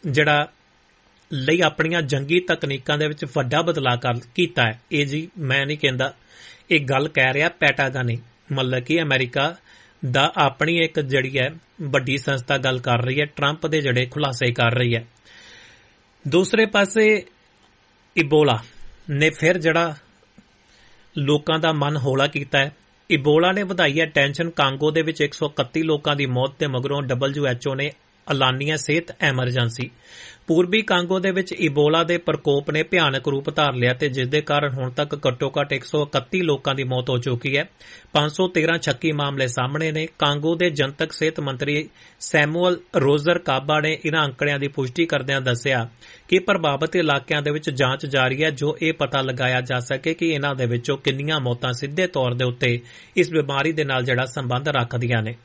ਲਈ ਆਪਣੀਆਂ ਜੰਗੀ ਤਕਨੀਕਾਂ ਦੇ ਵਿੱਚ ਵੱਡਾ ਬਦਲਾਅ ਕੀਤਾ ਹੈ। ਇਹ ਜੀ ਮੈਂ ਨਹੀਂ ਕਹਿੰਦਾ, ਇਹ ਗੱਲ ਕਹਿ ਰਿਹਾ ਪੈਂਟਾਗਨ ਨੇ, ਮਤਲਬ ਕਿ ਅਮਰੀਕਾ ਦਾ ਆਪਣੀ ਇੱਕ ਜਿਹੜੀ ਹੈ ਵੱਡੀ ਸੰਸਥਾ ਗੱਲ ਕਰ ਰਹੀ ਹੈ, ਟਰੰਪ ਦੇ ਜਿਹੜੇ ਖੁਲਾਸੇ ਕਰ ਰਹੀ ਹੈ। ਦੂਸਰੇ ਪਾਸੇ ਇਬੋਲਾ ਨੇ ਫਿਰ ਜਿਹੜਾ ਲੋਕਾਂ ਦਾ ਮਨ ਹੌਲਾ ਕੀਤਾ ਹੈ। ਇਬੋਲਾ ਨੇ ਵਧਾਈ ਹੈ ਟੈਨਸ਼ਨ। ਕਾਂਗੋ ਦੇ ਵਿੱਚ 131 ਲੋਕਾਂ ਦੀ ਮੌਤ ਦੇ ਮਗਰੋਂ WHO ਨੇ ਐਲਾਨੀਆ ਸਿਹਤ ਐਮਰਜੈਂਸੀ। ਪੂਰਬੀ ਕਾਂਗੋ ਦੇ ਵਿੱਚ ਇਬੋਲਾ ਦੇ ਪ੍ਰਕੋਪ ਨੇ ਭਿਆਨਕ ਰੂਪ ਧਾਰ ਲਿਆ ਤੇ ਜਿਸ ਦੇ ਕਾਰਨ ਹੁਣ ਤੱਕ ਘੱਟੋ-ਘੱਟ 131 ਲੋਕਾਂ ਦੀ ਮੌਤ ਹੋ ਚੁੱਕੀ ਹੈ। 513 ਸ਼ੱਕੀ ਮਾਮਲੇ ਸਾਹਮਣੇ ਨੇ। ਕਾਂਗੋ ਦੇ ਜਨਤਕ ਸਿਹਤ ਮੰਤਰੀ ਸੈਮੂਅਲ ਰੋਜ਼ਰ ਕਾਬਾ ਨੇ ਇਨ੍ਹਾਂ ਅੰਕੜਿਆਂ ਦੀ ਪੁਸ਼ਟੀ ਕਰਦਿਆਂ ਦੱਸਿਆ ਕਿ ਪ੍ਰਭਾਵਿਤ ਇਲਾਕਿਆਂ ਦੇ ਵਿੱਚ ਜਾਂਚ ਜਾਰੀ ਹੈ ਜੋ ਇਹ ਪਤਾ ਲਗਾਇਆ ਜਾ ਸਕੇ ਕਿ ਇਨ੍ਹਾਂ ਦੇ ਵਿੱਚੋਂ ਕਿੰਨੀਆਂ ਮੌਤਾਂ ਸਿੱਧੇ ਤੌਰ ਦੇ ਉੱਤੇ ਇਸ ਬਿਮਾਰੀ ਦੇ ਨਾਲ ਜਿਹੜਾ ਸੰਬੰਧ ਰੱਖਦੀਆਂ ਨੇ।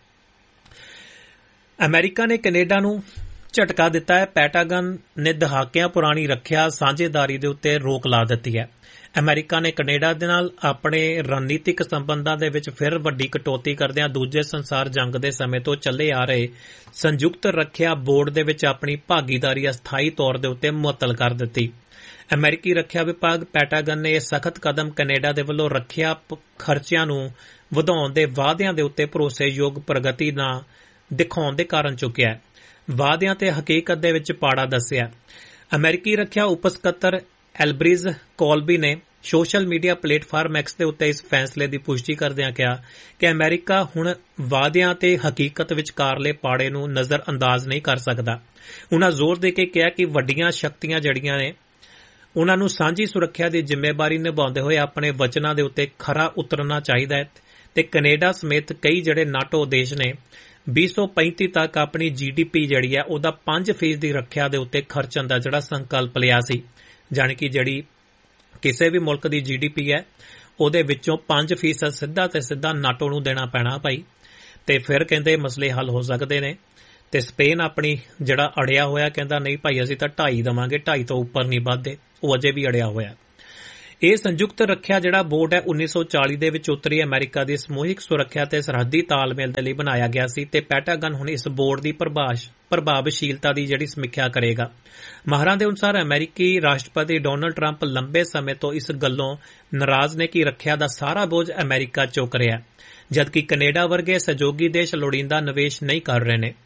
ਅਮਰੀਕਾ ਨੇ ਕੈਨੇਡਾ ਨੂੰ ਝਟਕਾ ਦਿੱਤਾ ਹੈ। ਪੈਂਟਾਗਨ ਨੇ ਦਹਾਕਿਆਂ ਪੁਰਾਣੀ ਰੱਖਿਆ ਸਾਂਝੇਦਾਰੀ ਦੇ ਉੱਤੇ ਰੋਕ ਲਾ ਦਿੱਤੀ ਹੈ। ਅਮਰੀਕਾ ਨੇ ਕੈਨੇਡਾ ਦੇ ਨਾਲ ਆਪਣੇ ਰਣਨੀਤਿਕ ਸੰਬੰਧਾਂ ਦੇ ਵਿੱਚ ਫਿਰ ਵੱਡੀ ਕਟੌਤੀ ਕਰਦਿਆਂ ਦੂਜੇ ਸੰਸਾਰ ਜੰਗ ਦੇ ਸਮੇਂ ਤੋਂ ਚੱਲੇ ਆ ਰਹੇ ਸੰਯੁਕਤ ਰੱਖਿਆ ਬੋਰਡ ਦੇ ਵਿੱਚ ਆਪਣੀ ਭਾਗੀਦਾਰੀ ਅਸਥਾਈ ਤੌਰ ਦੇ ਉੱਤੇ ਮੁਅੱਤਲ ਕਰ ਦਿੱਤੀ। ਅਮਰੀਕੀ ਰੱਖਿਆ ਵਿਭਾਗ ਪੈਂਟਾਗਨ ਨੇ ਇਹ ਸਖਤ ਕਦਮ ਕੈਨੇਡਾ ਦੇ ਵੱਲੋਂ ਰੱਖਿਆ ਖਰਚਿਆਂ ਨੂੰ ਵਧਾਉਣ ਦੇ ਵਾਅਦਿਆਂ ਦੇ ਉੱਤੇ ਭਰੋਸੇਯੋਗ ਪ੍ਰਗਤੀ ਨਾ ਦਿਖਾਉਣ ਦੇ ਕਾਰਨ ਚੁੱਕਿਆ ਹੈ। ਵਾਅਦਿਆਂ ਤੇ ਹਕੀਕਤ ਦੇ ਵਿੱਚ ਪਾੜਾ ਦੱਸਿਆ। ਅਮਰੀਕੀ ਰੱਖਿਆ ਉਪ ਸਕੱਤਰ ਐਲਬ੍ਰਿਜ ਕੋਲਬੀ ਨੇ ਸੋਸ਼ਲ ਮੀਡੀਆ ਪਲੇਟਫਾਰਮ ਐਕਸ ਦੇ ਉੱਤੇ ਇਸ ਫੈਸਲੇ ਦੀ ਪੁਸ਼ਟੀ ਕਰਦਿਆਂ ਕਿਹਾ ਕਿ ਅਮਰੀਕਾ ਹੁਣ ਵਾਅਦਿਆਂ ਤੇ ਹਕੀਕਤ ਵਿਚਕਾਰਲੇ ਪਾੜੇ ਨੂੰ ਨਜ਼ਰ ਅੰਦਾਜ਼ ਨਹੀਂ ਕਰ ਸਕਦਾ। ਉਨ੍ਹਾਂ ਜ਼ੋਰ ਦੇ ਕੇ ਕਿਹਾ ਕਿ ਵੱਡੀਆਂ ਸ਼ਕਤੀਆਂ ਜਿਹੜੀਆਂ ਨੇ ਉਨ੍ਹਾਂ ਨੂੰ ਸਾਂਝੀ ਸੁਰੱਖਿਆ ਦੀ ਜ਼ਿੰਮੇਵਾਰੀ ਨਿਭਾਉਂਦੇ ਹੋਏ ਆਪਣੇ ਵਚਨਾਂ ਦੇ ਉੱਤੇ ਖਰਾ ਉਤਰਨਾ ਚਾਹੀਦਾ ਹੈ ਤੇ ਕੈਨੇਡਾ ਸਮੇਤ ਕਈ ਜਿਹੜੇ ਨਾਟੋ ਦੇਸ਼ ਨੇ 2035 ਤੱਕ ਆਪਣੀ GDP ਜਿਹੜੀ ਹੈ ਉਹਦਾ 5% ਦੀ ਰੱਖਿਆ ਦੇ ਉੱਤੇ ਖਰਚਣ ਦਾ ਜਿਹੜਾ ਸੰਕਲਪ ਲਿਆ ਸੀ, ਜਾਣੀ ਕਿ ਜਿਹੜੀ ਕਿਸੇ ਵੀ ਮੁਲਕ ਦੀ GDP ਹੈ ਉਹਦੇ ਵਿੱਚੋਂ 5% ਸਿੱਧਾ ਤੇ ਸਿੱਧਾ ਨਾਟੋ ਨੂੰ ਦੇਣਾ ਪੈਣਾ ਭਾਈ, ਤੇ ਫਿਰ ਕਹਿੰਦੇ ਮਸਲੇ ਹੱਲ ਹੋ ਸਕਦੇ ਨੇ। ਤੇ ਸਪੇਨ ਆਪਣੀ ਜਿਹੜਾ ਅੜਿਆ ਹੋਇਆ ਕਹਿੰਦਾ ਨਹੀਂ ਭਾਈ ਅਸੀਂ ਤਾਂ 2.5 ਦੇਵਾਂਗੇ, 2.5 ਤੋਂ ਉੱਪਰ ਨਹੀਂ ਵੱਧਦੇ, ਉਹ ਅਜੇ ਵੀ ਅੜਿਆ ਹੋਇਆ। ਇਹ ਸੰਯੁਕਤ ਰੱਖਿਆ ਜਿਹੜਾ ਬੋਰਡ ਹੈ 1940 ਦੇ ਵਿੱਚ ਉੱਤਰੀ ਅਮਰੀਕਾ ਦੀ ਸਮੂਹਿਕ ਸੁਰੱਖਿਆ ਤੇ ਸਰਹੱਦੀ ਤਾਲਮੇਲ ਦੇ ਲਈ ਬਣਾਇਆ ਗਿਆ ਸੀ ਤੇ ਪੈਂਟਾਗਨ ਹੁਣ ਇਸ ਬੋਰਡ ਦੀ ਪ੍ਰਭਾਵਸ਼ੀਲਤਾ ਦੀ ਜਿਹੜੀ ਸਮੀਖਿਆ ਕਰੇਗਾ। ਮਾਹਰਾਂ ਦੇ ਅਨੁਸਾਰ ਅਮਰੀਕੀ ਰਾਸ਼ਟਰਪਤੀ ਡੋਨਲਡ ਟਰੰਪ ਲੰਬੇ ਸਮੇਂ ਤੋਂ ਇਸ ਗੱਲੋਂ ਨਾਰਾਜ਼ ਨੇ ਕਿ ਰੱਖਿਆ ਦਾ ਸਾਰਾ ਬੋਝ ਅਮਰੀਕਾ ਚੁੱਕ ਰਿਹਾ, ਜਦਕਿ ਕੈਨੇਡਾ ਵਰਗੇ ਸਹਿਯੋਗੀ ਦੇਸ਼ ਲੋੜੀਂਦਾ ਨਿਵੇਸ਼ ਨਹੀਂ ਕਰ ਰਹੇ ਨੇ।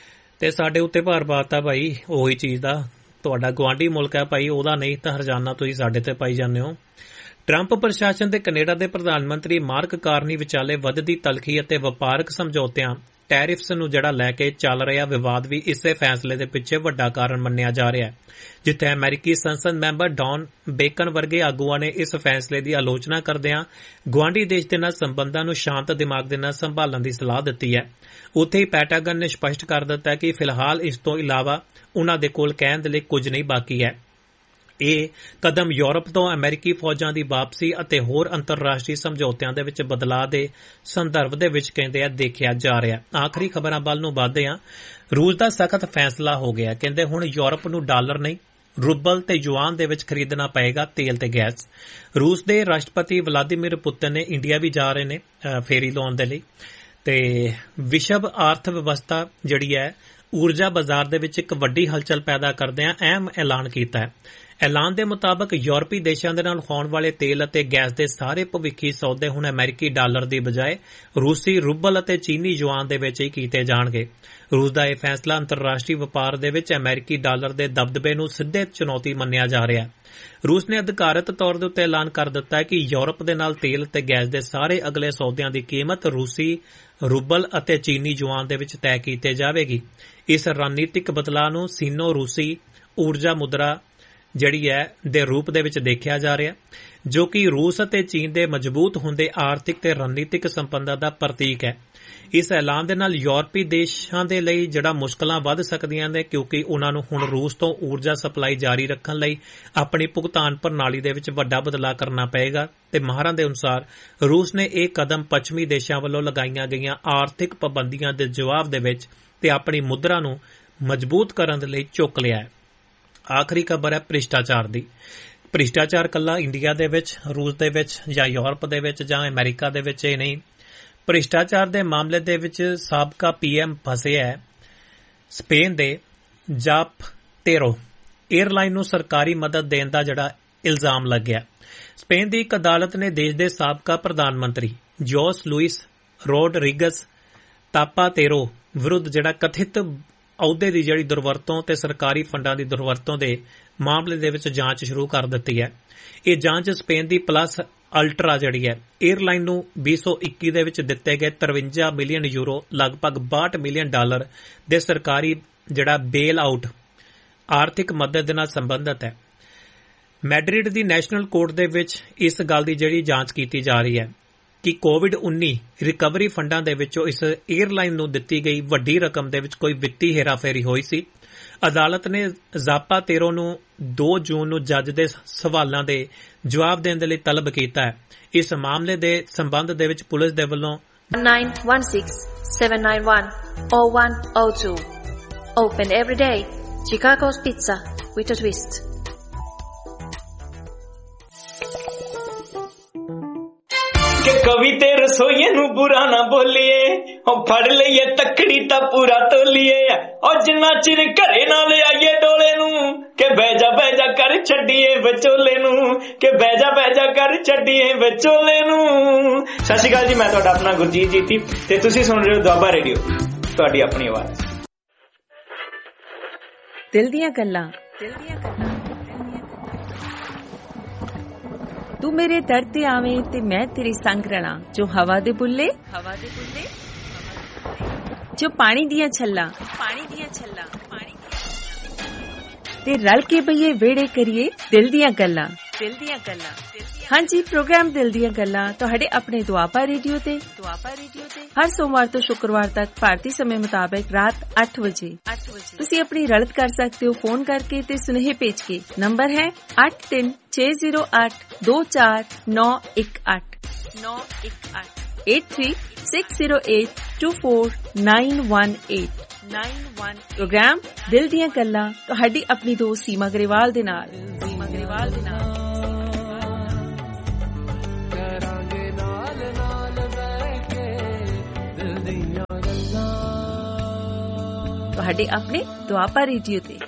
ਤੇ ਸਾਡੇ ਉੱਤੇ ਭਾਰ ਪਾਤਾ ਭਾਈ ਉਹੀ ਚੀਜ਼ ਦਾ, ਤੁਹਾਡਾ ਗੁਆਂਢੀ ਮੁਲਕ ਹੈ ਭਾਈ, ਉਹਦਾ ਨਹੀਂ ਤਾਂ ਹਰਜਾਨਾ ਤੁਸੀਂ ਸਾਡੇ ਤੇ ਪਾਈ ਜਾਂਦੇ ਹੋ। ਟਰੰਪ ਪ੍ਰਸ਼ਾਸਨ ਤੇ ਕੈਨੇਡਾ ਦੇ ਪ੍ਰਧਾਨ ਮੰਤਰੀ ਮਾਰਕ ਕਾਰਨੀ ਵਿਚਾਲੇ ਵੱਧਦੀ ਤਲਖੀ ਅਤੇ ਵਪਾਰਕ ਸਮਝੌਤਿਆਂ ਟੈਰਿਫਸ ਨੂੰ ਜਿਹੜਾ ਲੈ ਕੇ ਚੱਲ ਰਿਹਾ ਵਿਵਾਦ ਵੀ ਇਸੇ ਫੈਸਲੇ ਦੇ ਪਿੱਛੇ ਵੱਡਾ ਕਾਰਨ ਮੰਨਿਆ ਜਾ ਰਿਹਾ ਹੈ, ਜਿੱਥੇ ਅਮਰੀਕੀ ਸੰਸਦ ਮੈਂਬਰ ਡੌਨ ਬੇਕਨ ਵਰਗੇ ਆਗੂਆਂ ਨੇ ਇਸ ਫੈਸਲੇ ਦੀ ਆਲੋਚਨਾ ਕਰਦਿਆਂ ਗੁਆਂਢੀ ਦੇਸ਼ ਦੇ ਨਾਲ ਸੰਬੰਧਾਂ ਨੂੰ ਸ਼ਾਂਤ ਦਿਮਾਗ ਦੇ ਨਾਲ ਸੰਭਾਲਣ ਦੀ ਸਲਾਹ ਦਿੱਤੀ ਹੈ। ਉੱਥੇ ਹੀ ਪੈਂਟਾਗਨ ਨੇ ਸਪਸ਼ਟ ਕਰ ਦਿੱਤਾ ਕਿ ਫਿਲਹਾਲ ਇਸ ਤੋਂ ਇਲਾਵਾ ਉਨ੍ਹਾਂ ਦੇ ਕੋਲ ਕਹਿਣ ਦੇ ਲਈ ਕੁਝ ਨਹੀਂ ਬਾਕੀ ਹੈ। ਇਹ ਕਦਮ ਯੂਰਪ ਤੋਂ ਅਮਰੀਕੀ ਫੌਜਾਂ ਦੀ ਵਾਪਸੀ ਅਤੇ ਹੋਰ ਅੰਤਰਰਾਸ਼ਟਰੀ ਸਮਝੌਤਿਆਂ ਦੇ ਵਿੱਚ ਬਦਲਾਅ ਦੇ ਸੰਦਰਭ ਦੇ ਵਿੱਚ ਕਹਿੰਦੇ ਆ ਦੇਖਿਆ ਜਾ ਰਿਹਾ। ਆਖਰੀ ਖਬਰਾਂ ਵੱਲ ਨੂੰ ਵਧਦੇ ਹਾਂ। ਰੂਸ ਦਾ ਸਖਤ ਫੈਸਲਾ ਹੋ ਗਿਆ, ਕਹਿੰਦੇ ਹੁਣ ਯੂਰਪ ਨੂੰ ਡਾਲਰ ਨਹੀਂ ਰੂਬਲ ਤੇ ਯੂਆਨ ਦੇ ਵਿੱਚ ਖਰੀਦਣਾ ਪਏਗਾ ਤੇਲ ਤੇ ਗੈਸ। ਰੂਸ ਦੇ ਰਾਸ਼ਟਰਪਤੀ ਵਲਾਦੀਮੀਰ ਪੁਤਿਨ ਨੇ ਇੰਡੀਆ ਵੀ ਜਾ ਰਹੇ ਨੇ ਫੇਰੀ ਲਾਉਣ ਦੇ ਲਈ, ਤੇ ਵਿਸ਼ਵ ਆਰਥ ਵਿਵਸਥਾ ਜਿਹੜੀ ਹੈ ਊਰਜਾ ਬਾਜ਼ਾਰ ਦੇ ਵਿੱਚ ਇੱਕ ਵੱਡੀ ਹਲਚਲ ਪੈਦਾ ਕਰਦਿਆਂ ਅਹਿਮ ਐਲਾਨ ਕੀਤਾ ਹੈ। ਐਲਾਨ ਦੇ ਮੁਤਾਬਕ ਯੂਰਪੀ ਦੇਸ਼ਾਂ ਦੇ ਨਾਲ ਹੋਣ ਵਾਲੇ ਤੇਲ ਅਤੇ ਗੈਸ ਦੇ ਸਾਰੇ ਭਵਿੱਖੀ ਸੌਦੇ ਹੁਣ ਅਮਰੀਕੀ ਡਾਲਰ ਦੀ ਬਜਾਏ ਰੂਸੀ ਰੂਬਲ ਅਤੇ ਚੀਨੀ ਯੂਆਨ ਦੇ ਵਿੱਚ ਹੀ ਕੀਤੇ ਜਾਣਗੇ। ਰੂਸ ਦਾ ਇਹ ਫੈਸਲਾ ਅੰਤਰਰਾਸ਼ਟਰੀ ਵਪਾਰ ਦੇ ਵਿੱਚ ਅਮਰੀਕੀ ਡਾਲਰ ਦੇ ਦਬਦਬੇ ਨੂੰ ਸਿੱਧੇ ਚੁਣੌਤੀ ਮੰਨਿਆ ਜਾ ਰਿਹਾ ਹੈ। ਰੂਸ ਨੇ ਅਧਿਕਾਰਤ ਤੌਰ ਦੇ ਉੱਤੇ ਐਲਾਨ ਕਰ ਦਿੱਤਾ ਹੈ ਕਿ ਯੂਰਪ ਦੇ ਨਾਲ ਤੇਲ ਅਤੇ ਗੈਸ ਦੇ ਸਾਰੇ ਅਗਲੇ ਸੌਦਿਆਂ ਦੀ ਕੀਮਤ ਰੂਸੀ ਰੂਬਲ ਅਤੇ ਚੀਨੀ ਯੂਆਨ ਦੇ ਵਿੱਚ ਤੈਅ ਕੀਤੀ ਜਾਵੇਗੀ। ਇਸ ਰਣਨੀਤਿਕ ਬਦਲਾਅ ਨੂੰ ਸੀਨੋ ਰੂਸੀ ਊਰਜਾ ਮੁਦਰਾ ਜਿਹੜੀ ਹੈ ਦੇ ਰੂਪ ਦੇ ਵਿੱਚ ਦੇਖਿਆ ਜਾ ਰਿਹਾ, ਜੋ ਕਿ ਰੂਸ ਅਤੇ ਚੀਨ ਦੇ ਮਜ਼ਬੂਤ ਹੁੰਦੇ ਆਰਥਿਕ ਤੇ ਰਣਨੀਤਿਕ ਸੰਬੰਧਾਂ ਦਾ ਪ੍ਰਤੀਕ ਹੈ। ਇਸ ਐਲਾਨ ਦੇ ਨਾਲ ਯੂਰਪੀ ਦੇਸ਼ਾਂ ਦੇ ਲਈ ਜਿਹੜਾ ਮੁਸ਼ਕਲਾਂ ਵੱਧ ਸਕਦੀਆਂ ਨੇ, ਕਿਉਂਕਿ ਉਨ੍ਹਾਂ ਨੂੰ ਹੁਣ ਰੂਸ ਤੋਂ ਊਰਜਾ ਸਪਲਾਈ ਜਾਰੀ ਰੱਖਣ ਲਈ ਆਪਣੀ ਭੁਗਤਾਨ ਪ੍ਰਣਾਲੀ ਦੇ ਵਿੱਚ ਵੱਡਾ ਬਦਲਾਅ ਕਰਨਾ ਪਏਗਾ। ਤੇ ਮਾਹਰਾਂ ਦੇ ਅਨੁਸਾਰ ਰੂਸ ਨੇ ਇਹ ਕਦਮ ਪੱਛਮੀ ਦੇਸ਼ਾਂ ਵੱਲੋਂ ਲਗਾਈਆਂ ਗਈਆਂ ਆਰਥਿਕ ਪਾਬੰਦੀਆਂ ਦੇ ਜਵਾਬ ਦੇ ਵਿੱਚ ਤੇ ਆਪਣੀ ਮੁਦਰਾ ਨੂੰ ਮਜ਼ਬੂਤ ਕਰਨ ਦੇ ਲਈ ਚੁੱਕ ਲਿਆ ਹੈ। ਆਖਰੀ ਖਬਰ ਹੈ ਭ੍ਰਿਸ਼ਟਾਚਾਰ ਦੀ। ਭ੍ਰਿਸ਼ਟਾਚਾਰ ਕੱਲਾ ਇੰਡੀਆ ਦੇ ਵਿੱਚ, ਰੂਸ ਦੇ ਵਿੱਚ ਜਾਂ ਯੂਰਪ ਦੇ ਵਿੱਚ ਜਾਂ ਅਮਰੀਕਾ ਦੇ ਵਿੱਚ ਇਹ ਨਹੀਂ, ਭ੍ਰਿਸ਼ਟਾਚਾਰ ਦੇ ਮਾਮਲੇ ਦੇ ਵਿੱਚ ਸਾਬਕਾ PM ਫਸੇ ਹੈ। ਸਪੇਨ ਦੇ ਜ਼ਾਪਤੇਰੋ 에ਅਰਲਾਈਨ ਨੂੰ ਸਰਕਾਰੀ ਮਦਦ ਦੇਣ ਦਾ ਜਿਹੜਾ ਇਲਜ਼ਾਮ ਲੱਗਿਆ। ਸਪੇਨ ਦੀ ਇੱਕ ਅਦਾਲਤ ਨੇ ਦੇਸ਼ ਦੇ ਸਾਬਕਾ ਪ੍ਰਧਾਨ ਮੰਤਰੀ ਜੋਸ ਲੂਇਸ ਰੋਡਰੀਗਸ ਤਾਪਾਤੇਰੋ ਵਿਰੁੱਧ ਜਿਹੜਾ ਕਥਿਤ ਅਹੁਦੇ ਦੀ ਜਿਹੜੀ ਦੁਰਵਰਤੋਂ ਤੇ ਸਰਕਾਰੀ ਫੰਡਾਂ ਦੀ ਦੁਰਵਰਤੋਂ ਦੇ ਮਾਮਲੇ ਦੇ ਵਿੱਚ ਜਾਂਚ ਸ਼ੁਰੂ ਕਰ ਦਿੱਤੀ ਹੈ। ਇਹ ਜਾਂਚ ਸਪੇਨ ਦੀ ਪਲੱਸ ਅਲਟਰਾ ਜਿਹੜੀ ਹੈ 에ਅਰਲਾਈਨ ਨੂੰ 2021 ਦੇ ਵਿੱਚ ਦਿੱਤੇ ਗਏ 53 ਮਿਲੀਅਨ ਯੂਰੋ ਲਗਭਗ 62 ਮਿਲੀਅਨ ਡਾਲਰ ਦੇ ਸਰਕਾਰੀ ਜਿਹੜਾ ਬੇਲ ਆਊਟ ਆਰਥਿਕ ਮਦਦ ਦੇ ਨਾਲ ਸੰਬੰਧਿਤ ਹੈ। ਮੈਡਰਿਡ ਦੀ ਨੈਸ਼ਨਲ ਕੋਰਟ ਦੇ ਵਿੱਚ ਇਸ ਗੱਲ ਦੀ ਜਿਹੜੀ ਜਾਂਚ ਕੀਤੀ ਜਾ ਰਹੀ ਹੈ ਕਿ ਕੋਵਿਡ-19 ਰਿਕਵਰੀ ਫੰਡਾਂ ਦੇ ਵਿੱਚੋਂ ਇਸ 에ਅਰਲਾਈਨ ਨੂੰ ਦਿੱਤੀ ਗਈ ਵੱਡੀ ਰਕਮ ਦੇ ਵਿੱਚ ਕੋਈ ਵਿੱਤੀ ਹੇਰਾਫੇਰੀ ਹੋਈ ਸੀ। ਅਦਾਲਤ ਨੇ ਜ਼ਾਪਾਤੇਰੋ ਨੂੰ 2 ਜੂਨ ਨੂੰ ਜੱਜ ਦੇ ਸਵਾਲਾਂ ਦੇ ਜਵਾਬ ਦੇਣ ਦੇ ਲਈ ਤਲਬ ਕੀਤਾ ਹੈ। ਇਸ ਮਾਮਲੇ ਦੇ ਸੰਬੰਧ ਦੇ ਵਿੱਚ ਪੁਲਿਸ ਦੇ ਵੱਲੋਂ 1916-791-0102 Open every day. Chicago's Pizza with a twist. ਕਿ ਕਵੀ ਤੇ ਰਸੋਈਏ ਨੂੰ ਬੁਰਾ ਨਾ ਬੋਲੀਏ, ਉਹ ਫੜ ਲਈਏ ਤੱਕੜੀ ਤਾਂ ਪੂਰਾ ਤੋਲੀਏ, ਉਹ ਜਿੰਨਾ ਚਿਰ ਘਰੇ ਨਾ ਲਿਆਈਏ ਡੋਲੇ ਨੂੰ, ਕਿ ਬਹਿ ਜਾ ਕਰ ਛੱਡੀਏ ਵਿਚੋਲੇ ਨੂੰ, ਕਿ ਬਹਿ ਜਾ ਕਰ ਛੱਡੀਏ ਵਿਚੋਲੇ ਨੂੰ। ਸਤਿ ਸ਼੍ਰੀ ਅਕਾਲ ਜੀ, ਮੈਂ ਤੁਹਾਡਾ ਆਪਣਾ ਗੁਰਜੀਤ ਜੀਤੀ ਤੇ ਤੁਸੀਂ ਸੁਣ ਰਹੇ ਹੋ ਦੁਆਬਾ ਰੇਡੀਓ, ਤੁਹਾਡੀ ਆਪਣੀ ਆਵਾਜ਼। ਦਿਲ ਦੀਆਂ ਗੱਲਾਂ ਤੂੰ ਮੇਰੇ ਦਰ ਤੇ ਆਵੇਂ ਤੇ ਮੈਂ ਤੇਰੇ ਸੰਗ ਰਲਾਂ, ਜੋ ਹਵਾ ਦੇ ਬੁੱਲੇ ਜੋ ਪਾਣੀ ਦੀਆਂ ਛੱਲਾਂ ਤੇ ਰਲ ਕੇ ਬਈਏ ਵਿਹੜੇ ਕਰੀਏ ਦਿਲ ਦੀਆਂ ਗੱਲਾਂ। ਹਾਂਜੀ, ਪ੍ਰੋਗਰਾਮ ਦਿਲ ਦੀਆਂ ਗੱਲਾਂ ਤੁਹਾਡੇ ਆਪਣੇ ਦੁਆਬਾ ਰੇਡੀਓ ਤੇ ਹਰ ਸੋਮਵਾਰ ਤੋਂ ਸ਼ੁੱਕਰਵਾਰ ਤੱਕ ਭਾਰਤੀ ਸਮੇਂ ਮੁਤਾਬਕ ਰਾਤ 8 ਵਜੇ ਤੁਸੀਂ ਆਪਣੀ ਰਲਤ ਕਰ ਸਕਦੇ ਹੋ ਫੋਨ ਕਰਕੇ ਤੇ ਸੁਨੇਹੇ ਭੇਜ ਕੇ। ਨੰਬਰ ਹੈ 8360824918 8360824918। ਪ੍ਰੋਗਰਾਮ ਦਿਲ ਦੀਆਂ ਗੱਲਾਂ ਤੁਹਾਡੀ ਆਪਣੀ ਦੋਸਤ ਸੀਮਾ ਗਰੇਵਾਲ ਦੇ ਨਾਲ। ਤੁਹਾਡੇ ਆਪਣੇ ਦੁਆਬਾ ਰੇਡੀਓ ਤੇ।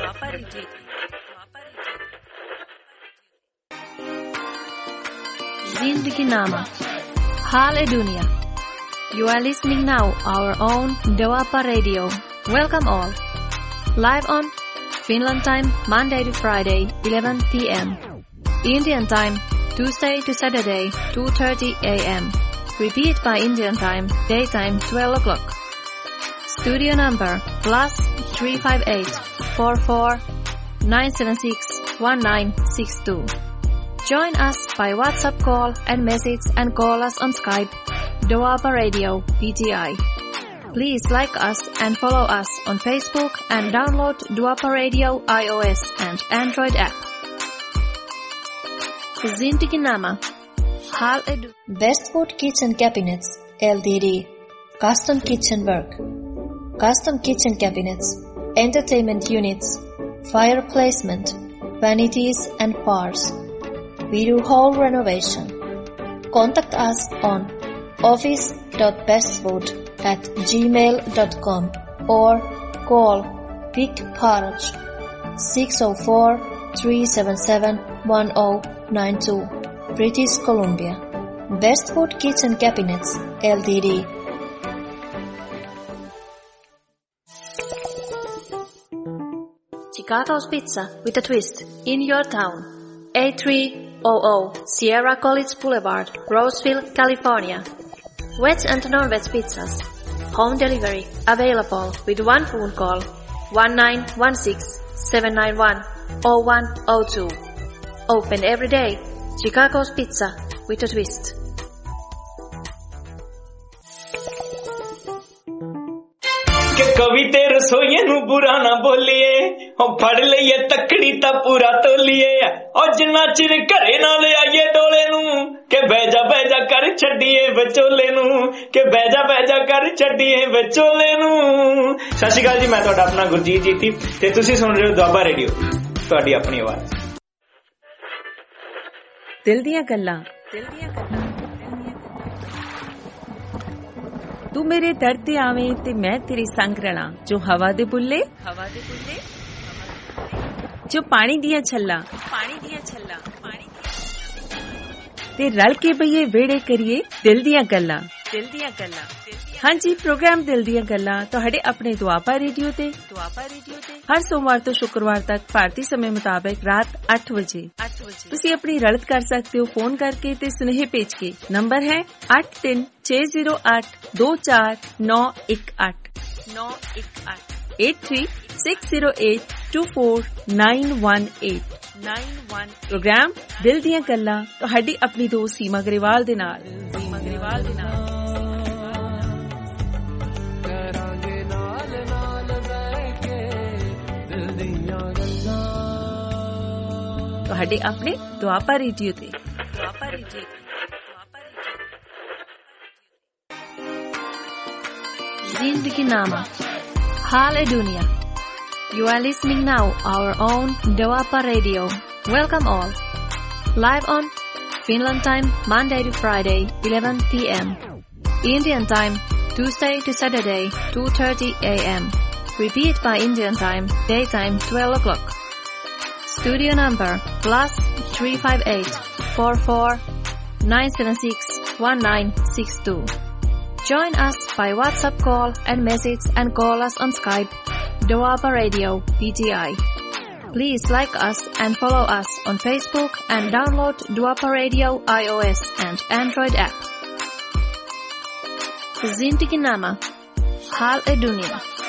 Zindaginama, Hale Dunia. You are listening now our own Doapa Radio. Welcome all. Live on Finland time, Monday to Friday, 11 p.m. Indian time, Tuesday to Saturday, 2:30 a.m. Repeat by Indian time, daytime, 12 o'clock. Studio number +358 44 976 1962. Join us by WhatsApp call and message and call us on Skype, Doapa Radio PTI. Please like us and follow us on Facebook and download Doapa Radio iOS and Android app. Zindaginama, Hal Edu. Bestwood Kitchen Cabinets Ltd. Custom kitchen work. Custom kitchen cabinets, entertainment units, fire placement, vanities and bars. We do whole renovation. Contact us on office.bestwood@gmail.com or call Vic Paraj 604-377-1092, British Columbia. Bestwood Kitchen Cabinets Ltd. Chicago's Pizza with a twist in your town. 8300 Sierra College Boulevard, Roseville, California. Veg and non-veg pizzas. Home delivery available with one phone call 1916-791-0102. Open every day. Chicago's Pizza with a twist. कवि ते रसोइये नू बुरा ना बोलिए, फड़ लईए तकड़ी ता पूरा तोलिए, जिन्ना चिर घरे ना ले आइए डोले नू, के बैजा कर छड्डिए विचोले नू, के बैजा कर छड्डिए विचोले नू। सत श्री अकाल जी, मैं तुहाडा अपना गुरजीत जीती ते तुसीं सुन रहे हो दुआबा रेडियो, तुहाडी अपनी आवाज़। दिल दियां गल्लां। ਤੂੰ ਮੇਰੇ ਦਰ ਤੇ ਆਵੇਂ ਤੇ ਮੈਂ ਤੇਰੇ ਸੰਗ ਰਲਾਂ, ਜੋ ਹਵਾ ਦੇ ਬੁੱਲੇ ਜੋ ਪਾਣੀ ਦੀਆਂ ਛੱਲਾਂ ਤੇ ਰਲ ਕੇ ਬਈਏ ਵਿਹੜੇ ਕਰੀਏ ਦਿਲ ਦੀਆਂ ਗੱਲਾਂ। ਹਾਂਜੀ, ਪ੍ਰੋਗਰਾਮ ਦਿਲ ਦੀਆਂ ਗੱਲਾਂ ਤੁਹਾਡੇ ਆਪਣੇ ਦੁਆਬਾ ਰੇਡੀਓ ਤੇ ਹਰ ਸੋਮਵਾਰ ਤੋਂ ਸ਼ੁੱਕਰਵਾਰ ਤੱਕ ਭਾਰਤੀ ਸਮੇਂ ਮੁਤਾਬਕ ਰਾਤ 8 ਵਜੇ ਤੁਸੀਂ ਆਪਣੀ ਰਲਤ ਕਰ ਸਕਦੇ ਹੋ ਫੋਨ ਕਰਕੇ ਤੇ ਸੁਨੇਹੇ ਭੇਜ ਕੇ। ਨੰਬਰ ਹੈ 8360824918 8360824918। ਪ੍ਰੋਗਰਾਮ ਦਿਲ ਦੀਆਂ ਗੱਲਾਂ ਤੁਹਾਡੀ ਆਪਣੀ ਦੋਸਤ ਸੀਮਾ ਗਰੇਵਾਲ ਦੇ ਨਾਲ। ਤੁਹਾਡੇ ਆਪਣੇ ਦੁਆਬਾ ਰੇਡੀਓ ਤੇ। Zindaginama, Hale Dunia. You are listening now our own Doapa Radio. Welcome all. Live on Finland time, Monday to Friday, 11 p.m. Indian time, Tuesday to Saturday, 2:30 a.m. Repeat by Indian time, daytime, 12 o'clock. Studio number +358 44 976 1962. Join us by WhatsApp call and message and call us on Skype, Doapa Radio PTI. Please like us and follow us on Facebook and download Duapa Radio iOS and Android app. Zindagi Nama, Hal e Dunia.